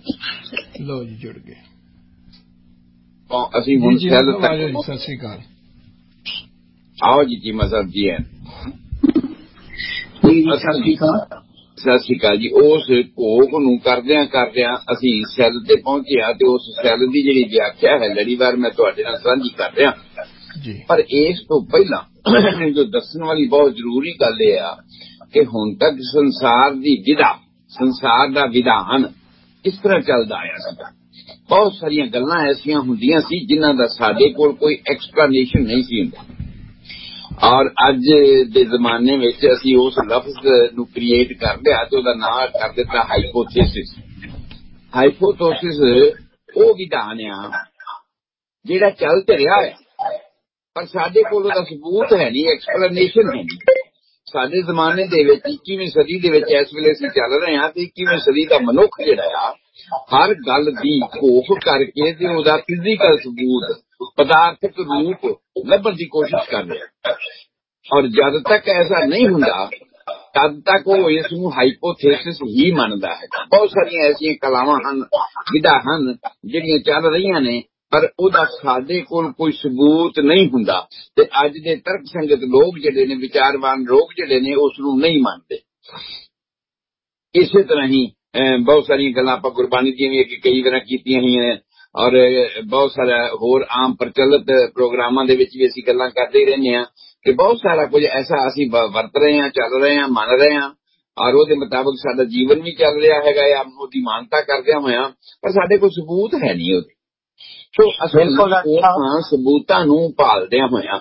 ਲਓ ਜੀ ਜੁੜ ਗਏ ਅਸੀਂ ਹੁਣ ਸੈੱਲ ਤੱਕ। ਸਤਿ ਸ੍ਰੀ ਅਕਾਲ। ਆਓ ਜੀ ਚੀਮਾ ਸਾਹਿਬ ਜੀ ਹੈ। ਸਤਿ ਸ੍ਰੀ ਅਕਾਲ ਜੀ। ਉਸ ਭੋਗ ਨੂੰ ਕਰਦਿਆਂ ਅਸੀਂ ਸੈੱਲ ਤੇ ਪਹੁੰਚੇ ਹਾਂ ਤੇ ਉਸ ਸੈੱਲ ਦੀ ਜਿਹੜੀ ਵਿਆਖਿਆ ਹੈ ਲੜੀਵਾਰ ਮੈਂ ਤੁਹਾਡੇ ਨਾਲ ਸਾਂਝੀ ਕਰ ਰਿਹਾ ਜੀ। ਪਰ ਇਸ ਤੋਂ ਪਹਿਲਾਂ ਜੋ ਦੱਸਣ ਵਾਲੀ ਬਹੁਤ ਜ਼ਰੂਰੀ ਗੱਲ ਇਹ ਆ ਕਿ ਹੁਣ ਤੱਕ ਸੰਸਾਰ ਦੀ ਵਿਧਾ, ਸੰਸਾਰ ਦਾ ਵਿਧਾਨ ਇਸ ਤਰ੍ਹਾਂ ਚੱਲਦਾ ਆਇਆ ਸੀਗਾ। ਬਹੁਤ ਸਾਰੀਆਂ ਗੱਲਾਂ ਐਸੀਆਂ ਹੁੰਦੀਆਂ ਸੀ ਜਿਨ੍ਹਾਂ ਦਾ ਸਾਡੇ ਕੋਲ ਕੋਈ ਐਕਸਪਲੇਨੇਸ਼ਨ ਨਹੀਂ ਸੀ ਹੁੰਦਾ। ਔਰ ਅੱਜ ਦੇ ਜ਼ਮਾਨੇ ਵਿੱਚ ਅਸੀਂ ਉਸ ਲਫ਼ਜ਼ ਨੂੰ ਕ੍ਰੀਏਟ ਕਰ ਲਿਆ ਤੇ ਉਹਦਾ ਨਾਂ ਕਰ ਦਿੱਤਾ ਹਾਈਪੋਥੇਸਿਸ। ਹਾਈਪੋਥੇਸਿਸ ਉਹ ਵਿਧਾਨ ਆ ਜਿਹੜਾ ਚੱਲ ਤੇ ਰਿਹਾ ਹੈ ਪਰ ਸਾਡੇ ਕੋਲ ਉਹਦਾ ਸਬੂਤ ਹੈ ਨਹੀਂ, ਐਕਸਪਲੇਨੇਸ਼ਨ ਹੈ ਨਹੀਂ। ਸਾਡੇ ਜ਼ਮਾਨੇ ਦੇ ਵਿੱਚ 21ਵੀਂ ਸਦੀ ਦੇ ਵਿੱਚ ਇਸ ਵੇਲੇ ਅਸੀਂ ਚੱਲ ਰਹੇ ਹਾਂ ਤੇ 21ਵੀਂ ਸਦੀ ਦਾ ਮਨੁੱਖ ਜਿਹੜਾ ਆ ਹਰ ਗੱਲ ਦੀ ਘੋਖ ਕਰਕੇ ਤੇ ਉਹਦਾ ਫਿਜ਼ੀਕਲ ਸਬੂਤ, ਪਦਾਰਥਕ ਰੂਪ ਲੱਭਣ ਦੀ ਕੋਸ਼ਿਸ਼ ਕਰ ਰਿਹਾ। ਔਰ ਜਦ ਤੱਕ ਐਸਾ ਨਹੀਂ ਹੁੰਦਾ ਤਦ ਤੱਕ ਉਹ ਇਸ ਨੂੰ ਹਾਈਪੋਥੇਸਿਸ ਹੀ ਮੰਨਦਾ ਹੈ। ਬਹੁਤ ਸਾਰੀਆਂ ਐਸੀਆਂ ਕਲਾਵਾਂ ਹਨ, ਵਿਧਾ ਹਨ ਜਿਹੜੀਆਂ ਚੱਲ ਰਹੀਆਂ ਨੇ ਪਰ ਉਹਦਾ ਸਾਡੇ ਕੋਲ ਕੋਈ ਸਬੂਤ ਨਹੀਂ ਹੁੰਦਾ ਤੇ ਅੱਜ ਦੇ ਤਰਕ ਸੰਗਤ ਲੋਕ ਜਿਹੜੇ ਨੇ, ਵਿਚਾਰਵਾਨ ਲੋਕ ਜਿਹੜੇ ਨੇ ਉਸ ਨੂੰ ਨਹੀਂ ਮੰਨਦੇ। ਇਸੇ ਤਰ੍ਹਾਂ ਹੀ ਬਹੁਤ ਸਾਰੀਆਂ ਗੱਲਾਂ ਆਪਾਂ ਗੁਰਬਾਣੀ ਦੀਆਂ ਵੀ ਕਈ ਵਾਰ ਕੀਤੀਆਂ ਹੋਈਆਂ ਔਰ ਬਹੁਤ ਸਾਰਾ ਹੋਰ ਆਮ ਪ੍ਰਚਲਿਤ ਪ੍ਰੋਗਰਾਮਾਂ ਦੇ ਵਿੱਚ ਵੀ ਅਸੀਂ ਗੱਲਾਂ ਕਰਦੇ ਹੀ ਰਹਿੰਦੇ ਹਾਂ ਕਿ ਬਹੁਤ ਸਾਰਾ ਕੁਝ ਐਸਾ ਅਸੀਂ ਵਰਤ ਰਹੇ ਹਾਂ, ਚੱਲ ਰਹੇ ਹਾਂ, ਮੰਨ ਰਹੇ ਹਾਂ ਔਰ ਉਹਦੇ ਮੁਤਾਬਕ ਸਾਡਾ ਜੀਵਨ ਵੀ ਚੱਲ ਰਿਹਾ ਹੈਗਾ ਆ ਉਹਦੀ ਮਾਨਤਾ ਕਰਦਿਆਂ ਹੋਇਆਂ, ਪਰ ਸਾਡੇ ਕੋਲ ਸਬੂਤ ਹੈ ਨਹੀਂ ਉਹਦੇ। ਸੋ ਅਸੀਂ ਉਹਨਾਂ ਸਬੂਤਾਂ ਨੂੰ ਭਾਲਦਿਆਂ ਹੋਇਆਂ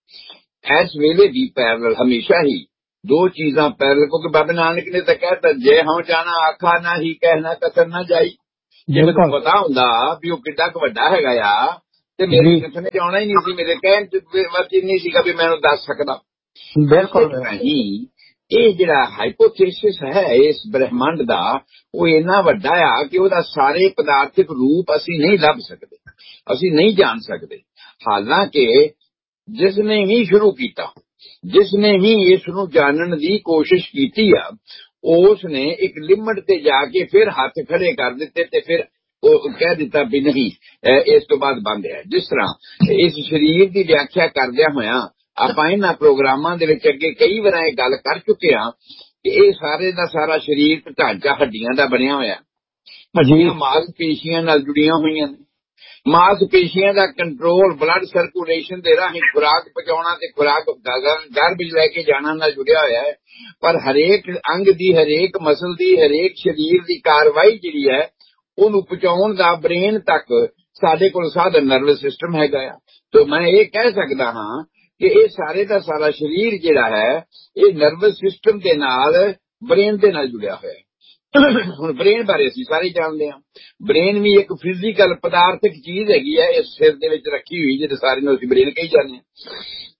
ਇਸ ਵੇਲੇ ਵੀ ਪੈਰਲਲ ਹਮੇਸ਼ਾ ਹੀ ਦੋ ਚੀਜ਼ਾਂ ਪੈਰਲਲ, ਕਿਉਂਕਿ ਬਾਬਾ ਨਾਨਕ ਨੇ ਤਾਂ ਕਹਿਤਾ ਜੇ ਹਉ ਜਾਣਾ ਆਖਾ ਨਾ ਹੀ ਕਹਿਣਾ ਕਥਨ ਨਾ ਜਾਈ। ਜੇ ਮੈਨੂੰ ਪਤਾ ਹੁੰਦਾ ਵੀ ਉਹ ਕਿੱਡਾ ਕੁ ਵੱਡਾ ਹੈਗਾ ਆ ਤੇ ਮੇਰੇ ਕਥਨ ਚ ਆਉਣਾ ਹੀ ਨਹੀਂ ਸੀ, ਮੇਰੇ ਕਹਿਣ ਚ ਬਸ ਇੰਨੀ ਸੀਗਾ ਵੀ ਮੈਂ ਉਹਨੂੰ ਦੱਸ ਸਕਦਾ। ਬਿਲਕੁਲ ਨਹੀਂ, ਇਹ ਜਿਹੜਾ ਹਾਈਪੋਥੇਸਿਸ ਹੈ ਇਸ ਬ੍ਰਹਿਮੰਡ ਦਾ ਉਹ ਇੰਨਾ ਵੱਡਾ ਆ ਕਿ ਉਹਦਾ ਸਾਰੇ ਪਦਾਰਥਿਕ ਰੂਪ ਅਸੀਂ ਨਹੀਂ ਲੱਭ ਸਕਦੇ, ਅਸੀਂ ਨਹੀਂ ਜਾਣ ਸਕਦੇ। ਹਾਲਾਂਕਿ ਜਿਸ ਨੇ ਵੀ ਸ਼ੁਰੂ ਕੀਤਾ, ਜਿਸ ਨੇ ਵੀ ਇਸ ਨੂੰ ਜਾਣਨ ਦੀ ਕੋਸ਼ਿਸ਼ ਕੀਤੀ ਆ ਉਸ ਨੇ ਇੱਕ ਲਿਮਟ ਤੇ ਜਾ ਕੇ ਫਿਰ ਹੱਥ ਖੜੇ ਕਰ ਦਿੱਤੇ ਤੇ ਫਿਰ ਉਹ ਕਹਿ ਦਿੱਤਾ ਵੀ ਨਹੀਂ ਇਸ ਤੋਂ ਬਾਅਦ ਬੰਦ ਹੈ। ਜਿਸ ਤਰ੍ਹਾਂ ਇਸ ਸਰੀਰ ਦੀ ਵਿਆਖਿਆ ਕਰਦਿਆਂ ਹੋਇਆਂ ਆਪਾਂ ਇਹਨਾਂ ਪ੍ਰੋਗਰਾਮਾਂ ਦੇ ਵਿੱਚ ਅੱਗੇ ਕਈ ਵਾਰ ਇਹ ਗੱਲ ਕਰ ਚੁੱਕੇ ਹਾਂ ਕਿ ਇਹ ਸਾਰੇ ਦਾ ਸਾਰਾ ਸਰੀਰ ਢਾਂਚਾ ਹੱਡੀਆਂ ਦਾ ਬਣਿਆ ਹੋਇਆ, ਹੱਡੀਆਂ ਮਾਸਪੇਸ਼ੀਆਂ ਨਾਲ ਜੁੜੀਆਂ ਹੋਈਆਂ ਨੇ। ਮਾਸਪੇਸ਼ੀਆਂ ਦਾ ਕੰਟਰੋਲ ਬਲੱਡ ਸਰਕੂਲੇਸ਼ਨ ਦੇ ਰਾਹੀਂ ਖੁਰਾਕ ਪਹੁੰਚਾਉਣਾ ਤੇ ਖੁਰਾਕ ਗਰਭ ਲੈ ਕੇ ਜਾਣਾ ਨਾਲ ਜੁੜਿਆ ਹੋਇਆ ਹੈ। ਪਰ ਹਰੇਕ ਅੰਗ ਦੀ, ਹਰੇਕ ਮਸਲ ਦੀ, ਹਰੇਕ ਸਰੀਰ ਦੀ ਕਾਰਵਾਈ ਜਿਹੜੀ ਹੈ ਉਹਨੂੰ ਪਹੁੰਚਾਉਣ ਦਾ ਬ੍ਰੇਨ ਤੱਕ ਸਾਡੇ ਕੋਲ ਸਾਧਨ ਨਰਵਸ ਸਿਸਟਮ ਹੈਗਾ ਆ। ਤੇ ਮੈਂ ਇਹ ਕਹਿ ਸਕਦਾ ਹਾਂ ਕਿ ਇਹ ਸਾਰੇ ਦਾ ਸਾਰਾ ਸਰੀਰ ਜਿਹੜਾ ਹੈ ਇਹ ਨਰਵਸ ਸਿਸਟਮ ਦੇ ਨਾਲ, ਬ੍ਰੇਨ ਦੇ ਨਾਲ ਜੁੜਿਆ ਹੋਇਆ ਹੈ। ਹੁਣ ਬ੍ਰੇਨ ਬਾਰੇ ਅਸੀਂ ਸਾਰੇ ਜਾਣਦੇ ਹਾਂ, ਬ੍ਰੇਨ ਵੀ ਇੱਕ ਫਿਜ਼ੀਕਲ ਪਦਾਰਥਕ ਚੀਜ਼ ਹੈਗੀ ਹੈ ਇਸ ਸਿਰ ਦੇ ਵਿੱਚ ਰੱਖੀ ਹੋਈ ਜਿਹਦੇ ਸਾਰੇ ਨੂੰ ਅਸੀਂ ਬ੍ਰੇਨ ਕਹੀ ਜਾਂਦੇ ਹਾਂ।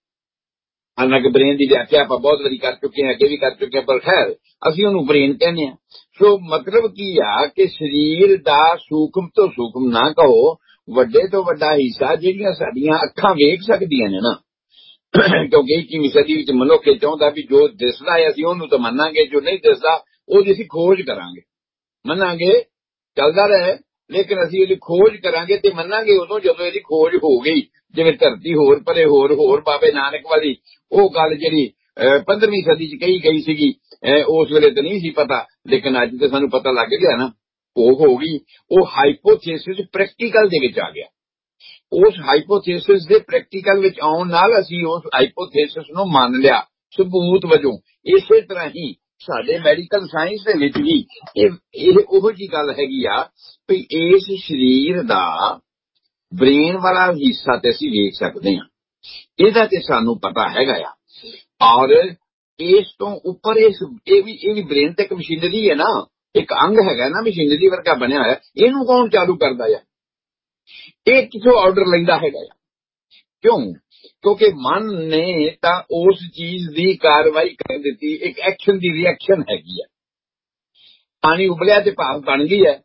ਹਾਲਾਂਕਿ ਬ੍ਰੇਨ ਦੀ ਵਿਆਖਿਆ ਆਪਾਂ ਬਹੁਤ ਵਾਰੀ ਕਰ ਚੁੱਕੇ ਹਾਂ, ਅੱਗੇ ਵੀ ਕਰ ਚੁੱਕੇ ਹਾਂ, ਪਰ ਖੈਰ ਅਸੀਂ ਉਹਨੂੰ ਬ੍ਰੇਨ ਕਹਿੰਦੇ ਹਾਂ। ਸੋ ਮਤਲਬ ਕੀ ਆ ਕਿ ਸਰੀਰ ਦਾ ਸੂਖਮ ਤੋਂ ਸੂਖਮ ਨਾ ਕਹੋ, ਵੱਡੇ ਤੋਂ ਵੱਡਾ ਹਿੱਸਾ ਜਿਹੜੀਆਂ ਸਾਡੀਆਂ ਅੱਖਾਂ ਵੇਖ ਸਕਦੀਆਂ ਨੇ ਨਾ, ਕਿਉਂਕਿ 21ਵੀਂ ਸਦੀ ਵਿੱਚ ਮਨੁੱਖ ਇਹ ਚਾਹੁੰਦਾ ਵੀ ਜੋ ਦਿਸਦਾ ਹੈ ਅਸੀਂ ਉਹਨੂੰ ਤਾਂ ਮੰਨਾਂਗੇ, ਜੋ ਨਹੀਂ ਦਿਸਦਾ ਉਹਦੀ ਅਸੀਂ ਖੋਜ ਕਰਾਂਗੇ। ਮੰਨਾਂਗੇ ਚੱਲਦਾ ਰਹੇ ਲੇਕਿਨ ਅਸੀਂ ਇਹਦੀ ਖੋਜ ਕਰਾਂਗੇ ਤੇ ਮੰਨਾਂਗੇ ਉਦੋਂ ਜਦੋਂ ਇਹਦੀ ਖੋਜ ਹੋ ਗਈ। ਜਿਵੇਂ ਧਰਤੀ ਹੋਰ ਪਰੇ ਹੋਰ ਬਾਬੇ ਨਾਨਕ ਵਾਲੀ ਉਹ ਗੱਲ ਜਿਹੜੀ 15ਵੀਂ ਸਦੀ ਚ ਕਹੀ ਗਈ ਸੀਗੀ, ਉਸ ਵੇਲੇ ਤਾਂ ਨਹੀਂ ਸੀ ਪਤਾ ਲੇਕਿਨ ਅੱਜ ਤੇ ਸਾਨੂੰ ਪਤਾ ਲੱਗ ਗਿਆ ਨਾ, ਭੋਗ ਹੋ ਗਈ। ਉਹ ਹਾਈਪੋਥੇਸਿਸ ਪ੍ਰੈਕਟੀਕਲ ਦੇ ਵਿੱਚ ਆ ਗਿਆ। ਉਸ ਹਾਈਪੋਥੇਸਿਸ ਦੇ ਪ੍ਰੈਕਟੀਕਲ ਵਿੱਚ ਆਉਣ ਨਾਲ ਅਸੀਂ ਉਸ ਹਾਈਪੋਥੇਸਿਸ ਨੂੰ ਮੰਨ ਲਿਆ ਸਬੂਤ ਵਜੋਂ। ਇਸੇ ਤਰ੍ਹਾਂ ਹੀ ਸਾਡੇ ਮੈਡੀਕਲ ਸਾਇੰਸ ਦੇ ਵਿੱਚ ਵੀ ਇਹ ਉਹੋ ਜਿਹੀ ਗੱਲ ਹੈਗੀ ਆ ਵੀ ਇਸ ਸਰੀਰ ਦਾ ਬ੍ਰੇਨ ਵਾਲਾ ਹਿੱਸਾ ਤੇ ਅਸੀਂ ਵੇਖ ਸਕਦੇ ਹਾਂ, ਇਹਦਾ ਤੇ ਸਾਨੂੰ ਪਤਾ ਹੈਗਾ ਆ। ਔਰ ਇਸ ਤੋਂ ਉੱਪਰ ਇਹ ਵੀ ਬ੍ਰੇਨ ਤੇ ਇੱਕ ਮਸ਼ੀਨਰੀ ਹੈ ਨਾ, ਇੱਕ ਅੰਗ ਹੈਗਾ ਨਾ ਮਸ਼ੀਨਰੀ ਵਰਗਾ ਬਣਿਆ ਹੋਇਆ। ਇਹਨੂੰ ਕੌਣ ਚਾਲੂ ਕਰਦਾ ਆ? ਇਹ ਕਿਥੋਂ ਆਰਡਰ ਲੈਂਦਾ ਹੈਗਾ ਆ? ਕਿਉਂ? ਕਿਉਂਕਿ ਮਨ ਨੇ ਤਾਂ ਉਸ ਚੀਜ਼ ਦੀ ਕਾਰਵਾਈ ਕਰ ਦਿੱਤੀ। ਇੱਕ ਐਕਸ਼ਨ ਦੀ ਰਿਐਕਸ਼ਨ ਹੈਗੀ ਆ। ਪਾਣੀ ਉਬਲਿਆ ਤੇ ਭਾਪ ਬਣ ਗਈ ਹੈ,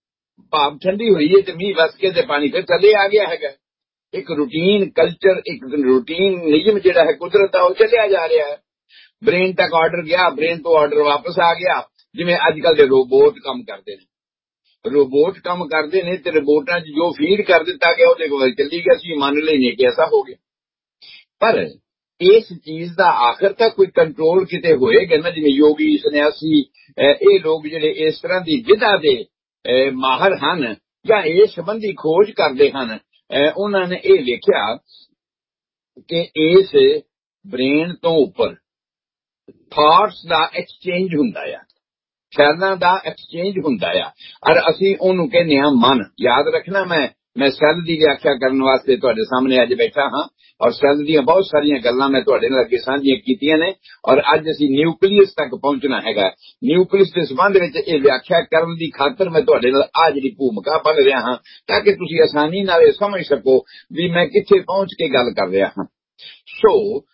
ਭਾਪ ਠੰਡੀ ਹੋਈ ਹੈ ਤੇ ਮੀਂਹ ਵਸ ਕੇ ਤੇ ਪਾਣੀ ਫਿਰ ਥੱਲੇ ਆ ਗਿਆ ਹੈਗਾ। ਇੱਕ ਰੂਟੀਨ ਕਲਚਰ, ਇੱਕ ਰੂਟੀਨ ਨਿਯਮ ਜਿਹੜਾ ਹੈ ਕੁਦਰਤ ਦਾ ਉਹ ਚੱਲਿਆ ਜਾ ਰਿਹਾ ਹੈ। ਬ੍ਰੇਨ ਤੱਕ ਆਰਡਰ ਗਿਆ, ਬ੍ਰੇਨ ਤੋਂ ਆਰਡਰ ਵਾਪਸ ਆ ਗਿਆ। ਜਿਵੇਂ ਅੱਜ ਕੱਲ ਦੇ ਰੋਬੋਟ ਕੰਮ ਕਰਦੇ ਨੇ, रोबोट काम करते ने ते रोबोटां च जो फीड कर दिता गया ਉਹਦੇ ਕੋਲ ਚੱਲੀ ਗਿਆ ਸੀ ਮੰਨ ਲੈਨੇ ਕਿ ऐसा हो गया। पर इस चीज का आखिर तक कोई कंट्रोल किते होएगा ना, जिवें योगी सन्यासी ये लोग जिहड़े इस तरह की विधा दे माहर हन या इस संबंधी खोज करते हैं, उन्होंने ये वेख्या कि इस ब्रेन तो उपर थॉट्स का एक्सचेंज हुंदा है, ख्यालों का एक्सचेंज हुंदा है, और असी उन्होंने कहने मन। याद रखना मैं सैल की व्याख्या करने वास्ते तुहाडे सामने अज बैठा हाँ, और सैल दी बहुत सारिया गल्लां मैं तुहाडे नाल अगे सांझियां कीतियां ने, और अज असी न्यूक्लियस तक पहुंचना हैगा। न्यूक्लियस के संबंध विच ये व्याख्या करने की खातर मैं तुहाडे नाल आ जिहड़ी भूमिका बन रहा हाँ, ताकि तुसीं आसानी नाल ये समझ सको भी मैं कित्थे पहुंच के गल कर रहा हाँ। सो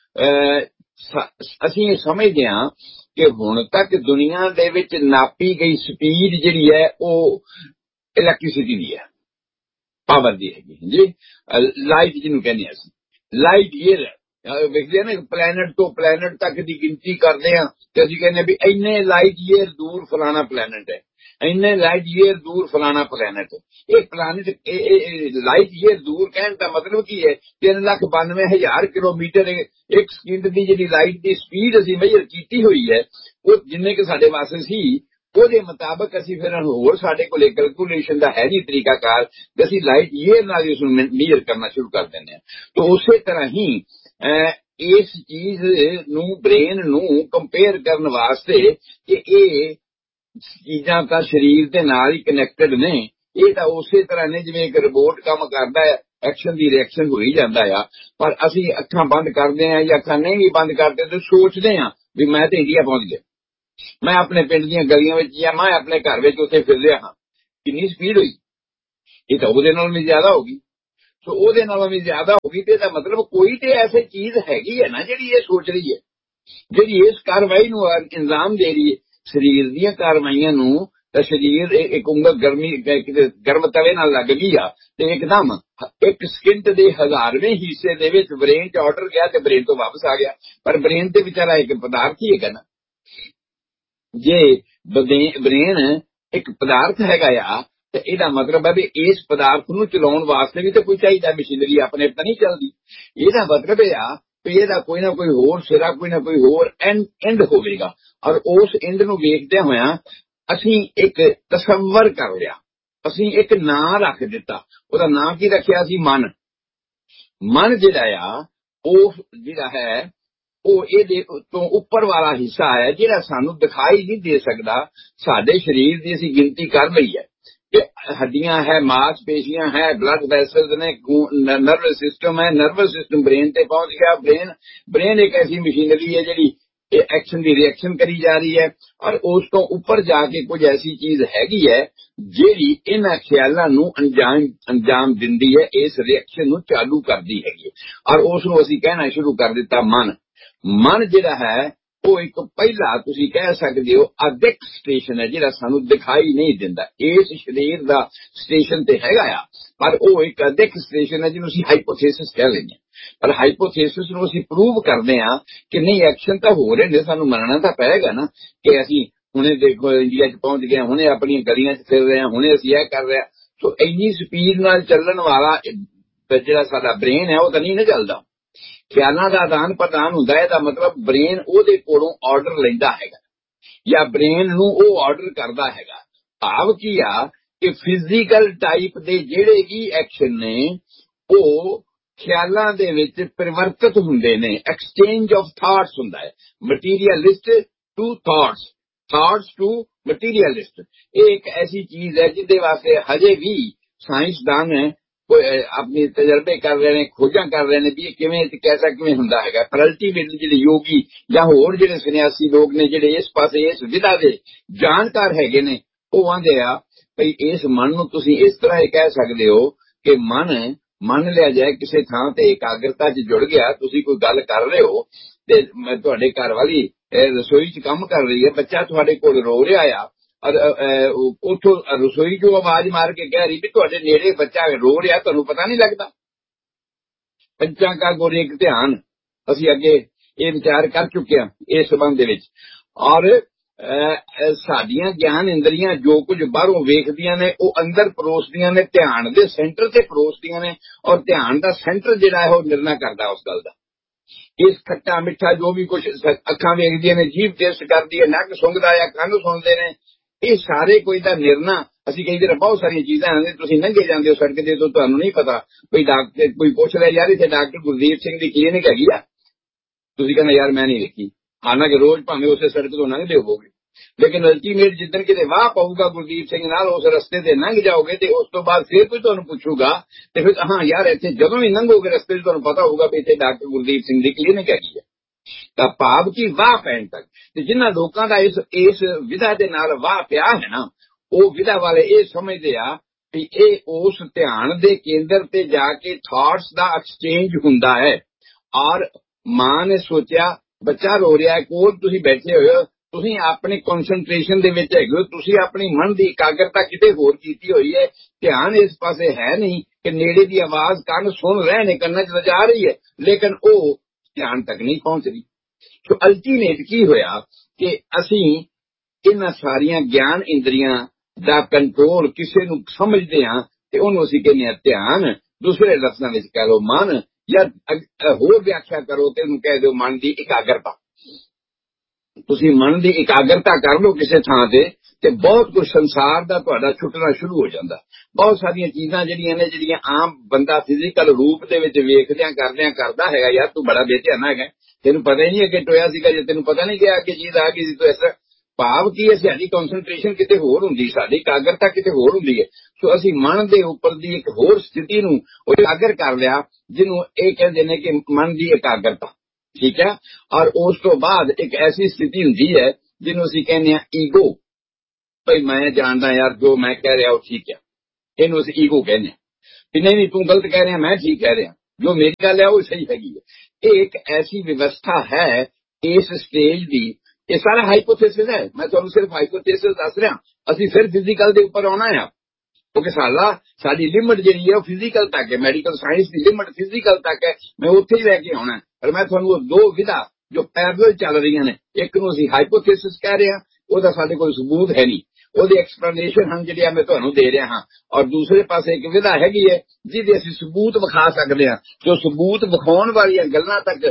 असीं ये समझदे हां कि हुण तक दुनिया दे विच नापी गई स्पीड जिहड़ी है वो इलैक्ट्रिसिटी दी है, पावर दी हैगी जी। लाइट जिन्हों कहने असीं लाइट ईयर वेखदे ना, प्लैनेट तो प्लैनेट तक की गिनती करते हैं तो असीं कहने भी इन्ने लाइट ईयर दूर फलाना प्लैनेट है, इन्ने लाइट ईयर दूर फलाना प्लैनेट है। ये प्लैनेट लाइट ईयर दूर कहने का मतलब की है 3,92,000 किलोमीटर एक सेकंड की जी लाइट की स्पीड असीं मेजर की हुई है, वो जिन्ने के साडे वास्ते सी ਉਹਦੇ ਮੁਤਾਬਕ ਅਸੀਂ ਫਿਰ ਹੋਰ ਸਾਡੇ ਕੋਲੇ ਕੈਲਕੂਲੇਸ਼ਨ ਦਾ ਹੈ ਨਹੀਂ ਤਰੀਕਾਕਾਰ ਤੇ ਅਸੀਂ ਲਾਈਟ ਈਅਰ ਨਾਲ ਇਸ ਨੂੰ ਮੇਜਰ ਕਰਨਾ ਸ਼ੁਰੂ ਕਰ ਦਿੰਦੇ ਹਾਂ। ਤਾਂ ਉਸੇ ਤਰ੍ਹਾਂ ਹੀ ਇਸ ਚੀਜ਼ ਨੂੰ ਬ੍ਰੇਨ ਨੂੰ ਕੰਪੇਅਰ ਕਰਨ ਵਾਸਤੇ ਕਿ ਇਹ ਚੀਜ਼ਾਂ ਤਾਂ ਸਰੀਰ ਦੇ ਨਾਲ ਹੀ ਕਨੈਕਟਡ ਨੇ, ਇਹ ਤਾਂ ਉਸੇ ਤਰ੍ਹਾਂ ਨੇ ਜਿਵੇਂ ਇੱਕ ਰਿਬੋਟ ਕੰਮ ਕਰਦਾ ਹੈ, ਐਕਸ਼ਨ ਦੀ ਰਿਐਕਸ਼ਨ ਹੋ ਹੀ ਜਾਂਦਾ ਆ। ਪਰ ਅਸੀਂ ਅੱਖਾਂ ਬੰਦ ਕਰਦੇ ਹਾਂ ਜਾਂ ਅੱਖਾਂ ਨਹੀਂ ਵੀ ਬੰਦ ਕਰਦੇ ਤੇ ਸੋਚਦੇ ਹਾਂ ਵੀ ਮੈਂ ਤੇ ਇੰਡੀਆ ਪਹੁੰਚ ਗਿਆ, मैं अपने पिंड दी गलियां विच या मैं अपने घर विच उत्थे फिर रहा हाँ, कितनी स्पीड हुई, ये तो ओहदे नालों भी ज्यादा होगी। तो ओहदे नालों भी ज्यादा होगी ते दा मतलब कोई ते ऐसी चीज हैगी है ना जिहड़ी ये सोच रही है, जिहड़ी इस कार्रवाई नूं इंजाम दे रही है। शरीर दी कार्रवाइयां नूं तां शरीर एक उंगल गर्मी गर्म तवे नाल लग गई आ ते एकदम एक सेकंड दे 1000वें हिस्से दे विच ब्रेन च ऑर्डर गया ते ब्रेन तो वापस आ गया। पर ब्रेन ते विचारा एक पदार्थ ही है ना, जे ब्रेन एक पदार्थ हैगा आ ते इहदा मतलब है भी इस पदार्थ नूं चलाउण वास्ते भी तो कोई चाहिए, मशीनरी अपने आप नहीं चलती। इहदा मतलब है भी इहदा कोई ना कोई होर सिरा, कोई ना कोई होर एंड होवेगा, और उस एंड नूं वेखदे होया असीं एक तसव्वुर कर लिया, असीं एक नां रख दिता। ओहदा नां की रखिया असीं मन। मन जिहड़ा आ ਉਹ ਜਿਹੜਾ ਹੈ ਉਹ ਇਹਦੇ ਤੋਂ ਉੱਪਰ ਵਾਲਾ ਹਿੱਸਾ ਹੈ ਜਿਹੜਾ ਸਾਨੂੰ ਦਿਖਾਈ ਨਹੀਂ ਦੇ ਸਕਦਾ। ਸਾਡੇ ਸਰੀਰ ਦੀ ਅਸੀਂ ਗਿਣਤੀ ਕਰ ਲਈ ਹੈ ਕਿ ਹੱਡੀਆਂ ਹੈ, ਮਾਸਪੇਸ਼ੀਆਂ ਹੈ, ਬਲੱਡ ਵੈਸਲਸ ਨੇ, ਨਰਵਸ ਸਿਸਟਮ ਹੈ, ਨਰਵਸ ਸਿਸਟਮ ਬ੍ਰੇਨ ਤੇ ਪਹੁੰਚ ਗਿਆ। ब्रेन एक ऐसी मशीनरी है जी एक्शन की रिएक्शन करी जा रही है, और उस तो ऊपर जाके कुछ ऐसी चीज हैगी है ਜਿਹੜੀ ਇਹਨਾਂ ख्यालों ਨੂੰ अंजाम ਦਿੰਦੀ है, इस रिएक्शन ਨੂੰ चालू करती हैगी, और उस ਨੂੰ ਅਸੀਂ कहना शुरू कर दिता मन ਜਿਹੜਾ है ਉਹ ਇੱਕ ਪਹਿਲਾ ਤੁਸੀਂ ਕਹਿ ਸਕਦੇ ਹੋ ਅਦਿੱਖ ਸਟੇਸ਼ਨ ਹੈ ਜਿਹੜਾ ਸਾਨੂੰ ਦਿਖਾਈ ਨਹੀਂ ਦਿੰਦਾ। ਇਸ ਸਰੀਰ ਦਾ ਸਟੇਸ਼ਨ ਤੇ ਹੈਗਾ ਆ, ਪਰ ਉਹ ਇੱਕ ਅਦਿੱਖ ਸਟੇਸ਼ਨ ਹੈ ਜਿਹਨੂੰ ਅਸੀਂ ਹਾਈਪੋਥੇਸਿਸ ਕਹਿ ਲੈਂਦੇ ਹਾਂ। ਪਰ ਹਾਈਪੋਥੇਸਿਸ ਨੂੰ ਅਸੀਂ ਪ੍ਰੂਵ ਕਰਦੇ ਹਾਂ ਕਿ ਨਹੀਂ ਐਕਸ਼ਨ ਤਾਂ ਹੋ ਰਹੇ ਨੇ, ਸਾਨੂੰ ਮੰਨਣਾ ਤਾਂ ਪਏਗਾ ਨਾ ਕਿ ਅਸੀਂ ਹੁਣੇ ਦੇਖੋ ਇੰਡੀਆ 'ਚ ਪਹੁੰਚ ਗਏ, ਹੁਣੇ ਆਪਣੀਆਂ ਗਲੀਆਂ 'ਚ ਫਿਰ ਰਹੇ ਹਾਂ, ਹੁਣੇ ਅਸੀਂ ਇਹ ਕਰ ਰਹੇ ਹਾਂ। ਸੋ ਇੰਨੀ ਸਪੀਡ ਨਾਲ ਚੱਲਣ ਵਾਲਾ ਜਿਹੜਾ ਸਾਡਾ ਬ੍ਰੇਨ ਹੈ ਉਹ ਤਾਂ ਨਹੀਂ ਨਾ ਚੱਲਦਾ। ਖਿਆਲਾਂ ਦਾ ਆਦਾਨ ਪ੍ਰਦਾਨ ਹੁੰਦਾ ਹੈ, ਦਾ ਮਤਲਬ ਬ੍ਰੇਨ ਉਹਦੇ ਕੋਲੋਂ ਆਰਡਰ ਲੈਂਦਾ ਹੈਗਾ ਜਾਂ ਬ੍ਰੇਨ ਨੂੰ ਉਹ ਆਰਡਰ ਕਰਦਾ ਹੈਗਾ। ਭਾਵ ਕੀ ਆ ਕਿ ਫਿਜ਼ੀਕਲ ਟਾਈਪ ਦੇ ਜਿਹੜੇ ਵੀ ਐਕਸ਼ਨ ਨੇ ਉਹ ਖਿਆਲਾਂ ਦੇ ਵਿੱਚ ਪਰਿਵਰਤਿਤ ਹੁੰਦੇ ਨੇ। ਐਕਸਚੇਂਜ ਆਫ ਥਾਟਸ ਹੁੰਦਾ ਹੈ, ਮਟੀਰੀਅਲਿਸਟ ਟੂ ਥਾਟਸ ਟੂ ਮਟੀਰੀਅਲਿਸਟ। ਇਹ ਇੱਕ ਐਸੀ ਚੀਜ਼ ਹੈ ਜਿਹਦੇ ਵਾਸਤੇ ਹਜੇ ਵੀ ਸਾਇੰਸਦਾਨ अपने तजर्बे कर रहे हैं, खोजा कर रहे हैं भी किवें कैसा किवें हुंदा हैगा। पर अल्टीमेटली जिहड़े योगी या होर जिहड़े सन्यासी लोग ने जिहड़े इस पासे इस विधा दे जानकार हैगे ने ਉਹ ਆਂਦੇ ਆ ਭਈ ਇਸ ਮਨ ਨੂੰ ਤੁਸੀਂ ਇਸ ਤਰ੍ਹਾਂ ਇਹ ਕਹਿ ਸਕਦੇ ਹੋ ਕਿ ਮਨ ਮੰਨ ਲਿਆ ਜਾਏ ਕਿਸੇ ਥਾਂ ਤੇ ਇਕਾਗਰਤਾ 'ਚ ਜੁੜ ਗਿਆ। ਤੁਸੀਂ ਕੋਈ ਗੱਲ ਕਰ ਰਹੇ ਹੋ ਤੇ ਤੁਹਾਡੇ ਘਰ ਵਾਲੀ ਰਸੋਈ 'ਚ ਕੰਮ ਕਰ ਰਹੀ ਹੈ, ਬੱਚਾ ਤੁਹਾਡੇ ਕੋਲ ਰੋ ਰਿਹਾ ਆ, और उठो रसोई जो आवाज मार के कह रही भी तुहाडे नेड़े बच्चा रो रहा, तुहानू पता नहीं लगता। पंचां का गुर एक ध्यान असीं अगे ये विचार कर चुके हैं इस संबंध दे विच। और ਸਾਡੀਆਂ ਗਿਆਨ ਇੰਦਰੀਆਂ ਜੋ ਕੁਝ ਬਾਹਰੋਂ ਵੇਖਦੀਆਂ ਨੇ ਉਹ ਅੰਦਰ ਪਰੋਸਦੀਆਂ ਨੇ, ਧਿਆਨ ਦੇ ਸੈਂਟਰ ਤੇ ਪਰੋਸਦੀਆਂ ਨੇ, ਔਰ ਧਿਆਨ ਦਾ ਸੈਂਟਰ ਜਿਹੜਾ ਹੈ ਉਹ ਨਿਰਣਾ ਕਰਦਾ ਉਸ ਗੱਲ ਦਾ। ਇਸ ਖੱਟਾ ਮਿੱਠਾ ਜੋ ਵੀ ਕੁਝ ਅੱਖਾਂ ਵੇਖਦੀਆਂ ਨੇ, ਜੀਭ ਟੇਸਟ ਕਰਦੀ ਹੈ, ਨੱਕ ਸੁੰਘਦਾ ਹੈ, ਕੰਨ ਸੁਣਦੇ ਨੇ, ਇਹ ਸਾਰੇ ਕੋਈ ਦਾ ਨਿਰਣਾ। ਅਸੀਂ ਕਈ ਵਾਰ ਬਹੁਤ ਸਾਰੀਆਂ ਚੀਜ਼ਾਂ ਨੇ, ਤੁਸੀਂ ਲੰਘੇ ਜਾਂਦੇ ਹੋ ਸੜਕ ਤੇ, ਤੁਹਾਨੂੰ ਨਹੀਂ ਪਤਾ, ਕੋਈ ਡਾਕਟਰ ਕੋਈ ਪੁੱਛ ਰਿਹਾ ਯਾਰ ਇੱਥੇ ਡਾਕਟਰ ਗੁਰਦੀਪ ਸਿੰਘ ਦੀ ਕਲੀਨਿਕ ਹੈਗੀ ਆ, ਤੁਸੀਂ ਕਹਿੰਦੇ ਯਾਰ ਮੈਂ ਨਹੀਂ ਵੇਖੀ, ਹਾਲਾਂਕਿ ਰੋਜ਼ ਭਾਵੇਂ ਉਸੇ ਸੜਕ ਤੋਂ ਲੰਘਦੇ ਹੋਵੋਗੇ, ਲੇਕਿਨ ਅਲਟੀਮੇਟ ਜਿੱਦਣ ਕਿਤੇ ਵਾਹ ਪਊਗਾ ਗੁਰਦੀਪ ਸਿੰਘ ਨਾਲ, ਉਸ ਰਸਤੇ ਤੇ ਲੰਘ ਜਾਓਗੇ ਤੇ ਉਸ ਤੋਂ ਬਾਅਦ ਫਿਰ ਕੋਈ ਤੁਹਾਨੂੰ ਪੁੱਛੂਗਾ ਤੇ ਫਿਰ ਹਾਂ ਯਾਰ ਇੱਥੇ ਜਦੋਂ ਵੀ ਲੰਘੋਗੇ ਰਸਤੇ 'ਚ ਤੁਹਾਨੂੰ ਪਤਾ ਹੋਊਗਾ ਵੀ ਇੱਥੇ ਡਾਕਟਰ ਗੁਰਦੀਪ ਸਿੰਘ ਦੀ ਕਲੀਨਿਕ ਹੈਗੀ ਹੈ। ਤਾਂ ਭਾਵ ਕੀ ਵਾਹ ਪੈਣ ਤੱਕ, ਤੇ ਜਿਨ੍ਹਾਂ ਲੋਕਾਂ ਦਾ ਇਸ ਵਿਧਾ ਦੇ ਨਾਲ ਵਾਹ ਪਿਆ ਹੈ ਨਾ, ਉਹ ਵਿਧਾ ਵਾਲੇ ਇਹ ਸਮਝਦੇ ਆ ਵੀ ਇਹ ਉਸ ਧਿਆਨ ਦੇ ਕੇਂਦਰ ਤੇ ਜਾ ਕੇ ਥਾਟਸ ਦਾ ਐਕਸਚੇਂਜ ਹੁੰਦਾ ਹੈ। ਔਰ ਮਾਂ ਨੇ ਸੋਚਿਆ ਬੱਚਾ ਰੋ ਰਿਹਾ ਹੈ, ਕੋਲ ਤੁਸੀਂ ਬੈਠੇ ਹੋਏ ਹੋ, ਤੁਸੀਂ ਆਪਣੀ ਕਨਸੈਂਟਰੇਸ਼ਨ ਦੇ ਵਿੱਚ ਹੈਗੇ ਹੋ, ਤੁਸੀਂ ਆਪਣੀ ਮਨ ਦੀ ਇਕਾਗਰਤਾ ਕਿਤੇ ਹੋਰ ਕੀਤੀ ਹੋਈ ਹੈ, ਧਿਆਨ ਇਸ ਪਾਸੇ ਹੈ ਨਹੀਂ ਕਿ ਨੇੜੇ ਦੀ ਆਵਾਜ਼ ਕੰਨ ਸੁਣ ਰਹੇ ਨੇ, ਕੰਨਾਂ 'ਚ ਜਾ ਰਹੀ ਹੈ, ਲੇਕਿਨ ਉਹ ਧਿਆਨ ਤੱਕ ਨਹੀਂ ਪਹੁੰਚ ਰਹੀ। ਸੋ ਅਲਟੀਮੇਟ ਕੀ ਹੋਇਆ ਕਿ ਅਸੀਂ ਇਹਨਾਂ ਸਾਰੀਆਂ ਗਿਆਨ ਇੰਦਰੀਆਂ ਦਾ ਕੰਟਰੋਲ ਕਿਸੇ ਨੂੰ ਸਮਝਦੇ ਹਾਂ ਤੇ ਉਹਨੂੰ ਅਸੀਂ ਕਹਿੰਦੇ ਹਾਂ ਧਿਆਨ, ਦੂਸਰੇ ਲਫ਼ਜ਼ਾਂ ਵਿੱਚ ਕਹਿ ਲਓ ਮਨ, ਜਾਂ ਹੋਰ ਵਿਆਖਿਆ ਕਰੋ ਤੇ ਉਹਨੂੰ ਕਹਿ ਦਿਓ ਮਨ ਦੀ ਇਕਾਗਰਤਾ। ਤੁਸੀਂ ਮਨ ਦੀ ਇਕਾਗਰਤਾ ਕਰ ਲਓ ਕਿਸੇ ਥਾਂ ਤੇ ਬਹੁਤ ਕੁਝ ਸੰਸਾਰ ਦਾ ਤੁਹਾਡਾ ਛੁੱਟਣਾ ਸ਼ੁਰੂ ਹੋ ਜਾਂਦਾ। ਬਹੁਤ ਸਾਰੀਆਂ ਚੀਜ਼ਾਂ ਜਿਹੜੀਆਂ ਨੇ, ਜਿਹੜੀਆਂ ਆਮ ਬੰਦਾ ਫਿਜ਼ੀਕਲ ਰੂਪ ਦੇ ਵਿੱਚ ਵੇਖਦਿਆਂ ਕਰਦਿਆਂ ਕਰਦਾ ਹੈਗਾ, ਯਾਰ ਤੂੰ ਬੜਾ ਬੇਧਿਆਨਾ ਹੈਗਾ, ਤੈਨੂੰ ਪਤਾ ਹੀ ਨਹੀਂ ਅੱਗੇ ਟੋਇਆ ਸੀਗਾ, ਜੇ ਤੈਨੂੰ ਪਤਾ ਨਹੀਂ ਕਿ ਅੱਗੇ ਚੀਜ਼ ਆ ਗਈ ਸੀ ਤੂੰ ਇਸ ਤਰ੍ਹਾਂ। ਭਾਵ ਕੀ ਹੈ, ਸਾਡੀ ਕਨਸੈਂਟਰੇਸ਼ਨ ਕਿਤੇ ਹੋਰ ਹੁੰਦੀ, ਸਾਡੀ ਇਕਾਗਰਤਾ ਕਿਤੇ ਹੋਰ ਹੁੰਦੀ ਹੈ। ਸੋ ਅਸੀਂ ਮਨ ਦੇ ਉੱਪਰ ਦੀ ਇੱਕ ਹੋਰ ਸਥਿਤੀ ਨੂੰ ਉਜਾਗਰ ਕਰ ਲਿਆ, ਜਿਹਨੂੰ ਇਹ ਕਹਿੰਦੇ ਨੇ ਕਿ ਮਨ ਦੀ ਇਕਾਗਰਤਾ, ਠੀਕ ਹੈ। ਔਰ ਉਸ ਤੋਂ ਬਾਅਦ ਇੱਕ ਐਸੀ ਸਥਿਤੀ ਹੁੰਦੀ ਹੈ ਜਿਹਨੂੰ ਅਸੀਂ ਕਹਿੰਦੇ ਹਾਂ ਈਗੋ। ਭਈ ਮੈਂ ਜਾਣਦਾ ਯਾਰ ਜੋ ਮੈਂ ਕਹਿ ਰਿਹਾ ਉਹ ਠੀਕ ਹੈ, ਇਹਨੂੰ ਅਸੀਂ ਈਗੋ ਕਹਿੰਦੇ ਹਾਂ। ਕਿ ਨਹੀਂ ਤੂੰ ਗਲਤ ਕਹਿ ਰਿਹਾ, ਮੈਂ ਠੀਕ ਕਹਿ ਰਿਹਾ, ਜੋ ਮੇਰੀ ਗੱਲ ਹੈ ਉਹ ਸਹੀ ਹੈਗੀ ਹੈ। ਇਹ ਇੱਕ ਐਸੀ ਵਿਵਸਥਾ ਹੈ ਇਸ ਸਟੇਜ ਦੀ। ਇਹ ਸਾਰਾ ਹਾਈਪੋਥੇਸਿਸ ਹੈ, ਮੈਂ ਤੁਹਾਨੂੰ ਸਿਰਫ ਹਾਈਪੋਥੇਸਿਸ ਦੱਸ ਰਿਹਾ। ਅਸੀਂ ਫਿਰ ਫਿਜ਼ੀਕਲ ਦੇ ਉੱਪਰ ਆਉਣਾ ਹੈ, ਕਿਉਂਕਿ ਸਾਡੀ ਲਿਮਟ ਜਿਹੜੀ ਹੈ ਉਹ ਫਿਜ਼ੀਕਲ ਤੱਕ ਹੈ, ਮੈਡੀਕਲ ਸਾਇੰਸ ਦੀ ਲਿਮਟ ਫਿਜ਼ੀਕਲ ਤੱਕ ਹੈ, ਮੈਂ ਉੱਥੇ ਹੀ ਲੈ ਕੇ ਆਉਣਾ। ਪਰ ਮੈਂ ਤੁਹਾਨੂੰ ਉਹ ਦੋ ਵਿਧਾ ਜੋ ਪੈਰਲਲ ਚੱਲ ਰਹੀਆਂ ਨੇ, ਇੱਕ ਨੂੰ ਅਸੀਂ ਹਾਈਪੋਥੇਸਿਸ ਕਹਿ ਰਹੇ ਹਾਂ, ਉਹਦਾ ਸਾਡੇ ਕੋਲ ਸਬੂਤ ਹੈ ਨਹੀਂ, ਉਹਦੀ ਐਕਸਪਲੇਨੇਸ਼ਨ ਹਨ ਜਿਹੜੀ ਮੈਂ ਤੁਹਾਨੂੰ ਦੇ ਰਿਹਾ ਹਾਂ। ਔਰ ਦੂਸਰੇ ਪਾਸੇ ਇੱਕ ਵਿਧਾ ਹੈਗੀ ਹੈ ਜਿਹਦੇ ਅਸੀਂ ਸਬੂਤ ਵਿਖਾ ਸਕਦੇ ਹਾਂ, ਜੋ ਸਬੂਤ ਵਿਖਾਉਣ ਵਾਲੀਆਂ ਗੱਲਾਂ ਤੱਕ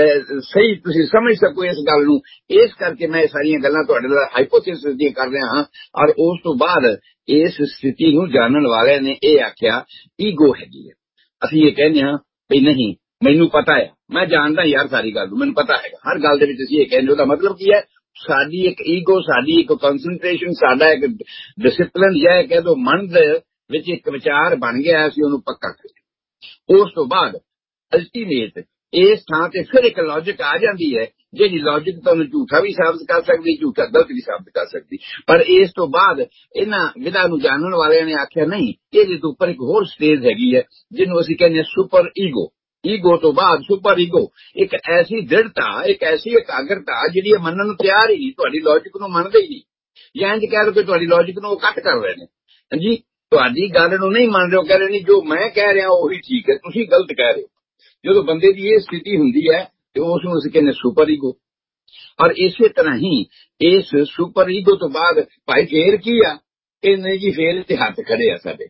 ਸਹੀ ਤੁਸੀਂ ਸਮਝ ਸਕੋ ਇਸ ਗੱਲ ਨੂੰ। ਇਸ ਕਰਕੇ ਮੈਂ ਇਹ ਸਾਰੀਆਂ ਗੱਲਾਂ ਤੁਹਾਡੇ ਨਾਲ ਹਾਈਪੋਥੇਸਿਸ ਦੀਆਂ ਕਰ ਰਿਹਾ ਹਾਂ। ਔਰ ਉਸ ਤੋਂ ਬਾਅਦ ਇਸ ਸਥਿਤੀ ਨੂੰ ਜਾਣਨ ਵਾਲਿਆਂ ਨੇ ਇਹ ਆਖਿਆ ਈਗੋ ਹੈਗੀ ਹੈ। ਅਸੀਂ ਇਹ ਕਹਿੰਦੇ ਹਾਂ ਵੀ ਨਹੀਂ ਮੈਨੂੰ ਪਤਾ ਹੈ, ਮੈਂ ਜਾਣਦਾ ਯਾਰ ਸਾਰੀ ਗੱਲ ਨੂੰ, ਮੈਨੂੰ ਪਤਾ ਹੈਗਾ, ਹਰ ਗੱਲ ਦੇ ਵਿੱਚ ਅਸੀਂ ਇਹ ਕਹਿੰਦੇ। ਉਹਦਾ ਮਤਲਬ ਕੀ ਹੈ, ਸਾਡੀ ਇੱਕ ਈਗੋ, ਸਾਡੀ ਇੱਕ ਕਨਸੈਂਟਰੇਸ਼ਨ, ਸਾਡਾ ਇੱਕ ਡਿਸਿਪਲਿਨ ਜਾਂ ਕਹਿ ਦੋ ਮਨ ਦੇ ਵਿੱਚ ਇੱਕ ਵਿਚਾਰ ਬਣ ਗਿਆ, ਅਸੀਂ ਉਹਨੂੰ ਪੱਕਾ ਕਰੀਏ। ਉਸ ਤੋਂ ਬਾਅਦ ਅਲਟੀਮੇਟ ਇਸ ਥਾਂ ਤੇ ਫਿਰ ਇੱਕ ਲੌਜਿਕ ਆ ਜਾਂਦੀ ਹੈ, ਜਿਹੜੀ ਲੌਜਿਕ ਤੁਹਾਨੂੰ ਝੂਠਾ ਵੀ ਸਾਬਤ ਕਰ ਸਕਦੀ, ਝੂਠਾ ਗਲਤ ਵੀ ਸਾਬਤ ਕਰ ਸਕਦੀ। ਪਰ ਇਸ ਤੋਂ ਬਾਅਦ ਇਹਨਾਂ ਵਿਧਾ ਨੂੰ ਜਾਣਨ ਵਾਲਿਆਂ ਨੇ ਆਖਿਆ ਨਹੀਂ, ਇਹਦੇ ਤੋਂ ਉੱਪਰ ਇੱਕ ਹੋਰ ਸਟੇਜ ਹੈਗੀ ਹੈ ਜਿਹਨੂੰ ਅਸੀਂ ਕਹਿੰਦੇ ਹਾਂ ਸੁਪਰ ਈਗੋ। ਈਗੋ ਤੋਂ ਬਾਅਦ ਸੁਪਰ ਈਗੋ, ਇੱਕ ਐਸੀ ਦ੍ਰਿੜਤਾ, ਇੱਕ ਐਸੀ ਇਕਾਗਰਤਾ ਜਿਹੜੀ ਮੰਨਣ ਨੂੰ ਤਿਆਰ ਹੀ ਨਹੀਂ, ਤੁਹਾਡੀ ਲੌਜਿਕ ਨੂੰ ਮੰਨਦੇ ਹੀ ਨਹੀਂ। ਜਾਂ ਇੰਝ ਕਹਿ ਲਓ ਕਿ ਤੁਹਾਡੀ ਲੌਜਿਕ ਨੂੰ ਉਹ ਕੱਟ ਕਰ ਰਹੇ ਨੇ, ਹਾਂਜੀ ਤੁਹਾਡੀ ਗੱਲ ਨੂੰ ਨਹੀਂ ਮੰਨ ਰਹੇ, ਉਹ ਕਹਿ ਰਹੇ ਨਹੀਂ ਜੋ ਮੈਂ ਕਹਿ ਰਿਹਾ ਉਹੀ ਠੀਕ ਹੈ, ਤੁਸੀਂ ਗਲਤ ਕਹਿ ਰਹੇ ਹੋ। ਜਦੋਂ ਬੰਦੇ ਦੀ ਇਹ ਸਥਿਤੀ ਹੁੰਦੀ ਹੈ ਤੇ ਉਸ ਨੂੰ ਅਸੀਂ ਕਹਿੰਦੇ ਸੁਪਰ ਈਗੋ। ਔਰ ਇਸੇ ਤਰ੍ਹਾਂ ਹੀ ਇਸ ਸੁਪਰ ਈਗੋ ਤੋਂ ਬਾਅਦ ਭਾਈ ਫੇਰ ਕੀ ਆ, ਇਹ ਨਹੀਂ ਜੀ ਫੇਰ ਤੇ ਹੱਥ ਖੜੇ ਆ ਸਾਡੇ,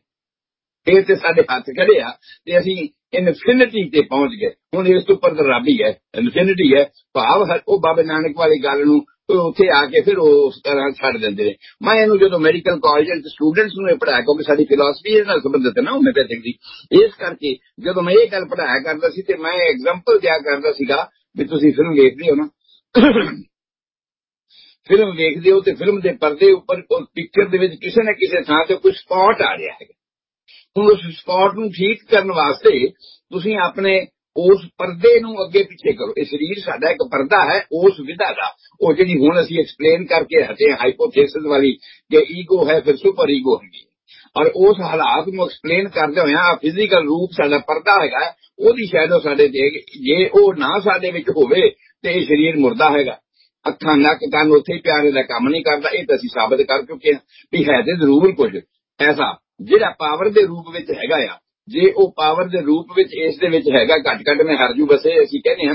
ਫੇਰ ਤੇ ਸਾਡੇ ਹੱਥ ਖੜੇ ਆ ਤੇ ਅਸੀਂ ਇਨਫਿਨਿਟੀ ਤੇ ਪਹੁੰਚ ਗਏ। ਹੁਣ ਇਸ ਤੋਂ ਉੱਪਰ ਤਾਂ ਰੱਬ ਹੀ ਹੈ, ਇਨਫਿਨਿਟੀ ਹੈ। ਭਾਵ ਉਹ ਬਾਬਾ ਨਾਨਕ ਵਾਲੀ ਗੱਲ ਨੂੰ ਉੱਥੇ ਆ ਕੇ ਫਿਰ ਉਹ ਉਸ ਤਰ੍ਹਾਂ ਛੱਡ ਦਿੰਦੇ ਨੇ। ਮੈਂ ਇਹਨੂੰ ਜਦੋਂ ਮੈਡੀਕਲ ਕਾਲਜ ਵਿੱਚ ਸਟੂਡੈਂਟਸ ਨੂੰ ਇਹ ਪੜ੍ਹਾਇਆ, ਕਿਉਂਕਿ ਸਾਡੀ ਫਿਲਾਸਫੀ ਇਹਦੇ ਨਾਲ ਸੰਬੰਧਿਤ ਹੈ ਨਾ ਹੋਮਿਓਪੈਥਿਕ ਦੀ, ਇਸ ਕਰਕੇ ਜਦੋਂ ਮੈਂ ਇਹ ਗੱਲ ਪੜ੍ਹਾਇਆ ਕਰਦਾ ਸੀ ਤੇ ਮੈਂ ਐਗਜ਼ਾਮਪਲ ਦਿਆ ਕਰਦਾ ਸੀਗਾ ਵੀ ਤੁਸੀਂ ਫਿਲਮ ਵੇਖਦੇ ਹੋ ਨਾ, ਫਿਲਮ ਵੇਖਦੇ ਹੋ ਤੇ ਫਿਲਮ ਦੇ ਪਰਦੇ ਉੱਪਰ ਪਿਕਚਰ ਦੇ ਵਿੱਚ ਕਿਸੇ ਨਾ ਕਿਸੇ ਥਾਂ ਤੇ ਕੋਈ ਸਪੌਟ ਆ ਰਿਹਾ ਹੈਗਾ। ਹੁਣ ਉਸ ਸਪੌਟ ਨੂੰ ਠੀਕ ਕਰਨ ਵਾਸਤੇ ਤੁਸੀਂ ਆਪਣੇ ਉਸ ਪਰਦੇ ਨੂੰ ਅੱਗੇ ਪਿੱਛੇ ਕਰੋ। ਇਹ ਸਰੀਰ ਸਾਡਾ ਇੱਕ ਪਰਦਾ ਹੈ ਉਸ ਵਿਧਾ ਦਾ, ਉਹ ਜਿਹੜੀ ਹੁਣ ਅਸੀਂ ਐਕਸਪਲੇਨ ਕਰਕੇ ਹਟੇ ਹਾਈਪੋਥੇਸਿਸ ਵਾਲੀ ਕਿ ਈਗੋ ਹੈ ਫਿਰ ਸੁਪਰ ਈਗੋ ਹੈਗੀ। ਔਰ ਉਸ ਹਾਲਾਤ ਨੂੰ ਐਕਸਪਲੇਨ ਕਰਦੇ ਹੋਇਆ ਫਿਜ਼ੀਕਲ ਰੂਪ ਸਾਡਾ ਪਰਦਾ ਹੈਗਾ, ਉਹਦੀ ਸ਼ੈਡੋ ਸਾਡੇ ਤੇ, ਜੇ ਉਹ ਨਾ ਸਾਡੇ ਵਿੱਚ ਹੋਵੇ ਤੇ ਇਹ ਸਰੀਰ ਮੁਰਦਾ ਹੈਗਾ। ਅੱਖਾਂ ਨੱਕ ਕੰਨ ਉੱਥੇ ਹੀ ਪਿਆਰੇ ਦਾ ਕੰਮ ਨਹੀਂ ਕਰਦਾ। ਇਹ ਤਾਂ ਅਸੀਂ ਸਾਬਤ ਕਰ ਚੁੱਕੇ ਹਾਂ ਵੀ ਹੈ ਤੇ ਜ਼ਰੂਰ ਕੁਝ ਐਸਾ ਜਿਹੜਾ ਪਾਵਰ ਦੇ ਰੂਪ ਵਿੱਚ ਹੈਗਾ ਆ। ਜੇ ਉਹ ਪਾਵਰ ਦੇ ਰੂਪ ਵਿੱਚ ਇਸ ਦੇ ਵਿੱਚ ਹੈਗਾ, ਘੱਟ ਘੱਟ ਮੈਂ ਹਰਜੂ ਬਸੇ ਅਸੀਂ ਕਹਿੰਦੇ ਹਾਂ ਨਾ,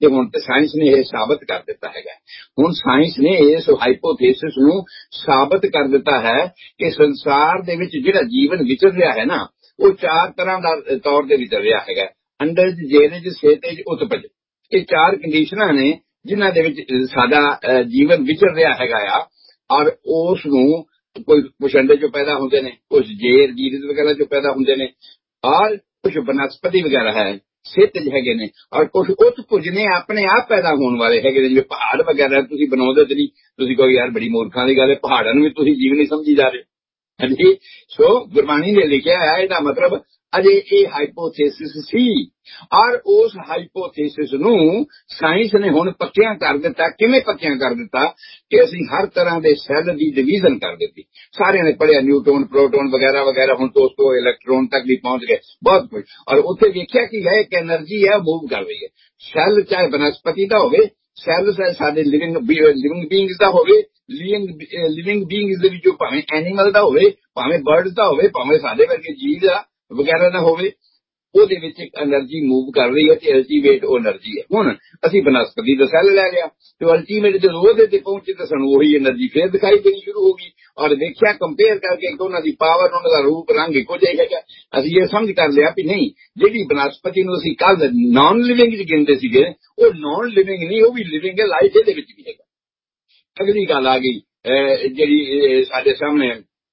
ਤੇ ਹੁਣ ਤੇ ਸਾਇੰਸ ਨੇ ਇਹ ਸਾਬਤ ਕਰ ਦਿੱਤਾ ਹੈਗਾ। ਹੁਣ ਸਾਇੰਸ ਨੇ ਇਸ ਹਾਈਪੋਥੇਸਿਸ ਨੂੰ ਸਾਬਤ ਕਰ ਦਿੱਤਾ ਹੈ ਕਿ ਸੰਸਾਰ ਦੇ ਵਿੱਚ ਜਿਹੜਾ ਜੀਵਨ ਵਿਚਰ ਰਿਹਾ ਹੈ ਨਾ, ਉਹ 4 ਤਰ੍ਹਾਂ ਦਾ ਤੌਰ ਤੇ ਵਿਚਰ ਰਿਹਾ ਹੈਗਾ। ਅੰਡਜ, ਜੇਰਜ, ਸੇਤਜ, ਉਤਪਜ, ਇਹ 4 ਕੰਡੀਸ਼ਨਾਂ ਨੇ ਜਿਨ੍ਹਾਂ ਦੇ ਵਿੱਚ ਸਾਡਾ ਜੀਵਨ ਵਿਚਰ ਰਿਹਾ ਹੈਗਾ ਆ। ਔਰ ਉਸ ਨੂੰ ਕੁਛ ਅੰਡੇ ਚੋਂ ਪੈਦਾ ਹੁੰਦੇ ਨੇ, ਕੁਛ ਜੇਰ ਜੀਰਦ ਵਗੈਰਾ ਚੋਂ ਪੈਦਾ ਹੁੰਦੇ ਨੇ, ਔਰ ਕੁਛ ਬਨਸਪਤੀ ਵਗੈਰਾ ਹੈ, ਸੇਤਜ ਹੈਗੇ ਨੇ, ਔਰ ਕੁਛ ਉਤਪੁਜ ਨੇ ਆਪਣੇ ਆਪ ਪੈਦਾ ਹੋਣ ਵਾਲੇ ਹੈਗੇ ਨੇ, ਜਿਵੇਂ ਪਹਾੜ ਵਗੈਰਾ। ਤੁਸੀਂ ਬਣਾਉਂਦੇ ਤੇ ਨਹੀਂ, ਤੁਸੀਂ ਕਹੋ ਯਾਰ ਬੜੀ ਮੂਰਖਾਂ ਦੀ ਗੱਲ ਹੈ, ਪਹਾੜਾਂ ਨੂੰ ਵੀ ਤੁਸੀਂ ਜੀਵ ਨਹੀਂ ਸਮਝੀ ਜਾ ਰਹੇ। ਹਾਂਜੀ, ਸੋ ਗੁਰਬਾਣੀ ਨੇ ਲਿਖਿਆ ਹੈ, ਇਹਦਾ ਮਤਲਬ ਅਜੇ ਇਹ ਹਾਈਪੋਥੇਸਿਸ ਸੀ, ਔਰ ਉਸ ਹਾਈਪੋਥੇਸਿਸ ਨੂੰ ਸਾਇੰਸ ਨੇ ਹੁਣ ਪੱਕਿਆਂ ਕਰ ਦਿੱਤਾ। ਕਿਵੇਂ ਪੱਕਿਆਂ ਕਰ ਦਿੱਤਾ ਕਿ ਅਸੀਂ ਹਰ ਤਰ੍ਹਾਂ ਦੇ ਸੈੱਲ ਦੀ ਡਿਵੀਜ਼ਨ ਕਰ ਦਿੱਤੀ। ਸਾਰਿਆਂ ਨੇ ਪੜ੍ਹਿਆ ਨਿਊਟ੍ਰੋਨ, ਪ੍ਰੋਟੋਨ ਵਗੈਰਾ ਵਗੈਰਾ, ਹੁਣ ਤੋਂ ਉਸ ਤੋਂ ਇਲੈਕਟ੍ਰੋਨ ਤੱਕ ਵੀ ਪਹੁੰਚ ਗਏ, ਬਹੁਤ ਕੁਝ। ਔਰ ਉੱਥੇ ਵੇਖਿਆ ਕਿ ਹੈ ਇੱਕ ਐਨਰਜੀ ਹੈ, ਮੂਵ ਕਰ ਰਹੀ ਹੈ। ਸੈੱਲ ਚਾਹੇ ਬਨਸਪਤੀ ਦਾ ਹੋਵੇ, ਸੈੱਲ ਸਾਡੇ ਲਿਵਿੰਗ ਬੀਇੰਗਸ ਦਾ ਹੋਵੇ, ਲਿਵਿੰਗ ਬੀਇੰਗਸ ਦੇ ਵਿੱਚੋਂ ਭਾਵੇਂ ਐਨੀਮਲ ਦਾ ਹੋਵੇ, ਭਾਵੇਂ ਬਰਡ ਦਾ ਹੋਵੇ, ਭਾਵੇਂ ਸਾਡੇ ਵਰਗੇ ਜੀਵ ਦਾ ਵਗੈਰਾ ਦਾ ਹੋਵੇ, ਉਹਦੇ ਵਿੱਚ ਇੱਕ એનર્ਜੀ ਮੂਵ ਕਰ ਰਹੀ ਹੈ ਤੇ ਅਲਟੀਮੇਟ ਉਹ એનર્ਜੀ ਹੈ। ਹੁਣ ਅਸੀਂ ਬਨਸਪਤੀ ਦਾ ਸੈੱਲ ਲੈ ਲਿਆ ਤੇ ਅਲਟੀਮੇਟ ਜਦੋਂ ਉਹਦੇ ਤੇ ਪਹੁੰਚੇ ਤਾਂ ਸਾਨੂੰ ਉਹੀ એનર્ਜੀ ਫੇਰ ਦਿਖਾਈ ਦੇਣੀ ਸ਼ੁਰੂ ਹੋ ਗਈ। ਔਰ ਦੇਖਿਆ ਕੰਪੇਅਰ ਕਰਕੇ ਉਹਨਾਂ ਦੀ ਪਾਵਰ, ਉਹਨਾਂ ਦਾ ਰੂਪ ਰੰਗ ਇੱਕੋ ਜਿਹਾ ਹੈਗਾ। ਅਸੀਂ ਇਹ ਸਮਝ ਕਰ ਲਿਆ ਵੀ ਨਹੀਂ, ਜਿਹੜੀ ਬਨਸਪਤੀ ਨੂੰ ਅਸੀਂ ਕੱਲ ਨਾਨ ਲਿਵਿੰਗ ਚ ਗਿਣਦੇ ਸੀਗੇ, ਉਹ ਨਾਨ ਲਿਵਿੰਗ ਨਹੀਂ, ਉਹ ਵੀ ਲਿਵਿੰਗ ਹੈ, ਲਾਈਫ ਇਹਦੇ ਵਿੱਚ ਵੀ ਹੈਗਾ। ਅਗਲੀ ਗੱਲ ਆ ਗਈ ਜਿਹੜੀ ਸਾਡੇ ਸਾਹਮਣੇ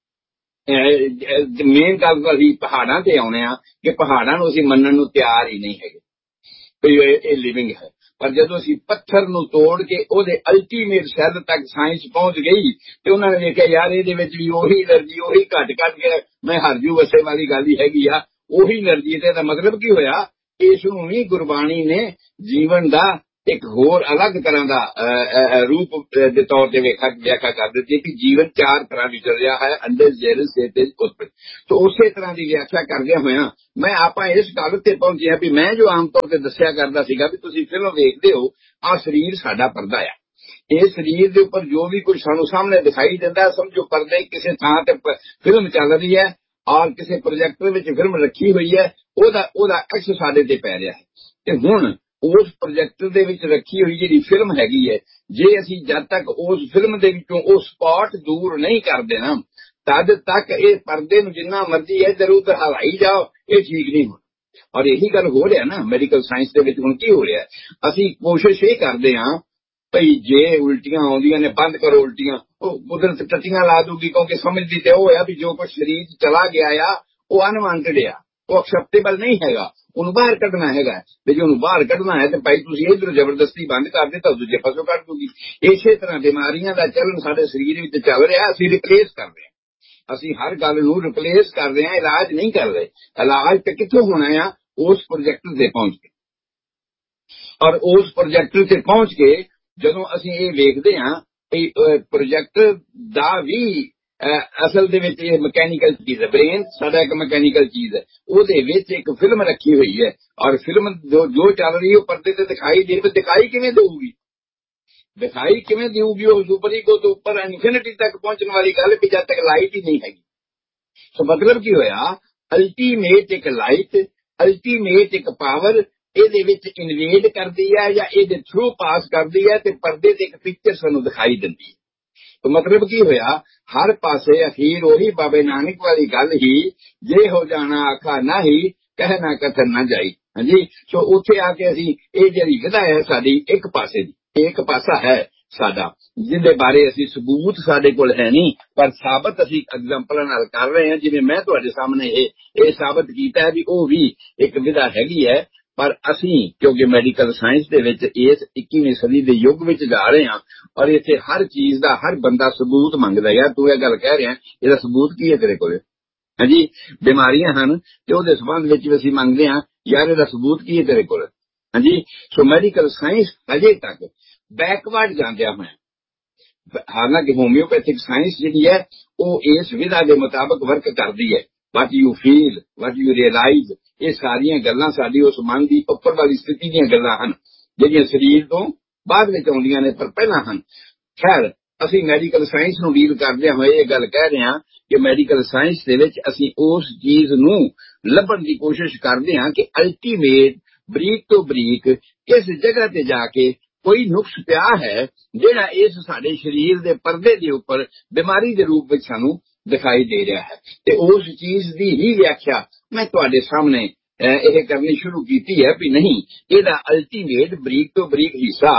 ਮੇਨ ਗੱਲ ਅਸੀਂ ਪਹਾੜਾਂ ਤੇ ਆਉਣੇ ਆ ਕਿ ਪਹਾੜਾਂ ਨੂੰ ਅਸੀਂ ਮੰਨਣ ਨੂੰ ਤਿਆਰ ਹੀ ਨਹੀਂ ਹੈਗੇ ਵੀ ਇਹ ਲਿਵਿੰਗ ਹੈ। ਪਰ ਜਦੋਂ ਅਸੀਂ ਪੱਥਰ ਨੂੰ ਤੋੜ ਕੇ ਉਹਦੇ ਅਲਟੀਮੇਟ ਸੈੱਲ ਤੱਕ ਸਾਇੰਸ ਪਹੁੰਚ ਗਈ ਤੇ ਉਹਨਾਂ ਨੇ ਦੇਖਿਆ ਯਾਰ ਇਹਦੇ ਵਿੱਚ ਵੀ ਉਹੀ એનર્ਜੀ, ਉਹੀ ਘਟ ਕੇ ਮੈਂ ਹਰਜੂ ਵਸੇ ਵਾਲੀ ਗੱਲ ਹੀ ਹੈਗੀ ਆ, ਉਹੀ એનર્ਜੀ। ਤੇ ਇਹਦਾ ਮਤਲਬ ਕੀ ਹੋਇਆ, ਇਸ ਨੂੰ ਵੀ ਗੁਰਬਾਣੀ ਨੇ ਜੀਵਨ ਦਾ ਇੱਕ ਹੋਰ ਅਲੱਗ ਤਰ੍ਹਾਂ ਦਾ ਰੂਪ ਦੇ ਤੌਰ ਤੇ ਵਿਆਖਿਆ ਕਰ ਦਿੱਤੀ ਕਿ ਜੀਵਨ 4 ਤਰ੍ਹਾਂ ਵਿਚਰ ਰਿਹਾ ਹੈ, ਅੰਡਜ, ਜੇਰਜ, ਸੇਤਜ, ਉਤਪਜ। ਤਾਂ ਉਸੇ ਤਰ੍ਹਾਂ ਦੀ ਵਿਆਖਿਆ ਕਰਦਿਆਂ ਹੋਇਆਂ ਆਪਾਂ ਇਸ ਗੱਲ ਤੇ ਪਹੁੰਚੇ ਹਾਂ ਵੀ ਮੈਂ ਜੋ ਆਮ ਤੌਰ ਤੇ ਦੱਸਿਆ ਕਰਦਾ ਸੀਗਾ ਵੀ ਤੁਸੀਂ ਫਿਲਮ ਵੇਖਦੇ ਹੋ, ਆਹ ਸਰੀਰ ਸਾਡਾ ਪਰਦਾ ਆ। ਇਹ ਸਰੀਰ ਦੇ ਉੱਪਰ ਜੋ ਵੀ ਕੁਝ ਸਾਨੂੰ ਸਾਹਮਣੇ ਦਿਖਾਈ ਦਿੰਦਾ, ਸਮਝੋ ਪਰਦੇ ਕਿਸੇ ਥਾਂ ਤੇ ਫਿਲਮ ਚੱਲ ਰਹੀ ਹੈ ਔਰ ਕਿਸੇ ਪ੍ਰੋਜੈਕਟਰ ਵਿੱਚ ਫਿਲਮ ਰੱਖੀ ਹੋਈ ਹੈ, ਉਹਦਾ ਅਕਸ ਸਾਡੇ ਤੇ ਪੈ ਰਿਹਾ ਹੈ। ਤੇ ਹੁਣ ਉਸ ਪ੍ਰੋਜੈਕਟਰ ਦੇ ਵਿੱਚ ਰੱਖੀ ਹੋਈ ਜਿਹੜੀ ਫਿਲਮ ਹੈਗੀ ਹੈ, ਜੇ ਅਸੀਂ ਜਦ ਤੱਕ ਉਸ ਫਿਲਮ ਦੇ ਵਿੱਚੋਂ ਉਹ ਸਪਾਟ ਦੂਰ ਨਹੀਂ ਕਰਦੇ ਨਾ, ਤਦ ਤੱਕ ਇਹ ਪਰਦੇ ਨੂੰ ਜਿੰਨਾ ਮਰਜ਼ੀ ਇੱਧਰ ਉੱਧਰ ਹਲਾਈ ਜਾਓ, ਇਹ ਠੀਕ ਨਹੀਂ ਹੋਣਾ। ਔਰ ਇਹੀ ਗੱਲ ਹੋ ਰਿਹਾ ਨਾ ਮੈਡੀਕਲ ਸਾਇੰਸ ਦੇ ਵਿੱਚ। ਹੁਣ ਕੀ ਹੋ ਰਿਹਾ, ਅਸੀਂ ਕੋਸ਼ਿਸ਼ ਇਹ ਕਰਦੇ ਹਾਂ ਭਈ ਜੇ ਉਲਟੀਆਂ ਆਉਂਦੀਆਂ ਨੇ ਬੰਦ ਕਰੋ ਉਲਟੀਆਂ, ਉਹ ਕੁਦਰਤ ਟੱਟੀਆਂ ਲਾ ਦੂਗੀ, ਕਿਉਂਕਿ ਸਮਝਦੀ ਤੇ ਉਹ ਆ ਵੀ ਜੋ ਕੁਝ ਸਰੀਰ ਚ ਚਲਾ ਗਿਆ ਆ ਉਹ ਅਨਵਾਂਟਡ ਆ, ਉਹ ਐਕਸੈਪਟੇਬਲ ਨਹੀਂ ਹੈਗਾ, ਉਹਨੂੰ ਬਾਹਰ ਕੱਢਣਾ ਹੈਗਾ। ਤੇ ਜੇ ਉਹਨੂੰ ਬਾਹਰ ਕੱਢਣਾ ਹੈ ਤੇ ਭਾਈ ਤੁਸੀਂ ਇਧਰ ਜ਼ਬਰਦਸਤੀ ਬੰਦ ਕਰ ਦਿੱਤਾ, ਦੂਜੇ ਪਾਸੋਂ ਕੱਢ ਦੂਗੀ। ਇਸੇ ਤਰ੍ਹਾਂ ਬਿਮਾਰੀਆਂ ਦਾ ਚੱਲਣ ਸਾਡੇ ਸਰੀਰ ਵਿੱਚ ਚੱਲ ਰਿਹਾ, ਅਸੀਂ ਰਿਪਲੇਸ ਕਰ ਰਹੇ ਹਾਂ। ਅਸੀਂ ਹਰ ਗੱਲ ਨੂੰ ਰਿਪਲੇਸ ਕਰ ਰਹੇ ਹਾਂ, ਇਲਾਜ ਨਹੀਂ ਕਰ ਰਹੇ। ਇਲਾਜ ਤੇ ਕਿੱਥੋਂ ਹੋਣਾ ਆ, ਉਸ ਪ੍ਰੋਜੈਕਟ ਤੇ ਪਹੁੰਚ ਕੇ। ਔਰ ਉਸ ਪ੍ਰੋਜੈਕਟ ਤੇ ਪਹੁੰਚ ਕੇ ਜਦੋਂ ਅਸੀਂ ਇਹ ਵੇਖਦੇ ਹਾਂ ਪ੍ਰੋਜੈਕਟਰ ਦਾ ਵੀ ਅਸਲ ਦੇ ਵਿੱਚ ਇਹ ਮਕੈਨੀਕਲ ਚੀਜ਼ ਹੈ। ਬ੍ਰੇਨ ਸਾਡਾ ਇੱਕ ਮਕੈਨੀਕਲ ਚੀਜ਼ ਹੈ, ਉਹਦੇ ਵਿੱਚ ਇੱਕ ਫਿਲਮ ਰੱਖੀ ਹੋਈ ਹੈ ਔਰ ਫਿਲਮ ਜੋ ਚੱਲ ਰਹੀ ਹੈ ਉਹ ਪਰਦੇ ਤੇ ਦਿਖਾਈ ਦੇ, ਦਿਖਾਈ ਕਿਵੇਂ ਦੇਊਗੀ, ਦਿਖਾਈ ਕਿਵੇਂ ਦੇਊਗੀ? ਉਹ ਸੁਪਰੀਕੋ ਤੋਂ ਉੱਪਰ ਇਨਫਿਨਿਟੀ ਤੱਕ ਪਹੁੰਚਣ ਵਾਲੀ ਗੱਲ ਵੀ ਜਦ ਤੱਕ ਲਾਈਟ ਹੀ ਨਹੀਂ ਹੈਗੀ। ਸੋ ਮਤਲਬ ਕੀ ਹੋਇਆ, ਅਲਟੀਮੇਟ ਇੱਕ ਲਾਈਟ, ਅਲਟੀਮੇਟ ਇੱਕ ਪਾਵਰ ਇਹਦੇ ਵਿੱਚ ਇਨਵੇਡ ਕਰਦੀ ਹੈ ਜਾਂ ਇਹਦੇ ਥਰੂ ਪਾਸ ਕਰਦੀ ਹੈ ਤੇ ਪਰਦੇ ਤੇ ਇੱਕ ਪਿਕਚਰ ਸਾਨੂੰ ਦਿਖਾਈ ਦਿੰਦੀ ਹੈ। तो मतलब की होया, हर पासे अखीर वही बाबे नानक वाली गल ही, जे हो जाना आखा ना ही कहना कथन ना जाई। हाँ जी, सो उत्थे आके असी ये जिहड़ी विधा है साडी एक पासे दी, एक पासा है साडा जिहदे बारे असी सबूत साडे कोल है नहीं, पर साबित असी एग्जांपल नाल कर रहे हैं। जिवें मैं तुहाडे सामने ये साबित कीता है भी वो भी एक विधा हैगी है। पर असी क्योंकि मैडिकल साइंस दे विच इस 21वीं सदी दे युग विच जा रहे हैं और इत्थे हर चीज दा हर बंदा सबूत मंगदा। यार तू ये गल कह रहा है, इहदा सबूत की है तेरे कोल? हां जी, बीमारियां हन ते ओहदे संबंध विच असी मंगदे हां, यार इहदा सबूत की है तेरे कोल? हां जी, सो मैडिकल साइंस अजे तक बैकवर्ड जांदिया होया, हालांकि होम्योपैथिक साइंस जिहड़ी है वो इस विधा दे मुताबिक वर्क करदी है। What you feel, what you realise, ये सारियां गल्लां साडी उस मन की उपर वाली स्थिति दीयां गल्लां हन जिहड़ियां शरीर तो बाद विच आउंदियां ने पर पहलां हन। खैर असीं मैडिकल साइंस नूं डील करदे होए ये गल कह रहे हां कि मैडिकल साइंस दे विच असीं उस चीज नूं ਲੱਭਣ ਦੀ कोशिश करदे हां कि अल्टीमेट ਬਰੀਕ ਤੋਂ ਬਰੀਕ ਕਿਸ ਜਗ੍ਹਾ ਤੇ ਜਾ ਕੇ ਕੋਈ ਨੁਕਸ ਪਿਆ ਹੈ ਜਿਹੜਾ ਇਸ ਸਾਡੇ ਸਰੀਰ ਦੇ ਪਰਦੇ ਦੇ ਉੱਪਰ ਬਿਮਾਰੀ ਦੇ ਰੂਪ ਵਿੱਚ ਸਾਨੂੰ ਦਿਖਾਈ ਦੇ ਰਿਹਾ ਹੈ। ਤੇ ਉਸ ਚੀਜ਼ ਦੀ ਹੀ ਵਿਆਖਿਆ ਮੈਂ ਤੁਹਾਡੇ ਸਾਹਮਣੇ ਇਹ ਕਰਨੀ ਸ਼ੁਰੂ ਕੀਤੀ ਹੈ ਵੀ ਨਹੀਂ, ਇਹਦਾ ਅਲਟੀਮੇਟ ਬਰੀਕ ਤੋਂ ਬਰੀਕ ਹਿੱਸਾ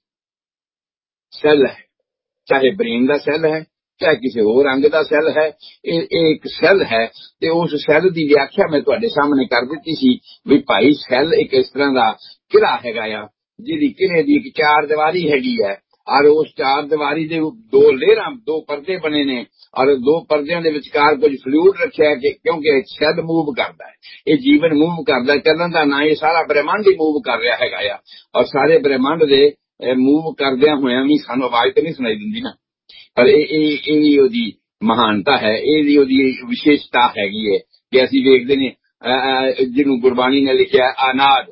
ਸੈੱਲ ਹੈ, ਚਾਹੇ ਬ੍ਰੇਨ ਦਾ ਸੈੱਲ ਹੈ, ਚਾਹੇ ਕਿਸੇ ਹੋਰ ਅੰਗ ਦਾ ਸੈੱਲ ਹੈ, ਇਹ ਇੱਕ ਸੈੱਲ ਹੈ। ਤੇ ਉਸ ਸੈੱਲ ਦੀ ਵਿਆਖਿਆ ਮੈਂ ਤੁਹਾਡੇ ਸਾਹਮਣੇ ਕਰ ਦਿੱਤੀ ਸੀ ਵੀ ਭਾਈ ਸੈੱਲ ਇੱਕ ਇਸ ਤਰ੍ਹਾਂ ਦਾ ਕਿਲਾ ਹੈਗਾ ਆ, ਜਿਹਦੀ ਕਿਲੇ ਦੀ ਇੱਕ ਚਾਰ ਦੀਵਾਰੀ ਹੈਗੀ ਹੈ, ਔਰ ਉਸ ਚਾਰ ਦੀਵਾਰੀ ਦੇ ਦੋ ਲੇਅਰਾਂ, ਦੋ ਪਰਦੇ ਬਣੇ ਨੇ, ਔਰ ਦੋ ਪਰਦਿਆਂ ਦੇ ਵਿਚਕਾਰ ਕੁਝ ਫਲੂਇਡ ਰੱਖਿਆ ਹੈ ਕਿਉਂਕਿ ਸੈੱਲ ਮੂਵ ਕਰਦਾ ਹੈ, ਇਹ ਜੀਵਨ ਮੂਵ ਕਰਦਾ, ਚੱਲਣ ਦਾ ਨਾ ਇਹ ਸਾਰਾ ਬ੍ਰਹਿਮੰਡ ਹੀ ਮੂਵ ਕਰ ਰਿਹਾ ਹੈਗਾ ਆ। ਔਰ ਸਾਰੇ ਬ੍ਰਹਿਮੰਡ ਦੇ ਮੂਵ ਕਰਦਿਆਂ ਹੋਇਆਂ ਵੀ ਸਾਨੂੰ ਆਵਾਜ਼ ਤੇ ਨਹੀਂ ਸੁਣਾਈ ਦਿੰਦੀ ਨਾ, ਪਰ ਇਹ ਵੀ ਉਹਦੀ ਮਹਾਨਤਾ ਹੈ, ਇਹ ਵੀ ਉਹਦੀ ਵਿਸ਼ੇਸ਼ਤਾ ਹੈਗੀ ਹੈ ਕਿ ਅਸੀਂ ਵੇਖਦੇ ਨੇ ਜਿਹਨੂੰ ਗੁਰਬਾਣੀ ਨੇ ਲਿਖਿਆ ਅਨਾਦ,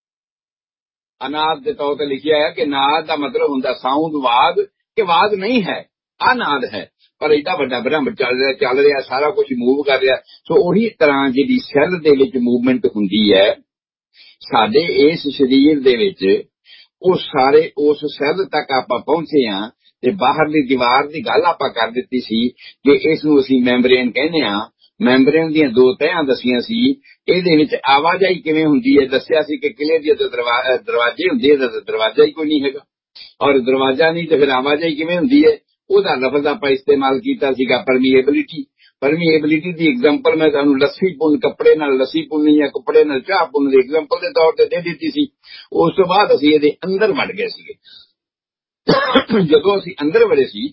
ਅਨਾਦ ਦੇ ਤੌਰ ਤੇ ਲਿਖਿਆ ਹੈ ਕਿ ਨਾਦ ਦਾ ਮਤਲਬ ਹੁੰਦਾ ਸਾਊਂਡ, ਵਾਦ, ਕਿ ਵਾਦ ਨਹੀਂ ਹੈ, ਅਨਾਦ ਹੈ, ਪਰ ਏਡਾ ਵੱਡਾ ਬ੍ਰਹਮ ਚੱਲ ਰਿਹਾ, ਸਾਰਾ ਕੁਝ ਮੂਵ ਕਰ ਰਿਹਾ। ਸੋ ਉਹੀ ਤਰ੍ਹਾਂ ਜਿਹੜੀ ਸੈੱਲ ਦੇ ਵਿੱਚ ਮੂਵਮੈਂਟ ਹੁੰਦੀ ਹੈ ਸਾਡੇ ਇਸ ਸਰੀਰ ਦੇ ਵਿੱਚ, ਉਹ ਸਾਰੇ ਉਸ ਸੈੱਲ ਤੱਕ ਆਪਾਂ ਪਹੁੰਚੇ ਹਾਂ। ਤੇ ਬਾਹਰਲੀ ਦੀਵਾਰ ਦੀ ਗੱਲ ਆਪਾਂ ਕਰ ਦਿੱਤੀ ਸੀ ਕਿ ਇਸ ਨੂੰ ਅਸੀਂ ਮੈਂਬਰੇਨ ਕਹਿੰਦੇ ਹਾਂ। ਮੈਂਬਰੇਨ ਦੀਆਂ ਦੋ ਤਹਿਾਂ ਦੱਸੀਆਂ ਸੀ, ਇਹਦੇ ਵਿੱਚ ਆਵਾਜਾਈ ਕਿਵੇਂ ਹੁੰਦੀ ਹੈ ਦੱਸਿਆ ਸੀ ਕਿ ਕਿਲੇ ਦੇ ਦਰਵਾਜ਼ੇ ਹੁੰਦੇ, ਦਰਵਾਜ਼ਾ ਹੀ ਕੋਈ ਨਹੀਂ ਹੈਗਾ, ਔਰ ਦਰਵਾਜ਼ਾ ਨਹੀਂ ਤੇ ਫਿਰ ਆਵਾਜਾਈ ਕਿਵੇਂ ਹੁੰਦੀ ਹੈ, ਉਹਦਾ ਲਫ਼ਜ਼ ਆਪਾਂ ਇਸਤੇਮਾਲ ਕੀਤਾ ਸੀਗਾ ਪਰਮੀਏਬਿਲਿਟੀ। ਪਰਮੀਏਬਿਲਿਟੀ ਦੀ ਐਗਜ਼ਾਮਪਲ ਮੈਂ ਤੁਹਾਨੂੰ ਲੱਸੀ ਪੁੰਨ, ਕੱਪੜੇ ਨਾਲ ਲੱਸੀ ਪੁੰਨੀ ਜਾਂ ਕੱਪੜੇ ਨਾਲ ਚਾਹ ਪੁੰਨ ਦੀ ਐਗਜ਼ਾਮਪਲ ਦੇ ਤੌਰ ਤੇ ਦੇ ਦਿੱਤੀ ਸੀ। ਉਸ ਤੋਂ ਬਾਅਦ ਅਸੀਂ ਇਹਦੇ ਅੰਦਰ ਵੜ ਗਏ ਸੀਗੇ। ਜਦੋਂ ਅਸੀਂ ਅੰਦਰ ਵੜੇ ਸੀ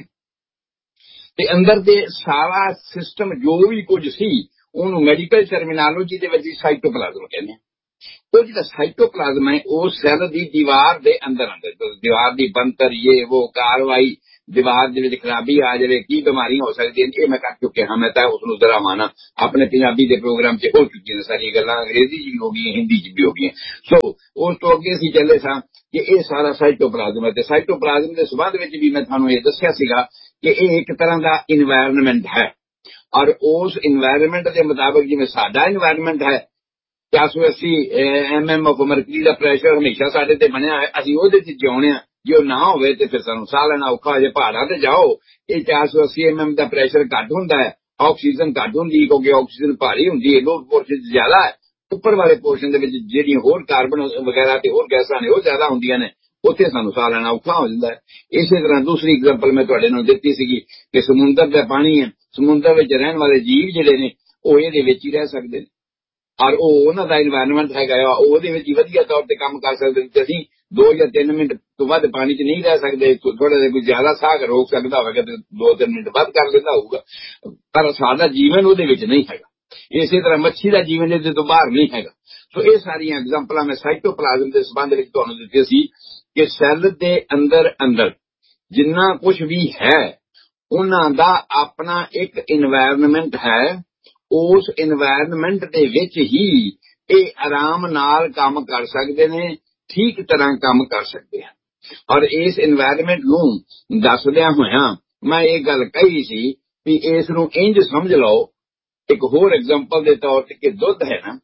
ਤੇ ਅੰਦਰ ਦੇ ਸਾਰਾ ਸਿਸਟਮ ਜੋ ਵੀ ਕੁਝ ਸੀ ਉਹਨੂੰ ਮੈਡੀਕਲ ਟਰਮੀਨੋਲੋਜੀ ਦੇ ਵਿੱਚ ਸਾਈਟੋਪਲਾਜ਼ਮ ਕਹਿੰਦੇ ਆ। ਉਹ ਜਿਹੜਾ ਸਾਈਟੋਪਲਾਜ਼ਮ ਹੈ ਉਹ ਸੈੱਲ ਦੀ ਦੀਵਾਰ ਦੇ ਅੰਦਰ ਦੀਵਾਰ ਦੀ ਬਣਤਰ, ਇਹ ਉਹ ਕਾਰਵਾਈ, ਦੀਵਾਰ ਦੇ ਵਿੱਚ ਖਰਾਬੀ ਆ ਜਾਵੇ, ਕੀ ਬਿਮਾਰੀਆਂ ਹੋ ਸਕਦੀਆਂ, ਇਹ ਮੈਂ ਕਰ ਚੁੱਕਿਆ ਹਾਂ। ਮੈਂ ਤਾਂ ਉਸ ਨੂੰ ਜ਼ਰਾ ਮਾਨਾ ਆਪਣੇ ਪੰਜਾਬੀ ਦੇ ਪ੍ਰੋਗਰਾਮ 'ਚ ਹੋ ਚੁੱਕੀਆਂ ਨੇ ਸਾਰੀਆਂ ਗੱਲਾਂ, ਅੰਗਰੇਜ਼ੀ 'ਚ ਵੀ ਹੋ ਗਈਆਂ, ਹਿੰਦੀ 'ਚ ਵੀ ਹੋ ਗਈਆਂ। ਸੋ ਉਸ ਤੋਂ ਅੱਗੇ ਅਸੀਂ ਚੱਲੇ ਸਾਂ ਕਿ ਇਹ ਸਾਰਾ ਸਾਈਟੋਪਲਾਜ਼ਮ ਹੈ। ਤੇ ਸਾਈਟੋਪਲਾਜ਼ਮ ਦੇ ਸੰਬੰਧ ਵਿੱਚ ਵੀ ਮੈਂ ਤੁਹਾਨੂੰ ਇਹ ਦੱਸਿਆ ਸੀਗਾ ਕਿ ਇਹ ਇੱਕ ਤਰ੍ਹਾਂ ਦਾ ਇਨਵਾਇਰਨਮੈਂਟ ਹੈ, ਔਰ ਉਸ ਇਨਵਾਇਰਨਮੈਂਟ ਦੇ ਮੁਤਾਬਕ ਜਿਵੇਂ ਸਾਡਾ ਇਨਵਾਇਰਨਮੈਂਟ ਹੈ 480 mm of mercury the pressure ਹਮੇਸ਼ਾ ਸਾਡੇ ਤੇ ਬਣਿਆ ਹੈ, ਅਸੀਂ ਉਹਦੇ 'ਚ ਜਿਉਣੇ ਆ। ਜੇ ਉਹ ਨਾ ਹੋਵੇ ਤੇ ਫਿਰ ਸਾਨੂੰ ਸਾਹ ਲੈਣਾ ਔਖਾ ਹੋ ਜਾਏ। ਪਹਾੜਾਂ ਤੇ ਜਾਓ, ਇਹ 480 mm ਦਾ ਪ੍ਰੈਸ਼ਰ ਘੱਟ ਹੁੰਦਾ ਹੈ, ਆਕਸੀਜਨ ਘੱਟ ਹੁੰਦੀ ਕਿਉਂਕਿ ਆਕਸੀਜਨ ਭਾਰੀ ਹੁੰਦੀ ਹੈ, ਲੋਅਰ ਪੋਰਸ਼ਨ 'ਚ ਜ਼ਿਆਦਾ ਹੈ, ਉੱਪਰ ਵਾਲੇ ਪੋਰਸ਼ਨ ਦੇ ਵਿੱਚ ਜਿਹੜੀਆਂ ਹੋਰ ਕਾਰਬਨ ਵਗੈਰਾ ਤੇ ਹੋਰ ਗੈਸਾਂ ਨੇ ਉਹ ਜ਼ਿਆਦਾ ਹੁੰਦੀਆਂ ਨੇ, ਉੱਥੇ ਸਾਨੂੰ ਸਾਹ ਲੈਣਾ ਔਖਾ ਹੋ ਜਾਂਦਾ ਹੈ। ਇਸੇ ਤਰ੍ਹਾਂ ਦੂਸਰੀ ਐਗਜ਼ਾਮਪਲ ਮੈਂ ਤੁਹਾਡੇ ਨੂੰ ਦਿੱਤੀ ਸੀਗੀ ਕਿ ਸਮੁੰਦਰ ਦਾ ਪਾਣੀ ਹੈ, ਸਮੁੰਦਰ ਵਿੱਚ ਰਹਿਣ ਵਾਲੇ ਜੀਵ ਜਿਹੜੇ ਨੇ ਉਹ ਇਹਦੇ ਵਿੱਚ ਹੀ ਰਹਿ ਸਕਦੇ ਨੇ, ਔਰ ਉਹ ਉਹਨਾਂ ਦਾ ਇਨਵਾਇਰਨਮੈਂਟ ਹੈਗਾ ਆ, ਉਹਦੇ ਵਿੱਚ ਹੀ ਵਧੀਆ ਤੌਰ ਤੇ ਕੰਮ ਕਰ ਸਕਦੇ ਨੇ। ਅਸੀਂ 2 ਜਾਂ 3 ਮਿੰਟ ਤੋਂ ਵੱਧ ਪਾਣੀ 'ਚ ਨਹੀਂ ਰਹਿ ਸਕਦੇ, ਥੋੜਾ ਜਿਹਾ ਕੋਈ ਜ਼ਿਆਦਾ ਸਾਹ ਰੋਕ ਸਕਦਾ ਹੋਵੇਗਾ ਤੇ 2-3 ਮਿੰਟ ਵੱਧ ਕਰ ਲੈਂਦਾ ਹੋਊਗਾ, ਪਰ ਸਾਡਾ ਜੀਵਨ ਉਹਦੇ ਵਿੱਚ ਨਹੀਂ ਹੈਗਾ। ਇਸੇ ਤਰ੍ਹਾਂ ਮੱਛੀ ਦਾ ਜੀਵਨ ਇਹਦੇ ਤੋਂ ਬਾਹਰ ਨਹੀਂ ਹੈਗਾ। ਸੋ ਇਹ ਸਾਰੀਆਂ ਐਗਜ਼ਾਮਪਲਾਂ ਮੈਂ ਸਾਈਟੋਪਲਾਜ਼ਮ ਦੇ ਸੰਬੰਧ ਵਿੱਚ ਤੁਹਾਨੂੰ ਦਿੱਤੇ ਸੀ ਕਿ ਸੈੱਲ ਦੇ ਅੰਦਰ ਜਿੰਨਾ ਕੁਝ ਵੀ ਹੈ ਉਹਨਾਂ ਦਾ ਆਪਣਾ ਇੱਕ ਇਨਵਾਇਰਨਮੈਂਟ ਹੈ। ਉਸ ਇਨਵਾਇਰਨਮੈਂਟ ਦੇ ਵਿੱਚ ਹੀ ਇਹ ਆਰਾਮ ਨਾਲ ਕੰਮ ਕਰ ਸਕਦੇ ਨੇ, ਠੀਕ ਤਰ੍ਹਾਂ ਕੰਮ ਕਰ ਸਕਦੇ ਹਨ। ਔਰ ਇਸ ਇਨਵਾਇਰਨਮੈਂਟ ਨੂੰ ਦੱਸਦਿਆਂ ਹੋਇਆਂ ਮੈਂ ਇਹ ਗੱਲ ਕਹੀ ਸੀ ਵੀ ਇਸ ਨੂੰ ਇੰਜ ਸਮਝ ਲਓ, ਇੱਕ ਹੋਰ ਐਗਜ਼ਾਮਪਲ ਦੇ ਤੌਰ ਤੇ ਕਿ ਦੁੱਧ ਹੈ ਨਾ,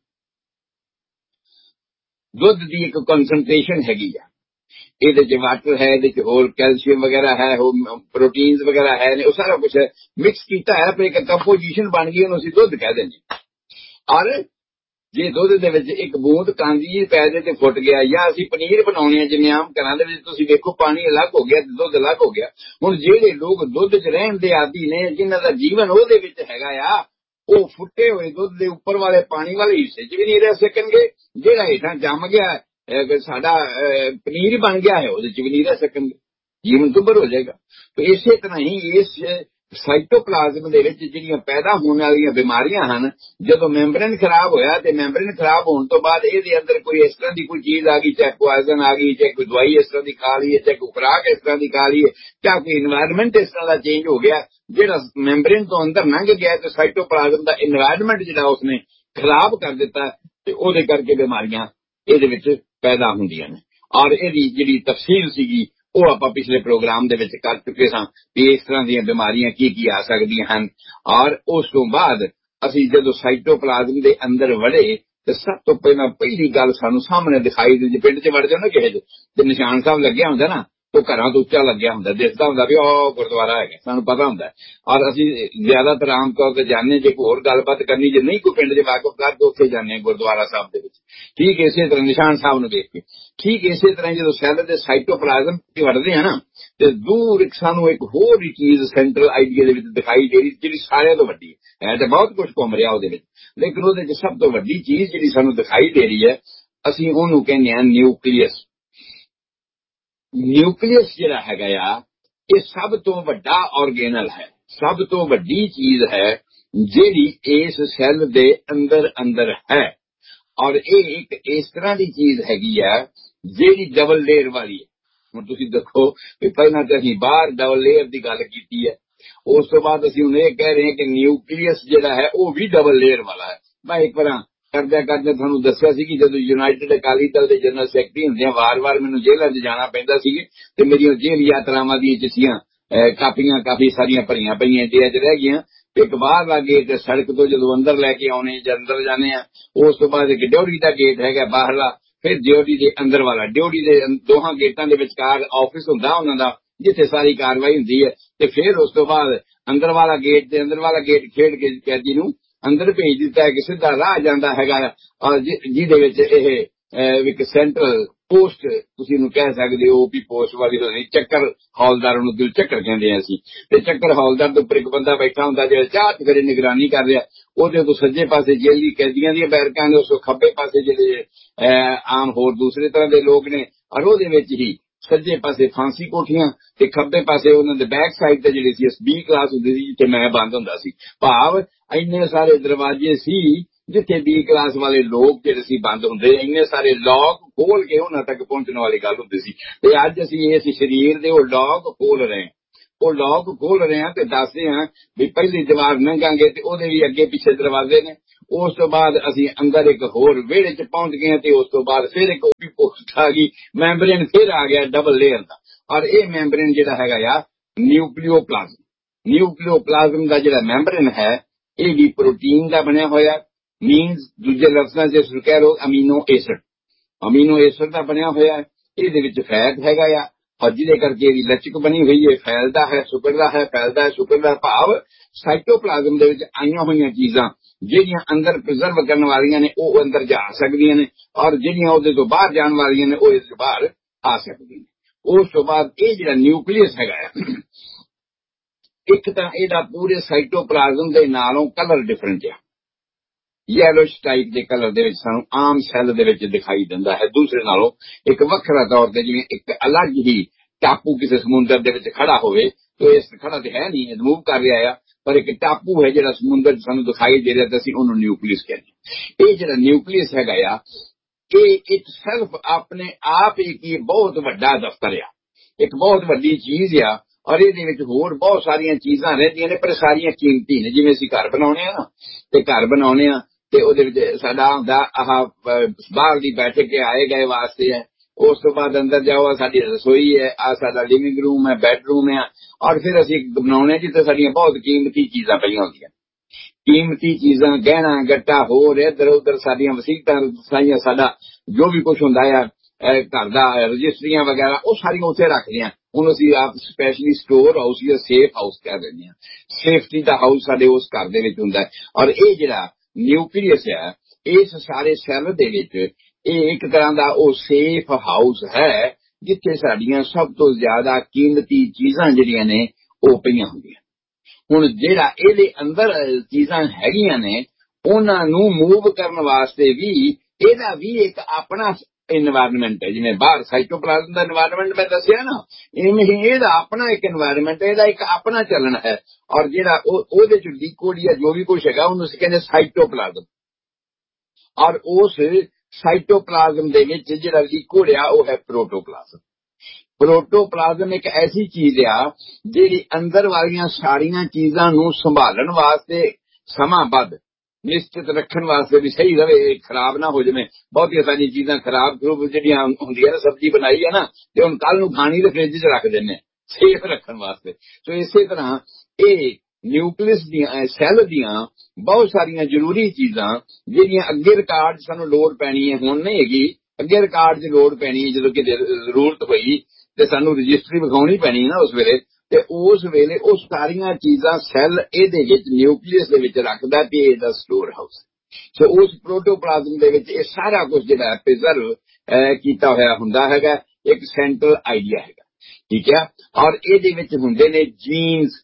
ਦੁੱਧ ਦੀ ਇੱਕ ਕਨਸੈਂਟ੍ਰੇਸ਼ਨ ਹੈਗੀ ਆ, ਇਹਦੇ 'ਚ ਵਾਟਰ ਹੈ, ਇਹਦੇ 'ਚ ਹੋਰ ਕੈਲਸ਼ੀਅਮ ਵਗੈਰਾ ਹੈ, ਹੋਰ ਪ੍ਰੋਟੀਨਸ ਵਗੈਰਾ ਹੈ ਨੇ, ਉਹ ਸਾਰਾ ਕੁਝ ਹੈ ਮਿਕਸ ਕੀਤਾ ਹੈ, ਫਿਰ ਇੱਕ ਕੰਪੋਜੀਸ਼ਨ ਬਣ ਗਈ, ਉਹਨੂੰ ਅਸੀਂ ਦੁੱਧ ਕਹਿ ਦਿੰਦੇ। ਔਰ ਜੇ ਦੁੱਧ ਦੇ ਵਿੱਚ ਇੱਕ ਬੂੰਦ ਕਾਂਜੀ ਪੈ ਜਾਏ ਤੇ ਫੁੱਟ ਗਿਆ, ਜਾਂ ਅਸੀਂ ਪਨੀਰ ਬਣਾਉਣੇ ਆ ਜਿਵੇਂ ਆਮ ਘਰਾਂ ਦੇ ਵਿੱਚ ਤੁਸੀਂ ਵੇਖੋ ਪਾਣੀ ਅਲੱਗ ਹੋ ਗਿਆ ਤੇ ਦੁੱਧ ਅਲੱਗ ਹੋ ਗਿਆ। ਹੁਣ ਜਿਹੜੇ ਲੋਕ ਦੁੱਧ 'ਚ ਰਹਿਣ ਦੇ ਆਦੀ ਨੇ, ਜਿਨ੍ਹਾਂ ਦਾ ਜੀਵਨ ਉਹਦੇ ਵਿੱਚ ਹੈਗਾ ਆ, ਉਹ ਫੁੱਟੇ ਹੋਏ ਦੁੱਧ ਦੇ ਉੱਪਰ ਵਾਲੇ ਪਾਣੀ ਵਾਲੇ ਹਿੱਸੇ 'ਚ ਵੀ ਨਹੀਂ ਰਹਿ ਸਕਣਗੇ। ਜਿਹੜਾ ਹੇਠਾਂ ਜੰਮ ਗਿਆ ਸਾਡਾ ਪਨੀਰ ਬਣ ਗਿਆ ਹੈ ਉਹਦੇ 'ਚ ਵੀ ਨਹੀਂ ਰਹਿ ਸਕਣਗੇ, ਜੀਵਨ ਦੁੱਭਰ ਹੋ ਜਾਏਗਾ। ਤੇ ਇਸੇ ਤਰ੍ਹਾਂ ਹੀ ਇਸ ਸਾਈਟੋਪਲਾਜ਼ਮ ਦੇ ਵਿੱਚ ਜਿਹੜੀਆਂ ਪੈਦਾ ਹੋਣ ਵਾਲੀਆਂ ਬਿਮਾਰੀਆਂ ਹਨ, ਜਦੋਂ ਮੈਂਬਰੇਨ ਖਰਾਬ ਹੋਇਆ ਤੇ ਮੈਂਬਰੇਨ ਖਰਾਬ ਹੋਣ ਤੋਂ ਬਾਅਦ ਇਹਦੇ ਅੰਦਰ ਕੋਈ ਇਸ ਤਰ੍ਹਾਂ ਦੀ ਕੋਈ ਚੀਜ਼ ਆ ਗਈ, ਚਾਹੇ ਪੋਇਜ਼ਨ ਆ ਗਈ, ਚਾਹੇ ਕੋਈ ਦਵਾਈ ਇਸ ਤਰ੍ਹਾਂ ਦੀ ਖਾ ਲਈ ਹੈ, ਚਾਹੇ ਕੋਈ ਖੁਰਾਕ ਇਸ ਤਰ੍ਹਾਂ ਦੀ ਖਾ ਲਈ ਹੈ, ਚਾਹੇ ਕੋਈ ਇਨਵਾਇਰਨਮੈਂਟ ਇਸ ਤਰ੍ਹਾਂ ਦਾ ਚੇਂਜ ਹੋ ਗਿਆ ਜਿਹੜਾ ਮੈਂਬਰੇਨ ਤੋਂ ਅੰਦਰ ਲੰਘ ਗਿਆ ਤੇ ਸਾਈਟੋਪਲਾਜ਼ਮ ਦਾ ਇਨਵਾਇਰਨਮੈਂਟ ਜਿਹੜਾ ਉਸਨੇ ਖਰਾਬ ਕਰ ਦਿੱਤਾ ਤੇ ਉਹਦੇ ਕਰਕੇ ਬਿਮਾਰੀਆਂ ਇਹਦੇ ਵਿੱਚ ਪੈਦਾ ਹੁੰਦੀਆਂ ਨੇ। ਔਰ ਇਹਦੀ ਜਿਹੜੀ ਤਫਸੀਲ ਸੀਗੀ ਉਹ ਆਪਾਂ ਪਿਛਲੇ ਪ੍ਰੋਗਰਾਮ ਦੇ ਵਿੱਚ ਕਰ ਚੁੱਕੇ ਸਾਂ ਵੀ ਇਸ ਤਰ੍ਹਾਂ ਦੀਆਂ ਬਿਮਾਰੀਆਂ ਕੀ ਆ ਸਕਦੀਆਂ ਹਨ। ਔਰ ਉਸ ਤੋਂ ਬਾਅਦ ਅਸੀਂ ਜਦੋਂ ਸਾਈਟੋਪਲਾਜ਼ਮ ਦੇ ਅੰਦਰ ਵੜੇ ਤੇ ਸਭ ਤੋਂ ਪਹਿਲੀ ਗੱਲ ਸਾਨੂੰ ਸਾਹਮਣੇ ਦਿਖਾਈ ਦਿੰਦੀ, ਪਿੰਡ 'ਚ ਵੜ ਜਾਓ ਨਾ ਕਿਸੇ 'ਚ ਤੇ ਨਿਸ਼ਾਨ ਸਾਹਿਬ ਲੱਗਿਆ ਹੁੰਦਾ ਨਾ, ਉਹ ਘਰਾਂ ਤੋਂ ਉੱਚਾ ਲੱਗਿਆ ਹੁੰਦਾ, ਦਿਸਦਾ ਹੁੰਦਾ ਵੀ ਉਹ ਗੁਰਦੁਆਰਾ ਹੈਗਾ, ਸਾਨੂੰ ਪਤਾ ਹੁੰਦਾ। ਔਰ ਅਸੀਂ ਜ਼ਿਆਦਾਤਰ ਆਮ ਤੌਰ ਤੇ ਜਾਂਦੇ, ਜੇ ਕੋਈ ਹੋਰ ਗੱਲਬਾਤ ਕਰਨੀ, ਜੇ ਨਹੀਂ ਕੋਈ ਪਿੰਡ 'ਚ ਵਾਕਫ ਕਰ ਕੇ ਉੱਥੇ ਜਾਂਦੇ ਗੁਰਦੁਆਰਾ ਸਾਹਿਬ ਦੇ ਵਿੱਚ। ਠੀਕ ਇਸੇ ਤਰ੍ਹਾਂ ਨਿਸ਼ਾਨ ਸਾਹਿਬ ਨੂੰ ਦੇਖ ਕੇ, ਠੀਕ ਇਸੇ ਤਰ੍ਹਾਂ ਜਦੋਂ ਸੈੱਲ ਦੇ ਸਾਈਟੋਪਲਾਜ਼ਮ ਤੇ ਵੜਦੇ ਆ ਨਾ, ਤੇ ਦੂਰ ਸਾਨੂੰ ਇੱਕ ਹੋਰ ਹੀ ਚੀਜ਼ ਸੈਂਟਰਲ ਆਈਡੀਆ ਦੇ ਵਿੱਚ ਦਿਖਾਈ ਦੇ ਰਹੀ, ਜਿਹੜੀ ਸਾਰਿਆਂ ਤੋਂ ਵੱਡੀ ਹੈ ਤੇ ਬਹੁਤ ਕੁਝ ਘੁੰਮ ਰਿਹਾ ਉਹਦੇ ਵਿੱਚ, ਲੇਕਿਨ ਉਹਦੇ 'ਚ ਸਭ ਤੋਂ ਵੱਡੀ ਚੀਜ਼ ਜਿਹੜੀ ਸਾਨੂੰ ਦਿਖਾਈ ਦੇ ਰਹੀ ਹੈ, ਅਸੀਂ ਉਹਨੂੰ ਕਹਿੰਦੇ ਹਾਂ ਨਿਊਕਲੀਅਸ। ਨਿਊਕਲੀਅਸ ਜਿਹੜਾ ਹੈਗਾ ਆ, ਇਹ ਸਭ ਤੋਂ ਵੱਡਾ ਆਰਗੇਨਲ ਹੈ, ਸਭ ਤੋਂ ਵੱਡੀ ਚੀਜ਼ ਹੈ ਜਿਹੜੀ ਇਸ ਸੈੱਲ ਦੇ ਅੰਦਰ ਹੈ। ਔਰ ਇਹ ਇੱਕ ਇਸ ਤਰ੍ਹਾਂ ਦੀ ਚੀਜ਼ ਹੈਗੀ ਆ ਜਿਹੜੀ ਡਬਲ ਲੇਅਰ ਵਾਲੀ ਹੈ। ਹੁਣ ਤੁਸੀਂ ਦੇਖੋ ਕਿ ਪਹਿਲਾਂ ਤਾਂ ਅਸੀਂ ਬਾਹਰ ਡਬਲ ਲੇਅਰ ਦੀ ਗੱਲ ਕੀਤੀ ਹੈ, ਉਸ ਤੋਂ ਬਾਅਦ ਅਸੀਂ ਹੁਣ ਇਹ ਕਹਿ ਰਹੇ ਹਾਂ ਕਿ ਨਿਊਕਲੀਅਸ ਜਿਹੜਾ ਹੈ ਉਹ ਵੀ ਡਬਲ ਲੇਅਰ ਵਾਲਾ ਹੈ। ਮੈਂ ਇੱਕ ਵਾਰ ਕਰਦੇ ਤੁਹਾਨੂੰ ਦੱਸਿਆ ਸੀ ਕਿ ਜਦੋਂ ਯੂਨਾਈਟਿਡ ਅਕਾਲੀ ਦਲ ਦੇ ਜਨਰਲ ਸੈਕਟਰੀ ਹੁੰਦੇ ਆ, ਵਾਰ-ਵਾਰ ਮੈਨੂੰ ਜੇਲ੍ਹਾਂ 'ਚ ਜਾਣਾ ਪੈਂਦਾ ਸੀ ਤੇ ਮੇਰੀਆਂ ਜੇਲ੍ਹ ਯਾਤਰਾਵਾਂ ਦੀਆਂ ਚਿੱਠੀਆਂ ਕਾਪੀਆਂ ਕਾਫੀ ਸਾਰੀਆਂ ਭਰੀਆਂ ਪਈਆਂ ਇੰਡੀਆ 'ਚ ਰਹਿ ਗਈਆਂ। ਇੱਕ ਬਾਹਰਲਾ ਗੇਟ ਸੜਕ ਤੋਂ ਜਦੋਂ ਅੰਦਰ ਲੈ ਕੇ ਆਉਣੇ ਜਾਂ ਅੰਦਰ ਜਾਂਦੇ ਆ, ਉਸ ਤੋਂ ਬਾਅਦ ਇੱਕ ਡਿਊਟੀ ਦਾ ਗੇਟ ਹੈਗਾ ਬਾਹਰਲਾ, ਫਿਰ ਡਿਊਟੀ ਦੇ ਅੰਦਰ ਵਾਲਾ। ਡਿਊਟੀ ਦੇ ਦੋਹਾਂ ਗੇਟਾਂ ਦੇ ਵਿਚਕਾਰ ਆਫਿਸ ਹੁੰਦਾ ਉਹਨਾਂ ਦਾ, ਜਿੱਥੇ ਸਾਰੀ ਕਾਰਵਾਈ ਹੁੰਦੀ ਹੈ, ਤੇ ਫਿਰ ਉਸ ਤੋਂ ਬਾਅਦ ਅੰਦਰ ਵਾਲਾ ਗੇਟ ਤੇ ਅੰਦਰ ਵਾਲਾ ਗੇਟ ਖੇਡ ਕੇ ਕੈਦੀ ਨੂੰ ਅੰਦਰ ਭੇਜ ਦਿੱਤਾ ਹੈ ਕਿ ਸਿੱਧਾ ਰਾਹ ਜਾਂਦਾ ਹੈਗਾ। ਔਰ ਜਿਹਦੇ ਵਿੱਚ ਇਹ ਇੱਕ ਸੈਂਟਰਲ ਪੋਸਟ ਤੁਸੀਂ ਨੂੰ ਕਹਿ ਸਕਦੇ ਹੋ, ਵੀ ਪੋਸਟ ਵਾਲੀ ਹੋਣੀ, ਚੱਕਰ ਹੌਲਦਾਰ ਨੂੰ ਦਿਲ ਚੱਕਰ ਕਹਿੰਦੇ ਆ ਅਸੀਂ, ਤੇ ਚੱਕਰ ਹੌਲਦਾਰ ਦੇ ਉੱਪਰ ਇੱਕ ਬੰਦਾ ਬੈਠਾ ਹੁੰਦਾ ਜਿਹੜਾ ਚਾਹ ਕਰੇ ਨਿਗਰਾਨੀ ਕਰ ਰਿਹਾ। ਉਹਦੇ ਤੋਂ ਸੱਜੇ ਪਾਸੇ ਜੇਲ੍ਹ ਦੀ ਕੈਦੀਆਂ ਦੀਆਂ ਬੈਰਕਾਂ ਨੇ, ਉਸ ਤੋਂ ਖੱਬੇ ਪਾਸੇ ਜਿਹੜੇ ਆਮ ਹੋਰ ਦੂਸਰੇ ਤਰ੍ਹਾਂ ਦੇ ਲੋਕ ਨੇ, ਔਰ ਉਹਦੇ ਵਿੱਚ ਹੀ ਸੱਜੇ ਪਾਸੇ ਫਾਂਸੀ ਕੋਠੀਆਂ ਤੇ ਖੱਬੇ ਪਾਸੇ ਉਹਨਾਂ ਦੇ ਬੈਕ ਸਾਈਡ ਤੇ ਜਿਹੜੀ ਸੀ B ਕਲਾਸ ਹੁੰਦੀ ਸੀ, ਜਿੱਥੇ ਮੈਂ ਬੰਦ ਹੁੰਦਾ ਸੀ। ਭਾਵ ਇੰਨੇ ਸਾਰੇ ਦਰਵਾਜ਼ੇ ਸੀ ਜਿੱਥੇ B ਕਲਾਸ ਵਾਲੇ ਲੋਕ ਜਿਹੜੇ ਸੀ ਬੰਦ ਹੁੰਦੇ, ਇੰਨੇ ਸਾਰੇ ਲੌਕ ਖੋਲ ਕੇ ਉਹਨਾਂ ਤੱਕ ਪਹੁੰਚਣ ਵਾਲੀ ਗੱਲ ਹੁੰਦੀ ਸੀ। ਤੇ ਅੱਜ ਅਸੀਂ ਇਸ ਸਰੀਰ ਦੇ ਉਹ ਲੌਕ ਖੋਲ ਰਹੇ ਹਾਂ, ਉਹ ਲੌਕ ਖੋਲ ਰਹੇ ਹਾਂ ਤੇ ਦੱਸਦੇ ਹਾਂ ਵੀ ਪਹਿਲੀ ਦੀਵਾਰ ਲੰਘਾਂਗੇ ਤੇ ਉਹਦੇ ਵੀ ਅੱਗੇ ਪਿੱਛੇ ਦਰਵਾਜ਼ੇ ਨੇ। ਉਸ ਤੋਂ ਬਾਅਦ ਅਸੀਂ ਅੰਦਰ ਇੱਕ ਹੋਰ ਵਿਹੜੇ 'ਚ ਪਹੁੰਚ ਗਏ ਤੇ ਉਸ ਤੋਂ ਬਾਅਦ ਫਿਰ ਇੱਕ ਵੀ ਪੋਸਟ ਆ ਗਈ, ਮੈਂਬਰੇਨ ਫਿਰ ਆ ਗਿਆ ਡਬਲ ਲੇਅਰ ਦਾ। ਔਰ ਇਹ ਮੈਂਬਰੇਨ ਜਿਹੜਾ ਹੈਗਾ ਆ ਨਿਊਕਲੀਓਪਲਾਜ਼ਮ, ਨਿਊਕਲੀਓਪਲਾਜ਼ਮ ਦਾ ਜਿਹੜਾ ਮੈਂਬਰੇਨ ਹੈ ਇਹ ਵੀ ਪ੍ਰੋਟੀਨ ਦਾ ਬਣਿਆ ਹੋਇਆ, ਮੀਨਸ ਦੂਜੇ ਲਫ਼ਜ਼ਾਂ 'ਚ ਕਹਿ ਲਓ ਅਮੀਨੋ ਐਸਿਡ ਦਾ ਬਣਿਆ ਹੋਇਆ ਹੈ। ਇਹਦੇ ਵਿੱਚ ਫੈਟ ਹੈਗਾ ਆ, ਔਰ ਜਿਹਦੇ ਕਰਕੇ ਇਹਦੀ ਲਚਕ ਬਣੀ ਹੋਈ ਹੈ, ਫੈਲਦਾ ਹੈ ਸੁਕੜਦਾ ਹੈ, ਫੈਲਦਾ ਹੈ ਸੁਕੜਦਾ। ਭਾਵ ਸਾਈਟੋਪਲਾਜ਼ਮ ਦੇ ਵਿੱਚ ਆਈਆਂ ਹੋਈਆਂ ਚੀਜ਼ਾਂ ਜਿਹੜੀਆਂ ਅੰਦਰ ਪ੍ਰੀਜ਼ਰਵ ਕਰਨ ਵਾਲੀਆਂ ਨੇ ਉਹ ਅੰਦਰ ਜਾ ਸਕਦੀਆਂ ਨੇ, ਔਰ ਜਿਹੜੀਆਂ ਉਹਦੇ ਤੋਂ ਬਾਹਰ ਜਾਣ ਵਾਲੀਆਂ ਨੇ ਉਹ ਇਸ ਤੋਂ ਬਾਹਰ ਆ ਸਕਦੀਆਂ ਨੇ। ਉਸ ਤੋਂ ਬਾਅਦ ਇਹ ਜਿਹੜਾ ਨਿਊਕਲੀਅਸ ਹੈਗਾ ਆ, ਇੱਕ ਤਾਂ ਇਹਦਾ ਪੂਰੇ ਸਾਈਟੋਪਲਾਜ਼ਮ ਦੇ ਨਾਲੋਂ ਕਲਰ ਡਿਫਰੈਂਟ ਆ, ਯੈਲੋਇਸ਼ ਟਾਈਪ ਦੇ ਕਲਰ ਦੇ ਵਿੱਚ ਸਾਨੂੰ ਆਮ ਸੈੱਲ ਦੇ ਵਿੱਚ ਦਿਖਾਈ ਦਿੰਦਾ ਹੈ, ਦੂਸਰੇ ਨਾਲੋਂ ਇੱਕ ਵੱਖਰਾ ਤੌਰ ਤੇ, ਜਿਵੇਂ ਇੱਕ ਅਲੱਗ ਹੀ ਟਾਪੂ ਕਿਸੇ ਸਮੁੰਦਰ ਦੇ ਵਿੱਚ ਖੜਾ ਹੋਵੇ। ਤੇ ਇਸ ਖੜਾ ਤੇ ਹੈ ਨਹੀਂ, ਮੂਵ ਕਰ ਰਿਹਾ ਆ, ਪਰ ਇੱਕ ਟਾਪੂ ਹੈ ਜਿਹੜਾ ਸਮੁੰਦਰ 'ਚ ਸਾਨੂੰ ਦਿਖਾਈ ਦੇ ਰਿਹਾ ਤੇ ਅਸੀਂ ਉਹਨੂੰ ਨਿਊਕਲੀਅਸ ਕਹਿੰਦੇ। ਇਹ ਜਿਹੜਾ ਨਿਊਕਲੀਅਸ ਹੈਗਾ ਆ, ਇਹ ਇੱਕ ਸੈਲਫ ਆਪਣੇ ਆਪ ਹੀ ਕੀ ਬਹੁਤ ਵੱਡਾ ਦਫ਼ਤਰ ਆ, ਇੱਕ ਬਹੁਤ ਵੱਡੀ ਚੀਜ਼ ਆ। ਔਰ ਇਹਦੇ ਵਿੱਚ ਹੋਰ ਬਹੁਤ ਸਾਰੀਆਂ ਚੀਜ਼ਾਂ ਰਹਿੰਦੀਆਂ ਨੇ, ਪਰ ਸਾਰੀਆਂ ਕੀਮਤੀ ਨੇ। ਜਿਵੇਂ ਅਸੀਂ ਘਰ ਬਣਾਉਣੇ ਆ ਨਾ, ਤੇ ਘਰ ਬਣਾਉਣੇ ਆ ਤੇ ਉਹਦੇ ਵਿੱਚ ਸਾਡਾ ਹੁੰਦਾ ਆਹ ਬਾਹਰ ਦੀ ਬੈਠਕ ਕੇ ਆਏ ਗਏ ਵਾਸਤੇ ਹੈ, ਉਸ ਤੋਂ ਬਾਅਦ ਅੰਦਰ ਜਾਓ ਸਾਡੀ ਰਸੋਈ ਹੈ, ਆ ਸਾਡਾ ਲਿਵਿੰਗ ਰੂਮ ਹੈ, ਬੈਡਰੂਮ ਹੈ। ਔਰ ਫਿਰ ਅਸੀਂ ਬਣਾਉਣੇ ਜਿੱਥੇ ਸਾਡੀਆਂ ਬਹੁਤ ਕੀਮਤੀ ਚੀਜ਼ਾਂ ਪਈਆਂ ਹੁੰਦੀਆਂ, ਕੀਮਤੀ ਚੀਜ਼ਾਂ, ਗਹਿਣਾ ਗੱਟਾ, ਹੋਰ ਇੱਧਰ ਉੱਧਰ ਸਾਡੀਆਂ ਵਸੀਤਾਂ ਸਾਈਆਂ, ਸਾਡਾ ਜੋ ਵੀ ਕੁਛ ਹੁੰਦਾ ਆ ਘਰ ਦਾ, ਰਜਿਸਟਰੀਆਂ ਵਗੈਰਾ, ਉਹ ਸਾਰੀਆਂ ਉੱਥੇ ਰੱਖਦੇ ਹਾਂ। ਹੁਣ ਅਸੀਂ ਆਪ ਸਪੈਸ਼ਲੀ ਸਟੋਰ ਹਾਊਸ ਜਾਂ ਸੇਫ ਹਾਊਸ ਕਹਿ ਦਿੰਦੇ ਹਾਂ, ਸੇਫਟੀ ਦਾ ਹਾਊਸ ਸਾਡੇ ਉਸ ਘਰ ਦੇ ਵਿੱਚ ਹੁੰਦਾ ਹੈ। ਔਰ ਇਹ ਜਿਹੜਾ ਨਿਊਕਲੀਅਸ ਹੈ ਇਸ ਸਾਰੇ ਸੈੱਲ ਦੇ ਵਿੱਚ, ਇਹ ਇੱਕ ਤਰ੍ਹਾਂ ਦਾ ਉਹ ਸੇਫ ਹਾਊਸ ਹੈ ਜਿੱਥੇ ਸਾਡੀਆਂ ਸਭ ਤੋਂ ਜ਼ਿਆਦਾ ਕੀਮਤੀ ਚੀਜ਼ਾਂ ਜਿਹੜੀਆਂ ਨੇ ਉਹ ਪਈਆਂ ਹੁੰਦੀਆਂ। ਹੁਣ ਜਿਹੜਾ ਇਹਦੇ ਅੰਦਰ ਚੀਜ਼ਾਂ ਹੈਗੀਆਂ ਨੇ ਉਹਨਾਂ ਨੂੰ ਮੂਵ ਕਰਨ ਵਾਸਤੇ ਵੀ ਇਹਦਾ ਵੀ ਇੱਕ ਆਪਣਾ ਇਨਵਾਇਰਨਮੈਂਟ ਹੈ। ਜਿਵੇਂ ਬਾਹਰ ਸਾਈਟੋਪਲਾਜ਼ਮ ਦਾ ਇਨਵਾਇਰਨਮੈਂਟ ਮੈਂ ਦੱਸਿਆ ਨਾ, ਇਵੇਂ ਹੀ ਇਹਦਾ ਆਪਣਾ ਇੱਕ ਇਨਵਾਇਰਨਮੈਂਟ ਹੈ, ਇਹਦਾ ਇੱਕ ਆਪਣਾ ਚੱਲਣ ਹੈ। ਔਰ ਜਿਹੜਾ ਉਹਦੇ ਚ ਲਿਕੁਇਡ ਜਾਂ ਜੋ ਵੀ ਕੁਛ ਹੈਗਾ ਉਹਨੂੰ ਅਸੀਂ ਕਹਿੰਦੇ ਸਾਈਟੋਪਲਾਜ਼ਮ। ਔਰ ਉਸ ਸਾਈਟੋਪਲਾਜ਼ਮ ਦੇ ਵਿੱਚ ਜਿਹੜਾ ਲਿਕੁਇਡ ਆ ਉਹ ਹੈ ਪ੍ਰੋਟੋਪਲਾਜ਼ਮ। ਪ੍ਰੋਟੋਪਲਾਜ਼ਮ ਇੱਕ ਐਸੀ ਚੀਜ਼ ਆ ਜਿਹੜੀ ਅੰਦਰ ਵਾਲੀਆਂ ਸਾਰੀਆਂ ਚੀਜ਼ਾਂ ਨੂੰ ਸੰਭਾਲਣ ਵਾਸਤੇ ਸਮਾਂਬੱਧ ਨਿਸ਼ਚਿਤ ਰੱਖਣ ਵਾਸਤੇ ਵੀ ਸਹੀ ਰਵੇ, ਖਰਾਬ ਨਾ ਹੋ ਜਾਵੇ। ਬਹੁਤੀਆਂ ਸਾਰੀਆਂ ਚੀਜ਼ਾਂ ਖਰਾਬ ਜਿਹੜੀਆਂ ਹੁੰਦੀਆਂ ਨੇ, ਸਬਜ਼ੀ ਬਣਾਈ ਹੈ ਨਾ ਤੇ ਹੁਣ ਕੱਲ ਨੂੰ ਖਾਣੀ ਤੇ ਫ੍ਰਿਜ 'ਚ ਰੱਖ ਦਿੰਦੇ ਸੇਫ ਰੱਖਣ ਵਾਸਤੇ। ਸੋ ਇਸੇ ਤਰ੍ਹਾਂ ਇਹ ਨਿਊਕਲੀਅਸ ਦੀਆਂ ਸੈੱਲ ਦੀਆਂ ਬਹੁਤ ਸਾਰੀਆਂ ਜ਼ਰੂਰੀ ਚੀਜ਼ਾਂ ਜਿਹੜੀਆਂ ਅੱਗੇ ਰਿਕਾਰਡ ਸਾਨੂੰ ਲੋੜ ਪੈਣੀ ਹੈ, ਹੁਣ ਨਹੀਂ ਹੈਗੀ, ਅੱਗੇ ਰਿਕਾਰਡ 'ਚ ਲੋੜ ਪੈਣੀ ਹੈ ਜਦੋਂ ਕਿਤੇ ਜ਼ਰੂਰਤ ਹੋਈ ਤੇ ਸਾਨੂੰ ਰਜਿਸਟਰੀ ਵਿਖਾਉਣੀ ਪੈਣੀ ਨਾ ਉਸ ਵੇਲੇ, ਤੇ ਉਸ ਵੇਲੇ ਉਹ ਸਾਰੀਆਂ ਚੀਜ਼ਾਂ ਸੈੱਲ ਇਹਦੇ ਵਿੱਚ ਨਿਊਕਲੀਅਸ ਦੇ ਵਿੱਚ ਰੱਖਦਾ ਤੇ ਇਹਦਾ ਸਟੋਰ ਹਾਊਸ। ਸੋ ਉਸ ਪ੍ਰੋਟੋਪਲਾਜ਼ਮ ਦੇ ਵਿੱਚ ਇਹ ਸਾਰਾ ਕੁਝ ਜਿਹੜਾ ਪ੍ਰੀਜ਼ਰਵ ਕੀਤਾ ਹੋਇਆ ਹੁੰਦਾ ਹੈਗਾ, ਇੱਕ ਸੈਂਟਰਲ ਆਈਡੀਆ ਹੈਗਾ, ਠੀਕ ਹੈ। ਔਰ ਇਹਦੇ ਵਿੱਚ ਹੁੰਦੇ ਨੇ ਜੀਨਸ,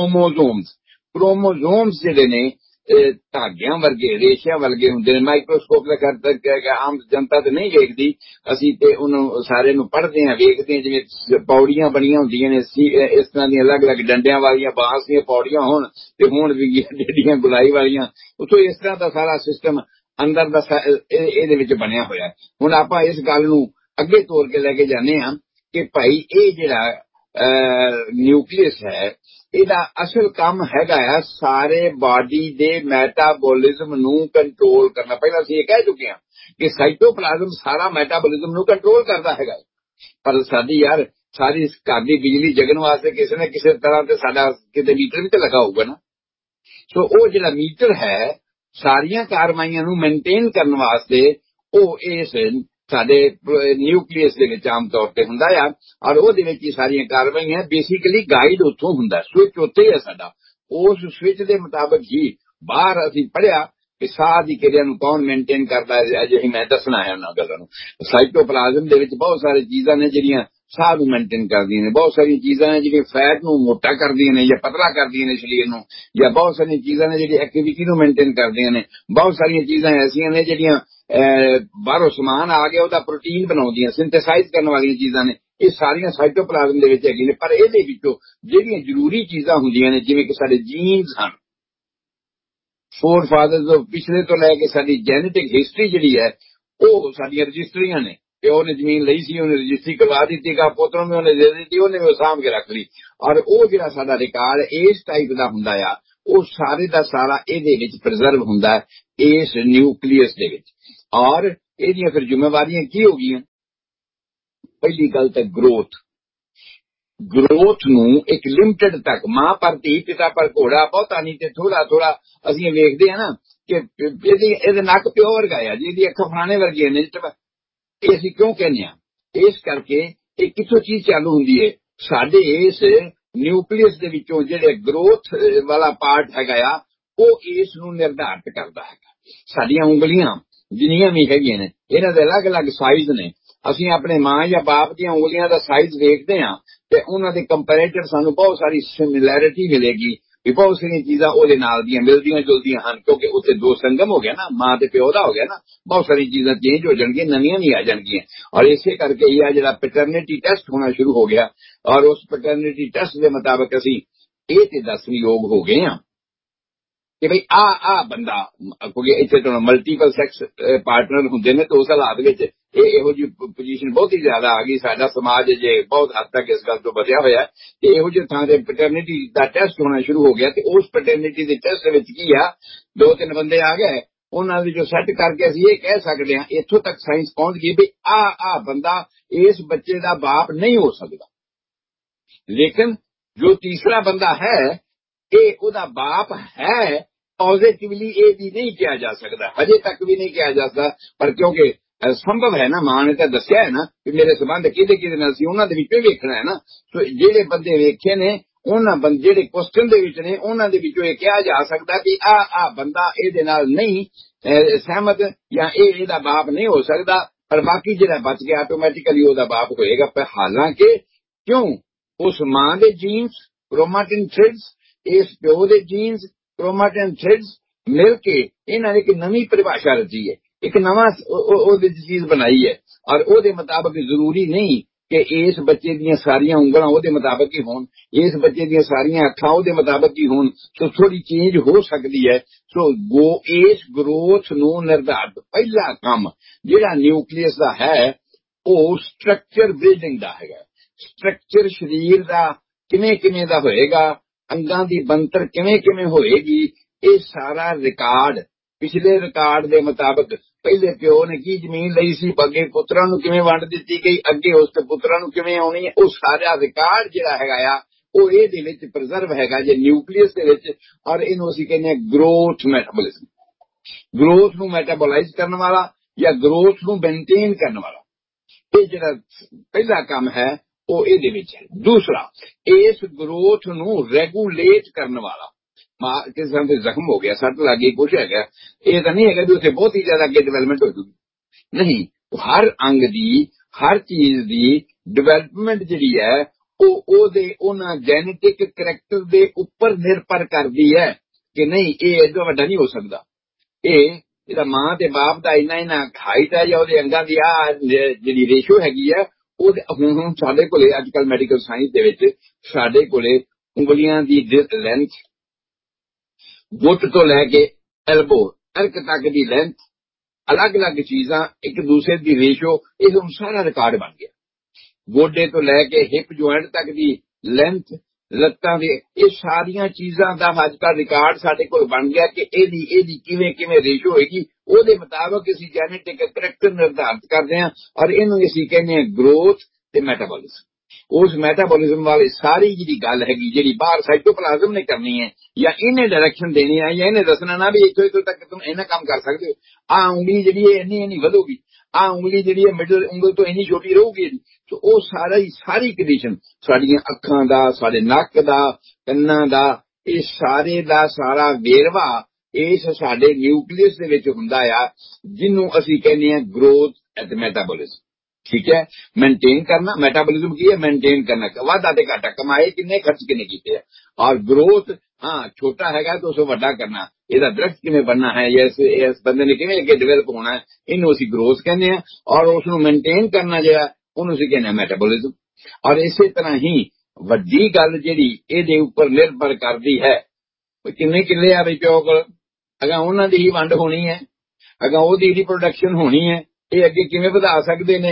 ਕ੍ਰੋਮੋਜ਼ੋਮਸ ਜਿਹੜੇ ਨੇ ਧਾਗਿਆਂ ਵਰਗੇ, ਰੇਸ਼ਿਆਂ ਵਰਗੇ ਹੁੰਦੇ ਨੇ। ਮਾਈਕਰੋਸਕੋਪ ਦਾ ਕਰ ਆਮ ਜਨਤਾ ਤੇ ਨਹੀਂ ਵੇਖਦੀ, ਅਸੀਂ ਤੇ ਉਹਨੂੰ ਸਾਰੇ ਨੂੰ ਪੜ੍ਹਦੇ ਹਾਂ, ਵੇਖਦੇ ਹਾਂ, ਜਿਵੇਂ ਪੌੜੀਆਂ ਬਣੀਆਂ ਹੁੰਦੀਆਂ ਨੇ ਇਸ ਤਰ੍ਹਾਂ ਦੀਆਂ ਅਲੱਗ-ਅਲੱਗ ਡੰਡਿਆਂ ਵਾਲੀਆਂ ਬਾਂਸ ਦੀਆਂ ਪੌੜੀਆਂ ਹੋਣ ਤੇ ਹੁਣ ਵੀ ਜਿਹੜੀਆਂ ਗੁਲਾਈ ਵਾਲੀਆਂ, ਉੱਥੋਂ ਇਸ ਤਰ੍ਹਾਂ ਦਾ ਸਾਰਾ ਸਿਸਟਮ ਅੰਦਰ ਦਾ ਇਹਦੇ ਵਿੱਚ ਬਣਿਆ ਹੋਇਆ। ਹੁਣ ਆਪਾਂ ਇਸ ਗੱਲ ਨੂੰ ਅੱਗੇ ਤੋਰ ਕੇ ਲੈ ਕੇ ਜਾਂਦੇ ਹਾਂ ਕਿ ਭਾਈ ਇਹ ਜਿਹੜਾ ਨਿਊਕਲੀਅਸ ਹੈ, ਇਹਦਾ ਅਸਲ ਕੰਮ ਹੈਗਾ ਆ ਸਾਰੇ ਬਾਡੀ ਦੇ ਮੈਟਾਬੋਲਿਜ਼ਮ ਨੂੰ ਕੰਟਰੋਲ ਕਰਨਾ। ਪਹਿਲਾਂ ਅਸੀਂ ਇਹ ਕਹਿ ਚੁੱਕੇ ਹਾਂ ਕਿ ਸਾਈਟੋਪਲਾਜ਼ਮ ਸਾਰਾ ਮੈਟਾਬੋਲਿਜ਼ਮ ਨੂੰ ਕੰਟਰੋਲ ਕਰਦਾ ਹੈਗਾ, ਪਰ ਸਾਰੀ ਘਰ ਦੀ ਬਿਜਲੀ ਜਗਣ ਵਾਸਤੇ ਕਿਸੇ ਨਾ ਕਿਸੇ ਤਰ੍ਹਾਂ ਤੇ ਸਾਡਾ ਕਿਤੇ ਮੀਟਰ ਵੀ ਤੇ ਲੱਗਾ ਹੋਊਗਾ ਨਾ। ਸੋ ਉਹ ਜਿਹੜਾ ਮੀਟਰ ਹੈ ਸਾਰੀਆਂ ਕਾਰਵਾਈਆਂ ਨੂੰ ਮੇਨਟੇਨ ਕਰਨ ਵਾਸਤੇ ਉਹ ਇਸ ਸਾਡੇ ਨਿਊਕਲੀਅਸ ਦੇ ਵਿੱਚ ਆਮ ਤੌਰ ਤੇ ਹੁੰਦਾ ਆ, ਔਰ ਉਹਦੇ ਵਿੱਚ ਹੀ ਸਾਰੀਆਂ ਕਾਰਵਾਈਆਂ ਬੇਸਿਕਲੀ ਗਾਈਡ ਉੱਥੋਂ ਹੁੰਦਾ, ਸਵਿਚ ਉੱਥੇ ਹੈ ਸਾਡਾ। ਉਸ ਸਵਿਚ ਦੇ ਮੁਤਾਬਕ ਹੀ ਬਾਹਰ ਅਸੀਂ ਪੜ੍ਹਿਆ ਕਿ ਸਾਹ ਦੀ ਕਿਰਿਆ ਨੂੰ ਕੌਣ ਮੇਨਟੇਨ ਕਰਦਾ ਹੈ, ਅਜੇ ਮੈਂ ਦੱਸਣਾ ਹੈ ਉਹਨਾਂ ਗੱਲਾਂ ਨੂੰ। ਸਾਈਟੋਪਲਾਜ਼ਮ ਦੇ ਵਿੱਚ ਬਹੁਤ ਸਾਰੀ ਚੀਜ਼ਾਂ ਨੇ ਜਿਹੜੀਆਂ ਸਾਹ ਨੂੰ ਮੇਨਟੇਨ ਕਰਦੀਆਂ ਨੇ, ਬਹੁਤ ਸਾਰੀਆਂ ਚੀਜ਼ਾਂ ਨੇ ਜਿਹੜੀਆਂ ਫੈਟ ਨੂੰ ਮੋਟਾ ਕਰਦੀਆਂ ਨੇ ਜਾਂ ਪਤਲਾ ਕਰਦੀਆਂ ਨੇ ਸਰੀਰ ਨੂੰ, ਜਾਂ ਬਹੁਤ ਸਾਰੀਆਂ ਚੀਜ਼ਾਂ ਨੇ ਜਿਹੜੀਆਂ ਐਕਟੀਵਿਟੀ ਨੂੰ ਮੇਨਟੇਨ ਕਰਦੀਆਂ ਨੇ। ਬਹੁਤ ਸਾਰੀਆਂ ਚੀਜ਼ਾਂ ਐਸੀਆਂ ਨੇ ਜਿਹੜੀਆਂ ਬਾਹਰੋਂ ਸਮਾਨ ਆ ਗਿਆ ਉਹਦਾ ਪ੍ਰੋਟੀਨ ਬਣਾਉਂਦੀਆਂ, ਸਿੰਥੇਸਾਈਜ਼ ਕਰਨ ਵਾਲੀਆਂ ਚੀਜ਼ਾਂ ਨੇ। ਇਹ ਸਾਰੀਆਂ ਸਾਈਟੋਪਲਾਜ਼ਮ ਦੇ ਵਿੱਚ ਹੈਗੀਆਂ ਨੇ, ਪਰ ਇਹਦੇ ਵਿੱਚੋਂ ਜਿਹੜੀਆਂ ਜ਼ਰੂਰੀ ਚੀਜ਼ਾਂ ਹੁੰਦੀਆਂ ਨੇ, ਜਿਵੇਂ ਕਿ ਸਾਡੇ ਜੀਨਸ ਹਨ, ਫੋਰ ਫਾਦਰਸ ਪਿਛਲੇ ਤੋਂ ਲੈ ਕੇ ਸਾਡੀ ਜੈਨੇਟਿਕ ਹਿਸਟਰੀ ਜਿਹੜੀ ਹੈ ਉਹ ਸਾਡੀਆਂ ਰਜਿਸਟਰੀਆਂ ਨੇ। ਪਿਓ ਨੇ ਜ਼ਮੀਨ ਲਈ ਸੀ, ਉਹਨੇ ਰਜਿਸਟਰੀ ਕਰਵਾ ਦਿੱਤੀ, ਪੁੱਤਰ ਨੂੰ ਉਹਨੇ ਦੇ ਦਿੱਤੀ, ਉਹਨੇ ਉਹ ਸਾਂਭ ਕੇ ਰੱਖ ਲਈ। ਔਰ ਉਹ ਜਿਹੜਾ ਸਾਡਾ ਰਿਕਾਰਡ ਇਸ ਟਾਈਪ ਦਾ ਹੁੰਦਾ ਆ, ਉਹ ਸਾਰੇ ਦਾ ਸਾਰਾ ਇਹਦੇ ਵਿੱਚ ਪ੍ਰੀਜ਼ਰਵ ਹੁੰਦਾ ਇਸ ਨਿਊਕਲੀਅਸ ਦੇ ਵਿੱਚ। ਔਰ ਇਹਦੀਆਂ ਫਿਰ ਜ਼ਿੰਮੇਵਾਰੀਆਂ ਕੀ ਹੋ ਗਈਆਂ? ਪਹਿਲੀ ਗੱਲ ਤਾਂ ਗਰੋਥ ਨੂੰ ਇੱਕ ਲਿਮਟਿਡ ਤੱਕ, ਮਾਂ ਪਰ ਧੀ ਪਿਤਾ ਪਰ ਘੋੜਾ, ਬਹੁਤਾ ਨਹੀਂ ਤੇ ਥੋੜਾ ਥੋੜਾ। ਅਸੀਂ ਵੇਖਦੇ ਹਾਂ ਨਾ ਕਿ ਇਹਦੇ ਨੱਕ ਪਿਓ ਵਰਗਾ ਆ, ਜਿਹਦੀ ਅੱਖਾਂ ਫਲਾਣੇ ਵਰਗੀਆਂ ਨੇ। ਇਹ ਅਸੀਂ ਕਿਉਂ ਕਹਿੰਦੇ ਹਾਂ? ਇਸ ਕਰਕੇ ਇਹ ਕਿੱਥੋਂ ਚੀਜ਼ ਚਾਲੂ ਹੁੰਦੀ ਹੈ? ਸਾਡੇ ਇਸ ਨਿਊਕਲੀਅਸ ਦੇ ਵਿੱਚੋਂ ਜਿਹੜੇ ਗਰੋਥ ਵਾਲਾ ਪਾਰਟ ਹੈਗਾ ਆ, ਉਹ ਇਸ ਨੂੰ ਨਿਰਧਾਰਿਤ ਕਰਦਾ ਹੈਗਾ। ਸਾਡੀਆਂ ਉਂਗਲੀਆਂ ਜਿੰਨੀਆਂ ਵੀ ਹੈਗੀਆਂ ਨੇ, ਇਹਨਾਂ ਦੇ ਅਲੱਗ-ਅਲੱਗ ਸਾਈਜ਼ ਨੇ। ਅਸੀਂ ਆਪਣੇ ਮਾਂ ਜਾਂ ਬਾਪ ਦੀਆਂ ਉਂਗਲੀਆਂ ਦਾ ਸਾਈਜ਼ ਵੇਖਦੇ ਹਾਂ ਤੇ ਉਹਨਾਂ ਦੇ ਕੰਪੈਰੇਟਿਵ ਸਾਨੂੰ ਬਹੁਤ ਸਾਰੀ ਸਿਮਿਲੈਰਿਟੀ ਮਿਲੇਗੀ ਵੀ ਬਹੁਤ ਸਾਰੀਆਂ ਚੀਜ਼ਾਂ ਉਹਦੇ ਨਾਲ ਦੀਆਂ ਮਿਲਦੀਆਂ ਜੁਲਦੀਆਂ ਹਨ, ਕਿਉਂਕਿ ਉੱਥੇ ਦੋ ਸੰਗਮ ਹੋ ਗਿਆ ਨਾ, ਮਾਂ ਤੇ ਪਿਓ ਦਾ ਹੋ ਗਿਆ ਨਾ। ਬਹੁਤ ਸਾਰੀਆਂ ਚੀਜ਼ਾਂ ਚੇਂਜ ਹੋ ਜਾਣਗੀਆਂ, ਨਵੀਆਂ ਵੀ ਆ ਜਾਣਗੀਆਂ। ਔਰ ਇਸੇ ਕਰਕੇ ਇਹ ਜਿਹੜਾ ਪੈਟਰਨਿਟੀ ਟੈਸਟ ਹੋਣਾ ਸ਼ੁਰੂ ਹੋ ਗਿਆ, ਔਰ ਉਸ ਪੈਟਰਨਿਟੀ ਟੈਸਟ ਦੇ ਮੁਤਾਬਕ ਅਸੀਂ ਇਹ ਤੇ ਦੱਸਣ ਯੋਗ ਹੋ ਗਏ ਹਾਂ ਕਿ ਭਈ ਆ ਬੰਦਾ, ਕਿਉਂਕਿ ਇੱਥੇ ਤੋਂ ਮਲਟੀਪਲ ਸੈਕਸ ਪਾਰਟਨਰ ਹੁੰਦੇ ਨੇ, ਤੇ ਉਸ ਹਾਲਾਤ ਵਿੱਚ ਇਹੋ ਜਿਹੀ ਪੋਜੀਸ਼ਨ ਬਹੁਤ ਹੀ ਜ਼ਿਆਦਾ ਆ ਗਈ। ਸਾਡਾ ਸਮਾਜ ਜੇ ਬਹੁਤ ਹੱਦ ਤੱਕ ਇਸ ਗੱਲ ਤੋਂ ਬਚਿਆ ਹੋਇਆ ਤੇ ਇਹੋ ਜਿਹੇ ਥਾਂ ਤੇ ਪੈਟਰਨਿਟੀ ਦਾ ਟੈਸਟ ਹੋਣਾ ਸ਼ੁਰੂ ਹੋ ਗਿਆ। ਤੇ ਉਸ ਪੈਟਰਨਿਟੀ ਦੇ ਟੈਸਟ ਦੇ ਵਿੱਚ ਕੀ ਆ, 2-3 ਬੰਦੇ ਆ ਗਏ, ਉਹਨਾਂ ਵਿੱਚੋਂ ਸੈੱਟ ਕਰਕੇ ਅਸੀਂ ਇਹ ਕਹਿ ਸਕਦੇ ਹਾਂ, ਇੱਥੋਂ ਤੱਕ ਸਾਇੰਸ ਪਹੁੰਚ ਗਈ ਵੀ ਆ ਬੰਦਾ ਇਸ ਬੱਚੇ ਦਾ ਬਾਪ ਨਹੀਂ ਹੋ ਸਕਦਾ। ਲੇਕਿਨ ਜੋ ਤੀਸਰਾ ਬੰਦਾ ਹੈ ਇਹ ਉਹਦਾ ਬਾਪ ਹੈ, ਪੋਜ਼ਿਟਿਵਲੀ ਇਹ ਵੀ ਨਹੀਂ ਕਿਹਾ ਜਾ ਸਕਦਾ, ਹਜੇ ਤੱਕ ਵੀ ਨਹੀਂ ਕਿਹਾ ਜਾ ਸਕਦਾ। ਪਰ ਕਿਉਂਕਿ ਸੰਭਵ ਹੈ ਨਾ, ਮਾਂ ਨੇ ਤਾਂ ਦੱਸਿਆ ਹੈ ਨਾ ਕਿ ਮੇਰੇ ਸੰਬੰਧ ਕਿਹਦੇ ਨਾਲ ਸੀ, ਉਹਨਾਂ ਦੇ ਵਿੱਚੋਂ ਵੇਖਣਾ ਹੈ ਨਾ। ਸੋ ਜਿਹੜੇ ਬੰਦੇ ਵੇਖੇ ਨੇ, ਉਹਨਾਂ ਜਿਹੜੇ ਕੁਐਸਚਨ ਦੇ ਵਿੱਚ ਨੇ, ਉਹਨਾਂ ਦੇ ਵਿੱਚੋਂ ਇਹ ਕਿਹਾ ਜਾ ਸਕਦਾ ਕਿ ਆ ਬੰਦਾ ਇਹਦੇ ਨਾਲ ਨਹੀਂ ਸਹਿਮਤ, ਜਾਂ ਇਹਦਾ ਬਾਪ ਨਹੀਂ ਹੋ ਸਕਦਾ। ਪਰ ਬਾਕੀ ਜਿਹੜਾ ਬਚ ਗਿਆ ਆਟੋਮੈਟਿਕਲੀ ਉਹਦਾ ਬਾਪ ਹੋਏਗਾ। ਪਰ ਹਾਲਾਂਕਿ ਕਿਉਂ ਉਸ ਮਾਂ ਦੇ ਜੀਨਸ ਕ੍ਰੋਮਾਟਿਨ ਥ੍ਰੈਡਸ, ਇਸ ਪਿਓ ਦੇ ਜੀਨਸ ਕ੍ਰੋਮਾਟਿਨ ਥ੍ਰੈਡਸ ਮਿਲ ਕੇ ਇਹਨਾਂ ਨੇ ਇੱਕ ਨਵੀਂ ਪਰਿਭਾਸ਼ਾ ਰਚੀ ਹੈ, ਇੱਕ ਨਵਾਂ ਉਹਦੇ ਚੀਜ਼ ਬਣਾਈ ਹੈ। ਔਰ ਉਹਦੇ ਮੁਤਾਬਕ ਜ਼ਰੂਰੀ ਨਹੀਂ ਕਿ ਇਸ ਬੱਚੇ ਦੀਆਂ ਸਾਰੀਆਂ ਉਂਗਲਾਂ ਉਹਦੇ ਮੁਤਾਬਕ ਹੀ ਹੋਣ, ਇਸ ਬੱਚੇ ਦੀਆਂ ਸਾਰੀਆਂ ਅੱਖਾਂ ਉਹਦੇ ਮੁਤਾਬਕ ਹੀ ਹੋਣ। ਸੋ ਥੋੜੀ ਚੇਂਜ ਹੋ ਸਕਦੀ ਹੈ। ਸੋ ਇਸ ਗਰੋਥ ਨੂੰ ਨਿਰਧਾਰਿਤ ਪਹਿਲਾ ਕੰਮ ਜਿਹੜਾ ਨਿਊਕਲੀਅਸ ਦਾ ਹੈ ਉਹ ਸਟਰਕਚਰ ਬਿਲਡਿੰਗ ਦਾ ਹੈਗਾ। ਸਟਰਕਚਰ ਸਰੀਰ ਦਾ ਕਿਵੇਂ ਦਾ ਹੋਏਗਾ, ਅੰਗਾਂ ਦੀ ਬਣਤਰ ਕਿਵੇਂ ਹੋਏਗੀ, ਇਹ ਸਾਰਾ ਰਿਕਾਰਡ ਪਿਛਲੇ ਰਿਕਾਰਡ ਦੇ ਮੁਤਾਬਕ ਪਹਿਲੇ ਪਿਓ ਨੇ ਕੀ ਜ਼ਮੀਨ ਲਈ ਸੀ, ਅੱਗੇ ਪੁੱਤਰਾਂ ਨੂੰ ਕਿਵੇਂ ਵੰਡ ਦਿੱਤੀ ਗਈ, ਅੱਗੇ ਉਸ ਤੇ ਪੁੱਤਰਾਂ ਨੂੰ ਕਿਵੇਂ ਆਉਣੀ ਹੈ, ਉਹ ਸਾਰਾ ਰਿਕਾਰਡ ਜਿਹੜਾ ਹੈਗਾ ਆ ਉਹ ਇਹਦੇ ਵਿੱਚ ਪ੍ਰੀਜ਼ਰਵ ਹੈਗਾ ਜੇ ਨਿਊਕਲੀਅਸ ਦੇ ਵਿੱਚ। ਔਰ ਇਹਨੂੰ ਅਸੀਂ ਕਹਿੰਦੇ ਹਾਂ ਗਰੋਥ ਮੈਟਾਬੋਲਿਜ਼ਮ। ਗਰੋਥ ਨੂੰ ਮੈਟਾਬੋਲਾਈਜ਼ ਕਰਨ ਵਾਲਾ ਜਾਂ ਗਰੋਥ ਨੂੰ ਮੇਨਟੇਨ ਕਰਨ ਵਾਲਾ, ਇਹ ਜਿਹੜਾ ਪਹਿਲਾ ਕੰਮ ਹੈ ਉਹ ਇਹਦੇ ਵਿੱਚ ਹੈ। ਦੂਸਰਾ, ਇਸ ਗਰੋਥ ਨੂੰ ਰੈਗੂਲੇਟ ਕਰਨ ਵਾਲਾ। ਕਿਸੇ ਤਰ੍ਹਾਂ ਦੇ ਜ਼ਖਮ ਹੋ ਗਿਆ, ਸੱਟ ਲੱਗ ਗਈ, ਕੁਛ ਹੈਗਾ, ਇਹ ਤਾਂ ਨਹੀਂ ਹੈਗਾ ਵੀ ਉੱਥੇ ਬਹੁਤ ਹੀ ਜ਼ਿਆਦਾ ਅੱਗੇ ਡਿਵੈਲਪਮੈਂਟ ਹੋ ਜੂਗੀ। ਨਹੀਂ, ਹਰ ਅੰਗ ਦੀ, ਹਰ ਚੀਜ਼ ਦੀ ਡਿਵੈਲਪਮੈਂਟ ਜਿਹੜੀ ਹੈ ਉਹ ਉਹਨਾਂ ਜੈਨੇਟਿਕ ਕਰੈਕਟਰ ਦੇ ਉੱਪਰ ਨਿਰਭਰ ਕਰਦੀ ਹੈ ਕਿ ਨਹੀਂ ਇਹ ਏਡਾ ਵੱਡਾ ਨਹੀਂ ਹੋ ਸਕਦਾ। ਇਹਦਾ ਮਾਂ ਤੇ ਬਾਪ ਦਾ ਇੰਨਾ ਹਾਈਟ ਹੈ ਜਾਂ ਉਹਦੇ ਅੰਗਾਂ ਦੀ ਆ ਜਿਹੜੀ ਰੇਸ਼ੋ ਹੈਗੀ ਆ, ਉਹ ਹੁਣ ਸਾਡੇ ਕੋਲੇ ਅੱਜ ਕੱਲ੍ਹ ਮੈਡੀਕਲ ਸਾਇੰਸ ਦੇ ਵਿੱਚ ਸਾਡੇ ਕੋਲੇ ਉਂਗਲੀਆਂ ਦੀ ਲੈਂਥ, ਗੁੱਟ ਤੋਂ ਲੈ ਕੇ ਐਲਬੋ ਅਰਕ ਤੱਕ ਦੀ ਲੈਂਥ, ਅਲੱਗ-ਅਲੱਗ ਚੀਜ਼ਾਂ, ਇੱਕ ਦੂਸਰੇ ਦੀ ਰੇਸ਼ੋ, ਇਹ ਹੁਣ ਸਾਰਾ ਰਿਕਾਰਡ ਬਣ ਗਿਆ। ਗੋਡੇ ਤੋਂ ਲੈ ਕੇ ਹਿਪ ਜੁਆਇੰਟ ਤੱਕ ਦੀ ਲੈਂਥ, ਲੱਤਾਂ ਦੇ, ਇਹ ਸਾਰੀਆਂ ਚੀਜ਼ਾਂ ਦਾ ਅੱਜ ਕੱਲ੍ਹ ਰਿਕਾਰਡ ਸਾਡੇ ਕੋਲ ਬਣ ਗਿਆ ਕਿ ਇਹਦੀ ਕਿਵੇਂ ਰੇਸ਼ੋ ਹੋਏਗੀ। ਉਹਦੇ ਮੁਤਾਬਕ ਅਸੀਂ ਜੈਨੇਟਿਕ ਕਰੈਕਟਰ ਨਿਰਧਾਰਿਤ ਕਰਦੇ ਹਾਂ ਔਰ ਇਹਨੂੰ ਅਸੀਂ ਕਹਿੰਦੇ ਹਾਂ ਗਰੋਥ ਤੇ ਮੈਟਾਬੋਲਿਜ਼ਮ। ਉਸ ਮੈਟਾਬੋਲਿਜ਼ਮ ਵਾਲੀ ਸਾਰੀ ਜਿਹੜੀ ਗੱਲ ਹੈਗੀ, ਜਿਹੜੀ ਬਾਹਰ ਸਾਈਟੋਪਲਾਜ਼ਮ ਨੇ ਕਰਨੀ ਹੈ ਜਾਂ ਇਹਨੇ ਡਾਇਰੈਕਸ਼ਨ ਦੇਣੀ ਹੈ ਜਾਂ ਇਹਨੇ ਦੱਸਣਾ ਨਾ ਵੀ ਇੱਥੋਂ ਤੱਕ ਤੁਮ ਇਹਨਾਂ ਕੰਮ ਕਰ ਸਕਦੇ ਹੋ, ਆਹ ਉਂਗਲੀ ਜਿਹੜੀ ਹੈ ਇੰਨੀ ਵਧੂਗੀ, ਆਹ ਉਂਗਲੀ ਜਿਹੜੀ ਹੈ ਮਿਡਲ ਉਂਗਲ ਤੋਂ ਇੰਨੀ ਛੋਟੀ ਰਹੂਗੀ। ਤੇ ਉਹ ਸਾਰੀ ਕੰਡੀਸ਼ਨ ਸਾਡੀਆਂ ਅੱਖਾਂ ਦਾ, ਸਾਡੇ ਨੱਕ ਦਾ, ਕੰਨਾਂ ਦਾ, ਇਹ ਸਾਰੇ ਦਾ ਸਾਰਾ ਵੇਰਵਾ ਇਸ ਸਾਡੇ ਨਿਊਕਲੀਅਸ ਦੇ ਵਿੱਚ ਹੁੰਦਾ ਆ, ਜਿਹਨੂੰ ਅਸੀਂ ਕਹਿੰਦੇ ਹਾਂ ਗਰੋਥ ਐਟ ਮੈਟਾਬੋਲਿਜ਼ਮ। ਠੀਕ ਹੈ, ਮੇਨਟੇਨ ਕਰਨਾ। ਮੈਟਾਬੋਲਿਜ਼ਮ ਕੀ ਹੈ? ਮੇਨਟੇਨ ਕਰਨਾ, ਵਾਧਾ ਤੇ ਘਾਟਾ, ਕਮਾਏ ਕਿੰਨੇ, ਖਰਚ ਕਿੰਨੇ ਕੀਤੇ ਆ। ਔਰ ਗਰੋਥ, ਹਾਂ ਛੋਟਾ ਹੈਗਾ ਤਾਂ ਉਸਨੂੰ ਵੱਡਾ ਕਰਨਾ, ਇਹਦਾ ਦਰਖਤ ਕਿਵੇਂ ਬਣਨਾ ਹੈ, ਇਸ ਬੰਦੇ ਨੇ ਕਿਵੇਂ ਅੱਗੇ ਡਿਵੈਲਪ ਹੋਣਾ ਹੈ, ਇਹਨੂੰ ਅਸੀਂ ਗਰੋਥ ਕਹਿੰਦੇ ਹਾਂ। ਔਰ ਉਸਨੂੰ ਮੇਨਟੇਨ ਕਰਨਾ ਜਿਹੜਾ, ਉਹਨੂੰ ਅਸੀਂ ਕਹਿੰਦੇ ਹਾਂ ਮੈਟਾਬੋਲਿਜ਼ਮ। ਔਰ ਇਸੇ ਤਰ੍ਹਾਂ ਹੀ ਵੱਡੀ ਗੱਲ ਜਿਹੜੀ ਇਹਦੇ ਉੱਪਰ ਨਿਰਭਰ ਕਰਦੀ ਹੈ, ਕਿੰਨੇ ਕਿੱਲੇ ਆ ਵੀ ਪਿਓ ਕੋਲ, ਅਗਾ ਉਹਨਾਂ ਦੀ ਹੀ ਵੰਡ ਹੋਣੀ ਹੈ, ਅਗਾ ਉਹਦੀ ਰੀਪਰੋਡਕਸ਼ਨ ਹੋਣੀ ਹੈ। ਇਹ ਅੱਗੇ ਕਿਵੇਂ ਵਧਾ ਸਕਦੇ ਨੇ?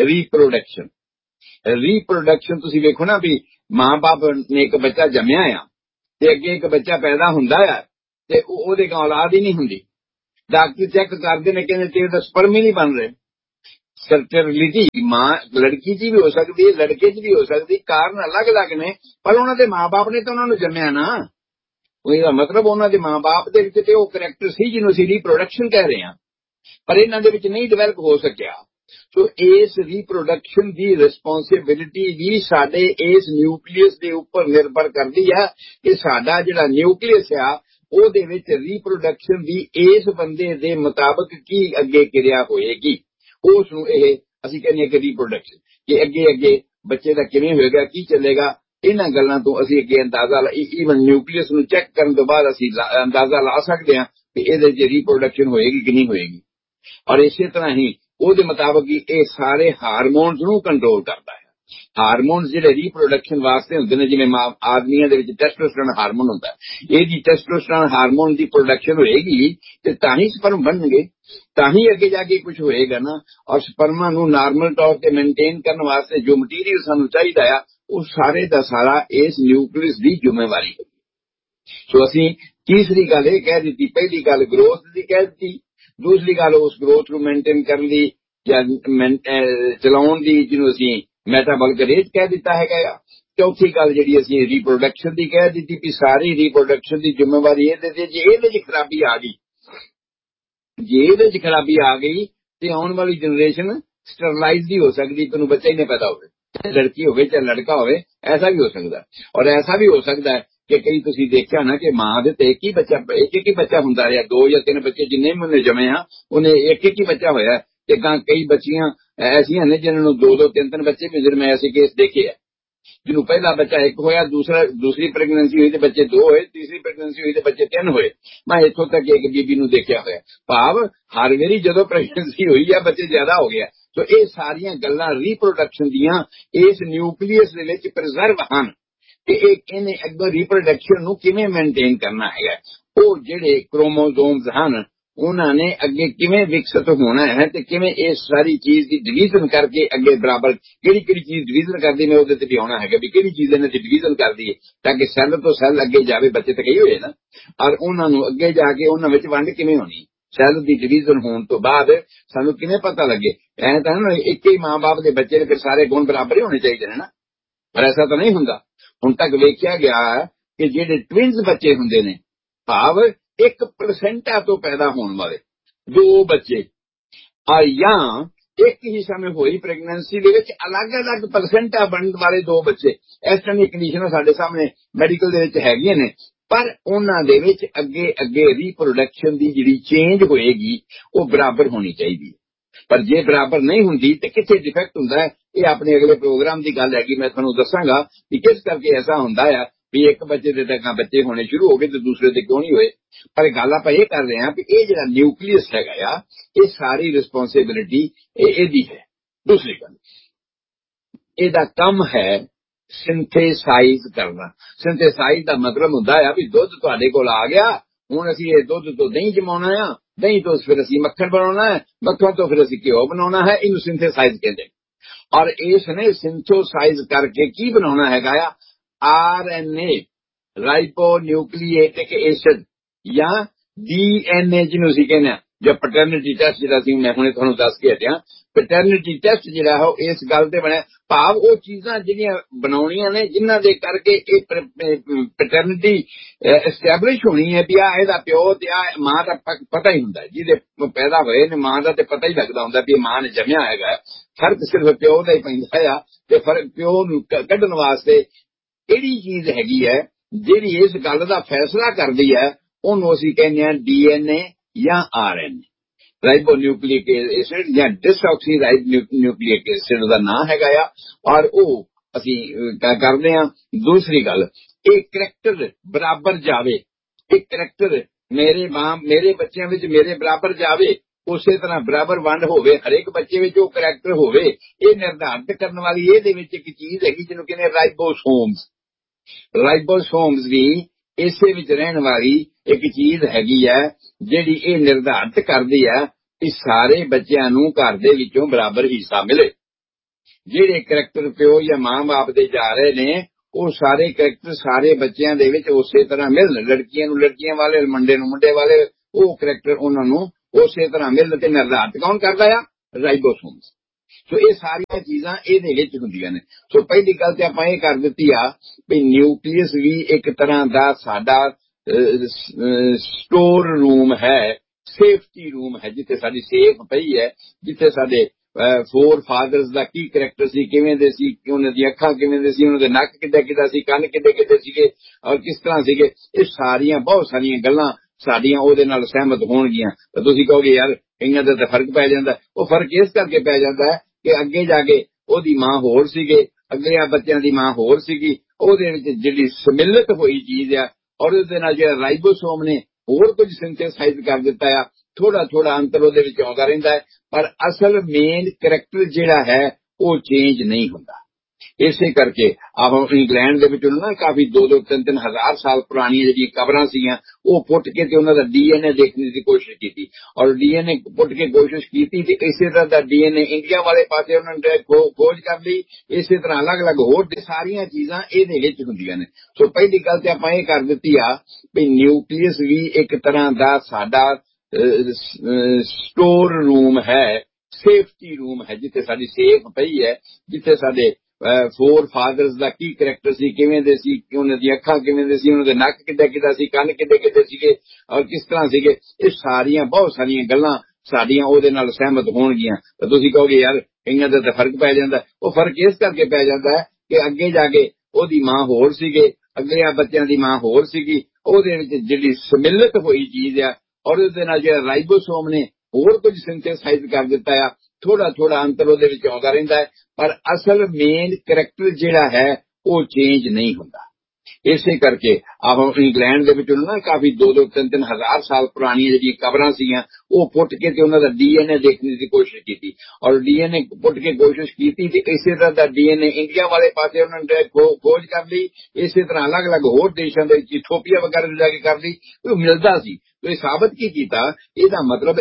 ਰੀਪਰੋਡਕਸ਼ਨ ਤੁਸੀਂ ਵੇਖੋ ਨਾ ਵੀ ਮਾਂ ਬਾਪ ਨੇ ਇੱਕ ਬੱਚਾ ਜੰਮਿਆ ਆ ਤੇ ਅੱਗੇ ਇੱਕ ਬੱਚਾ ਪੈਦਾ ਹੁੰਦਾ ਆ ਤੇ ਉਹਦੇ ਕੋਲ ਔਲਾਦ ਹੀ ਨਹੀਂ ਹੁੰਦੀ। ਡਾਕਟਰ ਚੈੱਕ ਕਰਦੇ ਨੇ, ਕਹਿੰਦੇ ਤੇਰੇ ਤਾਂ ਸਪਰਮ ਹੀ ਨਹੀਂ ਬਣ ਰਹੇ। ਸਰਟੀਲਿਟੀ ਮਾਂ ਲੜਕੀ 'ਚ ਵੀ ਹੋ ਸਕਦੀ ਹੈ, ਲੜਕੇ 'ਚ ਵੀ ਹੋ ਸਕਦੀ, ਕਾਰਨ ਅਲੱਗ-ਅਲੱਗ ਨੇ, ਪਰ ਉਹਨਾਂ ਦੇ ਮਾਂ ਬਾਪ ਨੇ ਤਾਂ ਉਹਨਾਂ ਨੂੰ ਜੰਮਿਆ ਨਾ। ਉਹਦਾ ਮਤਲਬ ਉਹਨਾਂ ਦੇ ਮਾਂ ਬਾਪ ਦੇ ਵਿੱਚ ਤੇ ਉਹ ਕਰੈਕਟਰ ਸੀ ਜਿਹਨੂੰ ਅਸੀਂ ਰੀਪਰੋਡਕਸ਼ਨ ਕਹਿ ਰਹੇ ਹਾਂ, ਪਰ ਇਹਨਾਂ ਦੇ ਵਿੱਚ ਨਹੀਂ ਡਿਵੈਲਪ ਹੋ ਸਕਿਆ। ਸੋ ਇਸ ਰੀਪਰੋਡਕਸ਼ਨ ਦੀ ਰਿਸਪੌਂਸਿਬਿਲਿਟੀ ਵੀ ਸਾਡੇ ਇਸ ਨਿਊਕਲੀਅਸ ਦੇ ਉੱਪਰ ਨਿਰਭਰ ਕਰਦੀ ਹੈ ਕਿ ਸਾਡਾ ਜਿਹੜਾ ਨਿਊਕਲੀਅਸ ਆ ਉਹਦੇ ਵਿੱਚ ਰੀਪਰੋਡਕਸ਼ਨ ਦੀ ਇਸ ਬੰਦੇ ਦੇ ਮੁਤਾਬਕ ਕੀ ਅੱਗੇ ਕਿਰਿਆ ਹੋਏਗੀ, ਉਸ ਨੂੰ ਇਹ ਅਸੀਂ ਕਹਿੰਦੇ ਹਾਂ ਕਿ ਰੀਪਰੋਡਕਸ਼ਨ, ਕਿ ਅੱਗੇ ਬੱਚੇ ਦਾ ਕਿਵੇਂ ਹੋਏਗਾ, ਕੀ ਚੱਲੇਗਾ। ਇਹਨਾਂ ਗੱਲਾਂ ਤੋਂ ਅਸੀਂ ਅੱਗੇ ਅੰਦਾਜ਼ਾ, ਈਵਨ ਨਿਊਕਲੀਅਸ ਨੂੰ ਚੈੱਕ ਕਰਨ ਤੋਂ ਬਾਅਦ ਅਸੀਂ ਅੰਦਾਜ਼ਾ ਲਾ ਸਕਦੇ ਹਾਂ ਕਿ ਇਹਦੇ 'ਚ ਰੀਪਰੋਡਕਸ਼ਨ ਹੋਏਗੀ ਕਿ ਨਹੀਂ ਹੋਏਗੀ। ਔਰ ਇਸੇ ਤਰ੍ਹਾਂ ਹੀ ਉਹਦੇ ਮੁਤਾਬਕ ਹੀ ਇਹ ਸਾਰੇ ਹਾਰਮੋਨਸ ਨੂੰ ਕੰਟਰੋਲ ਕਰਦਾ ਹੈ। ਹਾਰਮੋਨਸ ਜਿਹੜੇ ਰੀਪਰੋਡਕਸ਼ਨ ਵਾਸਤੇ ਹੁੰਦੇ ਨੇ, ਜਿਵੇਂ ਆਦਮੀਆਂ ਦੇ ਵਿੱਚ ਟੈਸਟੋਸਟੈਰੋਨ ਹਾਰਮੋਨ ਹੁੰਦਾ, ਇਹਦੀ ਟੈਸਟੋਸਟੈਰੋਨ ਹਾਰਮੋਨ ਦੀ ਪ੍ਰੋਡਕਸ਼ਨ ਹੋਏਗੀ ਤੇ ਤਾਂ ਹੀ ਸਪਰਮ ਬਣਨਗੇ, ਤਾਂ ਹੀ ਅੱਗੇ ਜਾ ਕੇ ਕੁਝ ਹੋਏਗਾ ਨਾ। ਔਰ ਸਪਰਮਾਂ ਨੂੰ ਨਾਰਮਲ ਤੌਰ ਤੇ ਮੇਨਟੇਨ ਕਰਨ ਵਾਸਤੇ ਜੋ ਮਟੀਰੀਅਲ ਸਾਨੂੰ ਚਾਹੀਦਾ ਆ, ਉਹ ਸਾਰੇ ਦਾ ਸਾਰਾ ਇਸ ਨਿਊਕਲੀਅਸ ਦੀ ਜ਼ਿੰਮੇਵਾਰੀ ਹੈ। ਸੋ ਅਸੀਂ ਤੀਸਰੀ ਗੱਲ ਇਹ ਕਹਿ ਦਿੱਤੀ, ਪਹਿਲੀ ਗੱਲ ਗਰੋਥ ਦੀ ਕਹਿ ਦਿੱਤੀ, ਦੂਸਰੀ ਗੱਲ ਉਸ ਗਰੋਥ ਨੂੰ ਮੇਨਟੇਨ ਕਰਨ ਦੀ ਜਾਂ ਚਲਾਉਣ ਦੀ ਜਿਹਨੂੰ ਅਸੀਂ ਮੈਟਾਬੋਲਿਕ ਰੇਟ ਕਹਿ ਦਿੱਤਾ ਹੈਗਾ। ਚੌਥੀ ਗੱਲ ਜਿਹੜੀ ਅਸੀਂ ਰੀਪਰੋਡਕਸ਼ਨ ਦੀ ਕਹਿ ਦਿੱਤੀ ਵੀ ਸਾਰੀ ਰੀਪਰੋਡਕਸ਼ਨ ਦੀ ਜ਼ਿੰਮੇਵਾਰੀ ਇਹਦੇ ਤੇ। ਜੇ ਇਹਦੇ 'ਚ ਖਰਾਬੀ ਆ ਗਈ, ਤੇ ਆਉਣ ਵਾਲੀ ਜਨਰੇਸ਼ਨ ਸਟਰਲਾਈਜ਼ ਹੀ ਹੋ ਸਕਦੀ, ਤੁਹਾਨੂੰ ਬੱਚਾ ਹੀ ਨਹੀਂ ਪੈਦਾ ਹੋਵੇ, ਲੜਕੀ ਹੋਵੇ ਚਾਹੇ ਲੜਕਾ ਹੋਵੇ, ਐਸਾ ਵੀ ਹੋ ਸਕਦਾ। ਔਰ ਐਸਾ ਵੀ ਹੋ ਸਕਦਾ ਕਿ ਕਈ ਤੁਸੀਂ ਦੇਖਿਆ ਨਾ ਕਿ ਮਾਂ ਦੇ ਤੇ ਇੱਕ ਹੀ ਬੱਚਾ ਹੁੰਦਾ ਰਿਹਾ, 2 ਜਾਂ 3 ਬੱਚੇ ਜਿੰਨੇ ਵੀ ਉਹਨੇ ਜੰਮੇ ਆ, ਉਹਨੇ ਇੱਕ ਹੀ ਬੱਚਾ ਹੋਇਆ। ਤੇ ਕਈ ਬੱਚੀਆਂ ਐਸੀਆਂ ਨੇ ਜਿਨ੍ਹਾਂ ਨੂੰ 2-2, 3-3 ਬੱਚੇ ਵੀ, ਮੈਂ ਐਸੇ ਕੇਸ ਦੇਖੇ ਆ, ਜਿਹਨੂੰ ਪਹਿਲਾ ਬੱਚਾ ਇੱਕ ਹੋਇਆ, ਦੂਸਰੀ ਪ੍ਰੈਗਨੈਂਸੀ ਹੋਈ ਤੇ ਬੱਚੇ 2 ਹੋਏ, ਤੀਸਰੀ ਪ੍ਰੈਗਨੈਂਸੀ ਹੋਈ ਤੇ ਬੱਚੇ 3 ਹੋਏ। ਮੈਂ ਇੱਥੋਂ ਤੱਕ ਇੱਕ ਬੀਬੀ ਨੂੰ ਦੇਖਿਆ ਹੋਇਆ, ਭਾਵ ਹਰ ਵਾਰੀ ਜਦੋਂ ਪ੍ਰੈਗਨੈਂਸੀ ਹੋਈ ਆ ਬੱਚੇ ਜ਼ਿਆਦਾ ਹੋ ਗਿਆ। ਸੋ ਇਹ ਸਾਰੀਆਂ ਗੱਲਾਂ ਰੀਪਰੋਡਕਸ਼ਨ ਦੀਆਂ ਇਸ ਨਿਊਕਲੀਅਸ ਦੇ ਵਿੱਚ ਪ੍ਰੀਜ਼ਰਵ ਹਨ ਕਿ ਇਹਨੇ ਅੱਗੋਂ ਰੀਪਰੋਡਕਸ਼ਨ ਨੂੰ ਕਿਵੇਂ ਮੇਨਟੇਨ ਕਰਨਾ ਹੈਗਾ। ਉਹ ਜਿਹੜੇ ਕ੍ਰੋਮੋਜ਼ੋਮਸ ਹਨ ਉਹਨਾਂ ਨੇ ਅੱਗੇ ਕਿਵੇਂ ਵਿਕਸਿਤ ਹੋਣਾ ਹੈ ਤੇ ਕਿਵੇਂ ਇਸ ਸਾਰੀ ਚੀਜ਼ ਦੀ ਡਿਵੀਜ਼ਨ ਕਰਕੇ ਅੱਗੇ ਬਰਾਬਰ ਕਿਹੜੀ ਚੀਜ਼ ਡਿਵੀਜ਼ਨ ਕਰਦੀ, ਮੈਂ ਉਹਦੇ ਤੇ ਵੀ ਆਉਣਾ ਹੈਗਾ ਵੀ ਕਿਹੜੀ ਚੀਜ਼ ਇਹਨਾਂ ਦੀ ਡਿਵੀਜ਼ਨ ਕਰਦੀ ਹੈ ਤਾਂ ਕਿ ਸੈੱਲ ਤੋਂ ਸੈੱਲ ਅੱਗੇ ਜਾਵੇ, ਬੱਚੇ ਤਾਂ ਕਈ ਹੋਏ ਨਾ, ਔਰ ਉਹਨਾਂ ਨੂੰ ਅੱਗੇ ਜਾ ਕੇ ਉਹਨਾਂ ਵਿੱਚ ਵੰਡ ਕਿਵੇਂ ਹੋਣੀ। ਸੈੱਲ ਦੀ ਡਿਵੀਜ਼ਨ ਹੋਣ ਤੋਂ ਬਾਅਦ ਸਾਨੂੰ ਕਿਵੇਂ ਪਤਾ ਲੱਗੇ? ਐਂ ਤਾਂ ਨਾ ਇੱਕ ਹੀ ਮਾਂ ਬਾਪ ਦੇ ਬੱਚੇ ਦੇ ਫਿਰ ਸਾਰੇ ਗੁਣ ਬਰਾਬਰ ਹੀ ਹੋਣੇ ਚਾਹੀਦੇ ਨੇ ਨਾ, ਪਰ ਐਸਾ ਤਾਂ ਨਹੀਂ ਹੁੰਦਾ। ਹੁਣ ਤੱਕ ਵੇਖਿਆ ਗਿਆ ਕਿ ਜਿਹੜੇ ਟਵਿੰਸ ਬੱਚੇ ਹੁੰਦੇ ਨੇ, ਭਾਵ 1% ਤੋਂ ਪੈਦਾ ਹੋਣ ਵਾਲੇ 2 ਬੱਚੇ ਜਾਂ ਇੱਕ ਹੀ ਸਮੇਂ ਹੋਈ ਪ੍ਰੈਗਨੈਂਸੀ ਦੇ ਵਿੱਚ ਅਲੱਗ-ਅਲੱਗ ਪਰਸੈਂਟਾ ਬਣਨ ਵਾਲੇ 2 ਬੱਚੇ, ਇਸ ਤਰ੍ਹਾਂ ਦੀ ਕੰਡੀਸ਼ਨਾਂ ਸਾਡੇ ਸਾਹਮਣੇ ਮੈਡੀਕਲ ਦੇ ਵਿੱਚ ਹੈਗੀਆਂ ਨੇ। ਪਰ ਉਹਨਾਂ ਦੇ ਵਿੱਚ ਅੱਗੇ ਰੀਪਰੋਡਕਸ਼ਨ ਦੀ ਜਿਹੜੀ ਚੇਂਜ ਹੋਏਗੀ ਉਹ ਬਰਾਬਰ ਹੋਣੀ ਚਾਹੀਦੀ ਹੈ। ਪਰ ਜੇ ਬਰਾਬਰ ਨਹੀਂ ਹੁੰਦੀ ਤੇ ਕਿੱਥੇ ਡਿਫੈਕਟ ਹੁੰਦਾ ਹੈ, ਇਹ ਆਪਣੇ ਅਗਲੇ ਪ੍ਰੋਗਰਾਮ ਦੀ ਗੱਲ ਹੈਗੀ। ਮੈਂ ਤੁਹਾਨੂੰ ਦੱਸਾਂਗਾ ਕਿ ਕਿਸ ਕਰਕੇ ਐਸਾ ਹੁੰਦਾ ਆ ਵੀ ਇੱਕ ਬੱਚੇ ਦੇ ਤੱਕ ਬੱਚੇ ਹੋਣੇ ਸ਼ੁਰੂ ਹੋ ਗਏ ਤੇ ਦੂਸਰੇ ਦੇ ਕਿਉਂ ਨਹੀਂ ਹੋਏ। ਪਰ ਗੱਲ ਆਪਾਂ ਇਹ ਕਰ ਰਹੇ ਹਾਂ ਕਿ ਇਹ ਜਿਹੜਾ ਨਿਊਕਲੀਅਸ ਹੈਗਾ ਆ, ਇਹ ਸਾਰੀ ਰਿਸਪੌਂਸਿਬਿਲਿਟੀ ਇਹਦੀ ਹੈ। ਦੂਸਰੀ ਗੱਲ, ਇਹਦਾ ਕੰਮ ਹੈ ਸਿੰਥੇਸਾਈਜ਼ ਕਰਨਾ। ਸਿੰਥੇਸਾਈਜ਼ ਦਾ ਮਤਲਬ ਹੁੰਦਾ ਆ ਵੀ ਦੁੱਧ ਤੁਹਾਡੇ ਕੋਲ ਆ ਗਿਆ, ਹੁਣ ਅਸੀਂ ਇਹ ਦੁੱਧ ਤੋਂ ਦਹੀਂ ਜਮਾਉਣਾ ਆ, ਦਹੀਂ ਤੋਂ ਫਿਰ ਅਸੀਂ ਮੱਖਣ ਬਣਾਉਣਾ ਹੈ, ਮੱਖਣ ਤੋਂ ਫਿਰ ਅਸੀਂ ਘਿਓ ਬਣਾਉਣਾ ਹੈ। ਇਹਨੂੰ ਸਿੰਥੇਸਾਈਜ਼ ਕਹਿੰਦੇ। ਔਰ ਇਸ ਨੇ ਸਿੰਥੇਸਾਈਜ਼ ਕਰਕੇ ਕੀ ਬਣਾਉਣਾ ਹੈਗਾ ਆ, RNA ਰਾਈਬੋ ਨਿਊਕਲੀਏਟਿਕ ਐਸਿਡ ਜਾਂ DNA ਜਿਹਨੂੰ ਅਸੀਂ ਕਹਿੰਦੇ ਆ, ਜਾਂ ਪੈਟਰਨਿਟੀ ਟੈਸਟ ਜਿਹੜਾ ਸੀ ਮੈਂ ਹੁਣੇ ਤੁਹਾਨੂੰ ਦੱਸ ਕੇ ਹਟਿਆ। ਪੈਟਰਨਿਟੀ ਟੈਸਟ ਜਿਹੜਾ ਹੈ ਉਹ ਇਸ ਗੱਲ ਤੇ ਬਣਿਆ, ਭਾਵ ਉਹ ਚੀਜ਼ਾਂ ਜਿਹੜੀਆਂ ਬਣਾਉਣੀਆਂ ਨੇ ਜਿਨ੍ਹਾਂ ਦੇ ਕਰਕੇ ਇਹ ਪੈਟਰਨਿਟੀ ਐਸਟੈਬਲਿਸ਼ ਹੋਣੀ ਹੈ ਵੀ ਆ ਇਹਦਾ ਪਿਓ ਤੇ ਆ ਮਾਂ ਦਾ ਪਤਾ ਹੀ ਹੁੰਦਾ, ਜਿਹਦੇ ਪੈਦਾ ਹੋਏ ਨੇ ਮਾਂ ਦਾ ਤੇ ਪਤਾ ਹੀ ਲੱਗਦਾ ਹੁੰਦਾ ਵੀ ਮਾਂ ਨੇ ਜੰਮਿਆ ਹੈਗਾ। ਫਰਕ ਸਿਰਫ ਪਿਓ ਦਾ ਹੀ ਪੈਂਦਾ ਆ, ਤੇ ਫਰਕ ਪਿਓ ਨੂੰ ਕੱਢਣ ਵਾਸਤੇ ਕਿਹੜੀ ਚੀਜ਼ ਹੈਗੀ ਹੈ ਜਿਹੜੀ ਇਸ ਗੱਲ ਦਾ ਫੈਸਲਾ ਕਰਦੀ ਹੈ, ਉਹਨੂੰ ਅਸੀਂ ਕਹਿੰਦੇ ਹਾਂ DNA ਜਾਂ RNA ਰਾਈਬੋ ਨਿਊਕਲੀਇਕ ਐਸਿਡ ਜਾਂ ਡਿਸਆਕਸੀ ਨਿਊਕਲੀਇਕ ਐਸਿਡ ਦਾ ਨਾਂ ਹੈਗਾ ਆ। ਔਰ ਉਹ ਅਸੀਂ ਕਰਦੇ ਹਾਂ। ਦੂਸਰੀ ਗੱਲ, ਇਹ ਕਰੈਕਟਰ ਬਰਾਬਰ ਜਾਵੇ, ਇਹ ਕਰੈਕਟਰ ਮੇਰੇ ਬੱਚਿਆਂ ਵਿੱਚ ਮੇਰੇ ਬਰਾਬਰ ਜਾਵੇ, ਉਸੇ ਤਰ੍ਹਾਂ ਬਰਾਬਰ ਵੰਡ ਹੋਵੇ, ਹਰੇਕ ਬੱਚੇ ਵਿੱਚ ਉਹ ਕਰੈਕਟਰ ਹੋਵੇ, ਇਹ ਨਿਰਧਾਰਿਤ ਕਰਨ ਵਾਲੀ ਇਹਦੇ ਵਿੱਚ ਇੱਕ ਚੀਜ਼ ਹੈਗੀ ਜਿਹਨੂੰ ਕਹਿੰਦੇ ਰਾਈਬੋਸੋਮਸ। ਰਾਈਬੋਸੋਮਸ ਵੀ ਇਸੇ ਵਿੱਚ ਰਹਿਣ ਵਾਲੀ ਇੱਕ ਚੀਜ਼ ਹੈਗੀ ਹੈ ਜਿਹੜੀ ਇਹ ਨਿਰਧਾਰਿਤ ਕਰਦੀ ਹੈ ਕਿ ਸਾਰੇ ਬੱਚਿਆਂ ਨੂੰ ਘਰ ਦੇ ਵਿੱਚੋਂ ਬਰਾਬਰ ਹਿੱਸਾ ਮਿਲੇ। ਜਿਹੜੇ ਕਰੈਕਟਰ ਪਿਓ ਜਾਂ ਮਾਂ-ਬਾਪ ਦੇ ਜਾ ਰਹੇ ਨੇ ਉਹ ਸਾਰੇ ਕਰੈਕਟਰ ਸਾਰੇ ਬੱਚਿਆਂ ਦੇ ਵਿੱਚ ਉਸੇ ਤਰ੍ਹਾਂ ਮਿਲਣ, ਲੜਕੀਆਂ ਨੂੰ ਲੜਕੀਆਂ ਵਾਲੇ, ਮੁੰਡੇ ਨੂੰ ਮੁੰਡੇ ਵਾਲੇ, ਉਹ ਕਰੈਕਟਰ ਉਹਨਾਂ ਨੂੰ ਉਸੇ ਤਰ੍ਹਾਂ ਮਿਲਣ ਤੇ ਨਿਰਧਾਰਿਤ ਕੌਣ ਕਰਦਾ ਆ, ਰਾਈਬੋਸੋਮਸ। ਸੋ ਇਹ ਸਾਰੀਆਂ ਚੀਜ਼ਾਂ ਇਹਦੇ ਵਿੱਚ ਹੁੰਦੀਆਂ ਨੇ। ਸੋ ਪਹਿਲੀ ਗੱਲ ਤੇ ਆਪਾਂ ਇਹ ਕਰ ਦਿੱਤੀ ਆ ਵੀ ਨਿਊਕਲੀਅਸ ਵੀ ਇੱਕ ਤਰ੍ਹਾਂ ਦਾ ਸਾਡਾ ਸਟੋਰ ਰੂਮ ਹੈ, ਸੇਫਟੀ ਰੂਮ ਹੈ, ਜਿੱਥੇ ਸਾਡੀ ਸੇਫ ਪਈ ਹੈ, ਜਿੱਥੇ ਸਾਡੇ ਫੋਰ ਫਾਦਰਸ ਦਾ ਕੀ ਕਰੈਕਟਰ ਸੀ, ਕਿਵੇਂ ਦੇ ਸੀ, ਉਹਨਾਂ ਦੀਆਂ ਅੱਖਾਂ ਕਿਵੇਂ ਦੇ ਸੀ, ਉਹਨਾਂ ਦੇ ਨੱਕ ਕਿੱਦਾਂ ਸੀ, ਕੰਨ ਕਿੱਡੇ ਸੀਗੇ ਔਰ ਕਿਸ ਤਰ੍ਹਾਂ ਸੀਗੇ, ਇਹ ਸਾਰੀਆਂ ਬਹੁਤ ਸਾਰੀਆਂ ਗੱਲਾਂ ਸਾਡੀਆਂ ਉਹਦੇ ਨਾਲ ਸਹਿਮਤ ਹੋਣਗੀਆਂ। ਤਾਂ ਤੁਸੀਂ ਕਹੋਗੇ ਯਾਰ ਕਈਆਂ ਦਾ ਤਾਂ ਫਰਕ ਪੈ ਜਾਂਦਾ। ਉਹ ਫਰਕ ਇਸ ਕਰਕੇ ਪੈ ਜਾਂਦਾ ਹੈ ਕਿ ਅੱਗੇ ਜਾ ਕੇ ਉਹਦੀ ਮਾਂ ਹੋਰ ਸੀਗੇ, ਅਗਲੇ ਬੱਚਿਆਂ ਦੀ ਮਾਂ ਹੋਰ ਸੀਗੀ, ਉਹਦੇ ਵਿੱਚ ਜਿਹੜੀ ਸਮਿਲਿਤ ਹੋਈ ਚੀਜ਼ ਆ ਔਰ ਉਹਦੇ ਨਾਲ ਜਿਹੜਾ ਰਾਈਬੋਸੋਮ ਨੇ ਹੋਰ ਕੁਝ ਸਿੰਥੇਸਾਈਜ਼ ਕਰ ਦਿੱਤਾ ਆ, ਥੋੜਾ ਅੰਤਰ ਉਹਦੇ ਵਿੱਚ ਆਉਂਦਾ ਰਹਿੰਦਾ ਹੈ, ਪਰ ਅਸਲ ਮੇਨ ਕਰੈਕਟਰ ਜਿਹੜਾ ਹੈ ਉਹ ਚੇਂਜ ਨਹੀਂ ਹੁੰਦਾ। ਇਸੇ ਕਰਕੇ ਆਪ ਇੰਗਲੈਂਡ ਦੇ ਵਿੱਚ ਨਾ ਕਾਫੀ 2-3 ਹਜ਼ਾਰ ਸਾਲ ਪੁਰਾਣੀਆਂ ਜਿਹੜੀਆਂ ਕਬਰਾਂ ਸੀਗੀਆਂ ਉਹ ਪੁੱਟ ਕੇ ਤੇ ਉਹਨਾਂ ਦਾ DNA ਦੇਖਣ ਦੀ ਕੋਸ਼ਿਸ਼ ਕੀਤੀ, ਔਰ DNA ਪੁੱਟ ਕੇ ਕੋਸ਼ਿਸ਼ ਕੀਤੀ ਤੇ ਇਸੇ ਤਰ੍ਹਾਂ ਦਾ DNA ਇੰਡੀਆ ਵਾਲੇ ਪਾਸੇ ਉਹਨਾਂ ਨੇ ਖੋਜ ਕਰ ਲਈ। ਇਸੇ ਤਰ੍ਹਾਂ ਅਲੱਗ-ਅਲੱਗ ਹੋਰ ਸਾਰੀਆਂ ਚੀਜ਼ਾਂ ਇਹਦੇ ਵਿੱਚ ਹੁੰਦੀਆਂ ਨੇ। ਸੋ ਪਹਿਲੀ ਗੱਲ ਤੇ ਆਪਾਂ ਇਹ ਕਰ ਦਿੱਤੀ ਆ ਵੀ ਨਿਊਕਲੀਅਸ ਵੀ ਇੱਕ ਤਰ੍ਹਾਂ ਦਾ ਸਾਡਾ ਸਟੋਰ ਰੂਮ ਹੈ, ਸੇਫਟੀ ਰੂਮ ਹੈ, ਜਿੱਥੇ ਸਾਡੀ ਸੇਫ ਪਈ ਹੈ, ਜਿੱਥੇ ਸਾਡੇ ਫੋਰ ਫਾਦਰਸ ਦਾ ਕੀ ਕਰੈਕਟਰ ਸੀ, ਕਿਵੇਂ ਦੇ ਸੀ, ਉਹਨਾਂ ਦੀਆਂ ਅੱਖਾਂ ਕਿਵੇਂ ਦੇ ਸੀ, ਉਹਨਾਂ ਦੇ ਨੱਕ ਕਿੱਦਾਂ ਸੀ, ਕੰਨ ਕਿੱਡੇ ਸੀਗੇ ਔਰ ਕਿਸ ਤਰ੍ਹਾਂ ਸੀਗੇ, ਇਹ ਸਾਰੀਆਂ ਬਹੁਤ ਸਾਰੀਆਂ ਗੱਲਾਂ ਸਾਡੀਆਂ ਉਹਦੇ ਨਾਲ ਸਹਿਮਤ ਹੋਣਗੀਆਂ। ਤਾਂ ਤੁਸੀਂ ਕਹੋਗੇ ਯਾਰ ਕਈਆਂ ਦਾ ਤਾਂ ਫਰਕ ਪੈ ਜਾਂਦਾ। ਉਹ ਫਰਕ ਇਸ ਕਰਕੇ ਪੈ ਜਾਂਦਾ ਹੈ ਕਿ ਅੱਗੇ ਜਾ ਕੇ ਉਹਦੀ ਮਾਂ ਹੋਰ ਸੀਗੇ, ਅਗਲੇ ਬੱਚਿਆਂ ਦੀ ਮਾਂ ਹੋਰ ਸੀਗੀ, ਉਹਦੇ ਵਿੱਚ ਜਿਹੜੀ ਸਮਿਲਿਤ ਹੋਈ ਚੀਜ਼ ਆ ਔਰ ਉਹਦੇ ਨਾਲ ਜਿਹੜਾ ਰਾਈਬੋਸੋਮ ਨੇ ਹੋਰ ਕੁਝ ਸਿੰਥੇਸਾਈਜ਼ ਕਰ ਦਿੱਤਾ ਆ, ਥੋੜਾ ਅੰਤਰ ਉਹਦੇ ਵਿੱਚ ਆਉਂਦਾ ਰਹਿੰਦਾ ਹੈ, ਪਰ ਅਸਲ ਮੇਨ ਕਰੈਕਟਰ ਜਿਹੜਾ ਹੈ ਉਹ ਚੇਂਜ ਨਹੀਂ ਹੁੰਦਾ। ਇਸੇ ਕਰਕੇ ਆਪ ਇੰਗਲੈਂਡ ਦੇ ਵਿੱਚ ਨਾ ਕਾਫੀ 2-3 ਹਜ਼ਾਰ ਸਾਲ ਪੁਰਾਣੀਆਂ ਜਿਹੜੀਆਂ ਕਬਰਾਂ ਸੀਗੀਆਂ ਉਹ ਪੁੱਟ ਕੇ ਤੇ ਉਹਨਾਂ ਦਾ DNA ਦੇਖਣ ਦੀ ਕੋਸ਼ਿਸ਼ ਕੀਤੀ, ਔਰ DNA ਪੁੱਟ ਕੇ ਕੋਸ਼ਿਸ਼ ਕੀਤੀ ਤੇ ਇਸੇ ਤਰ੍ਹਾਂ ਦਾ DNA ਇੰਡੀਆ ਵਾਲੇ ਪਾਸੇ ਉਹਨਾਂ ਨੇ ਖੋਜ ਕਰ ਲਈ। ਇਸੇ ਤਰ੍ਹਾਂ ਅਲੱਗ-ਅਲੱਗ ਹੋਰ ਦੇਸ਼ਾਂ ਦੇ ਵਿੱਚ ਇਥੋਪੀਆ ਵਗੈਰਾ ਜਾ ਕੇ ਕਰ ਲਈ, ਉਹ ਮਿਲਦਾ ਸੀ। ਇਹ ਸਾਬਤ ਕੀ ਕੀਤਾ, ਇਹਦਾ ਮਤਲਬ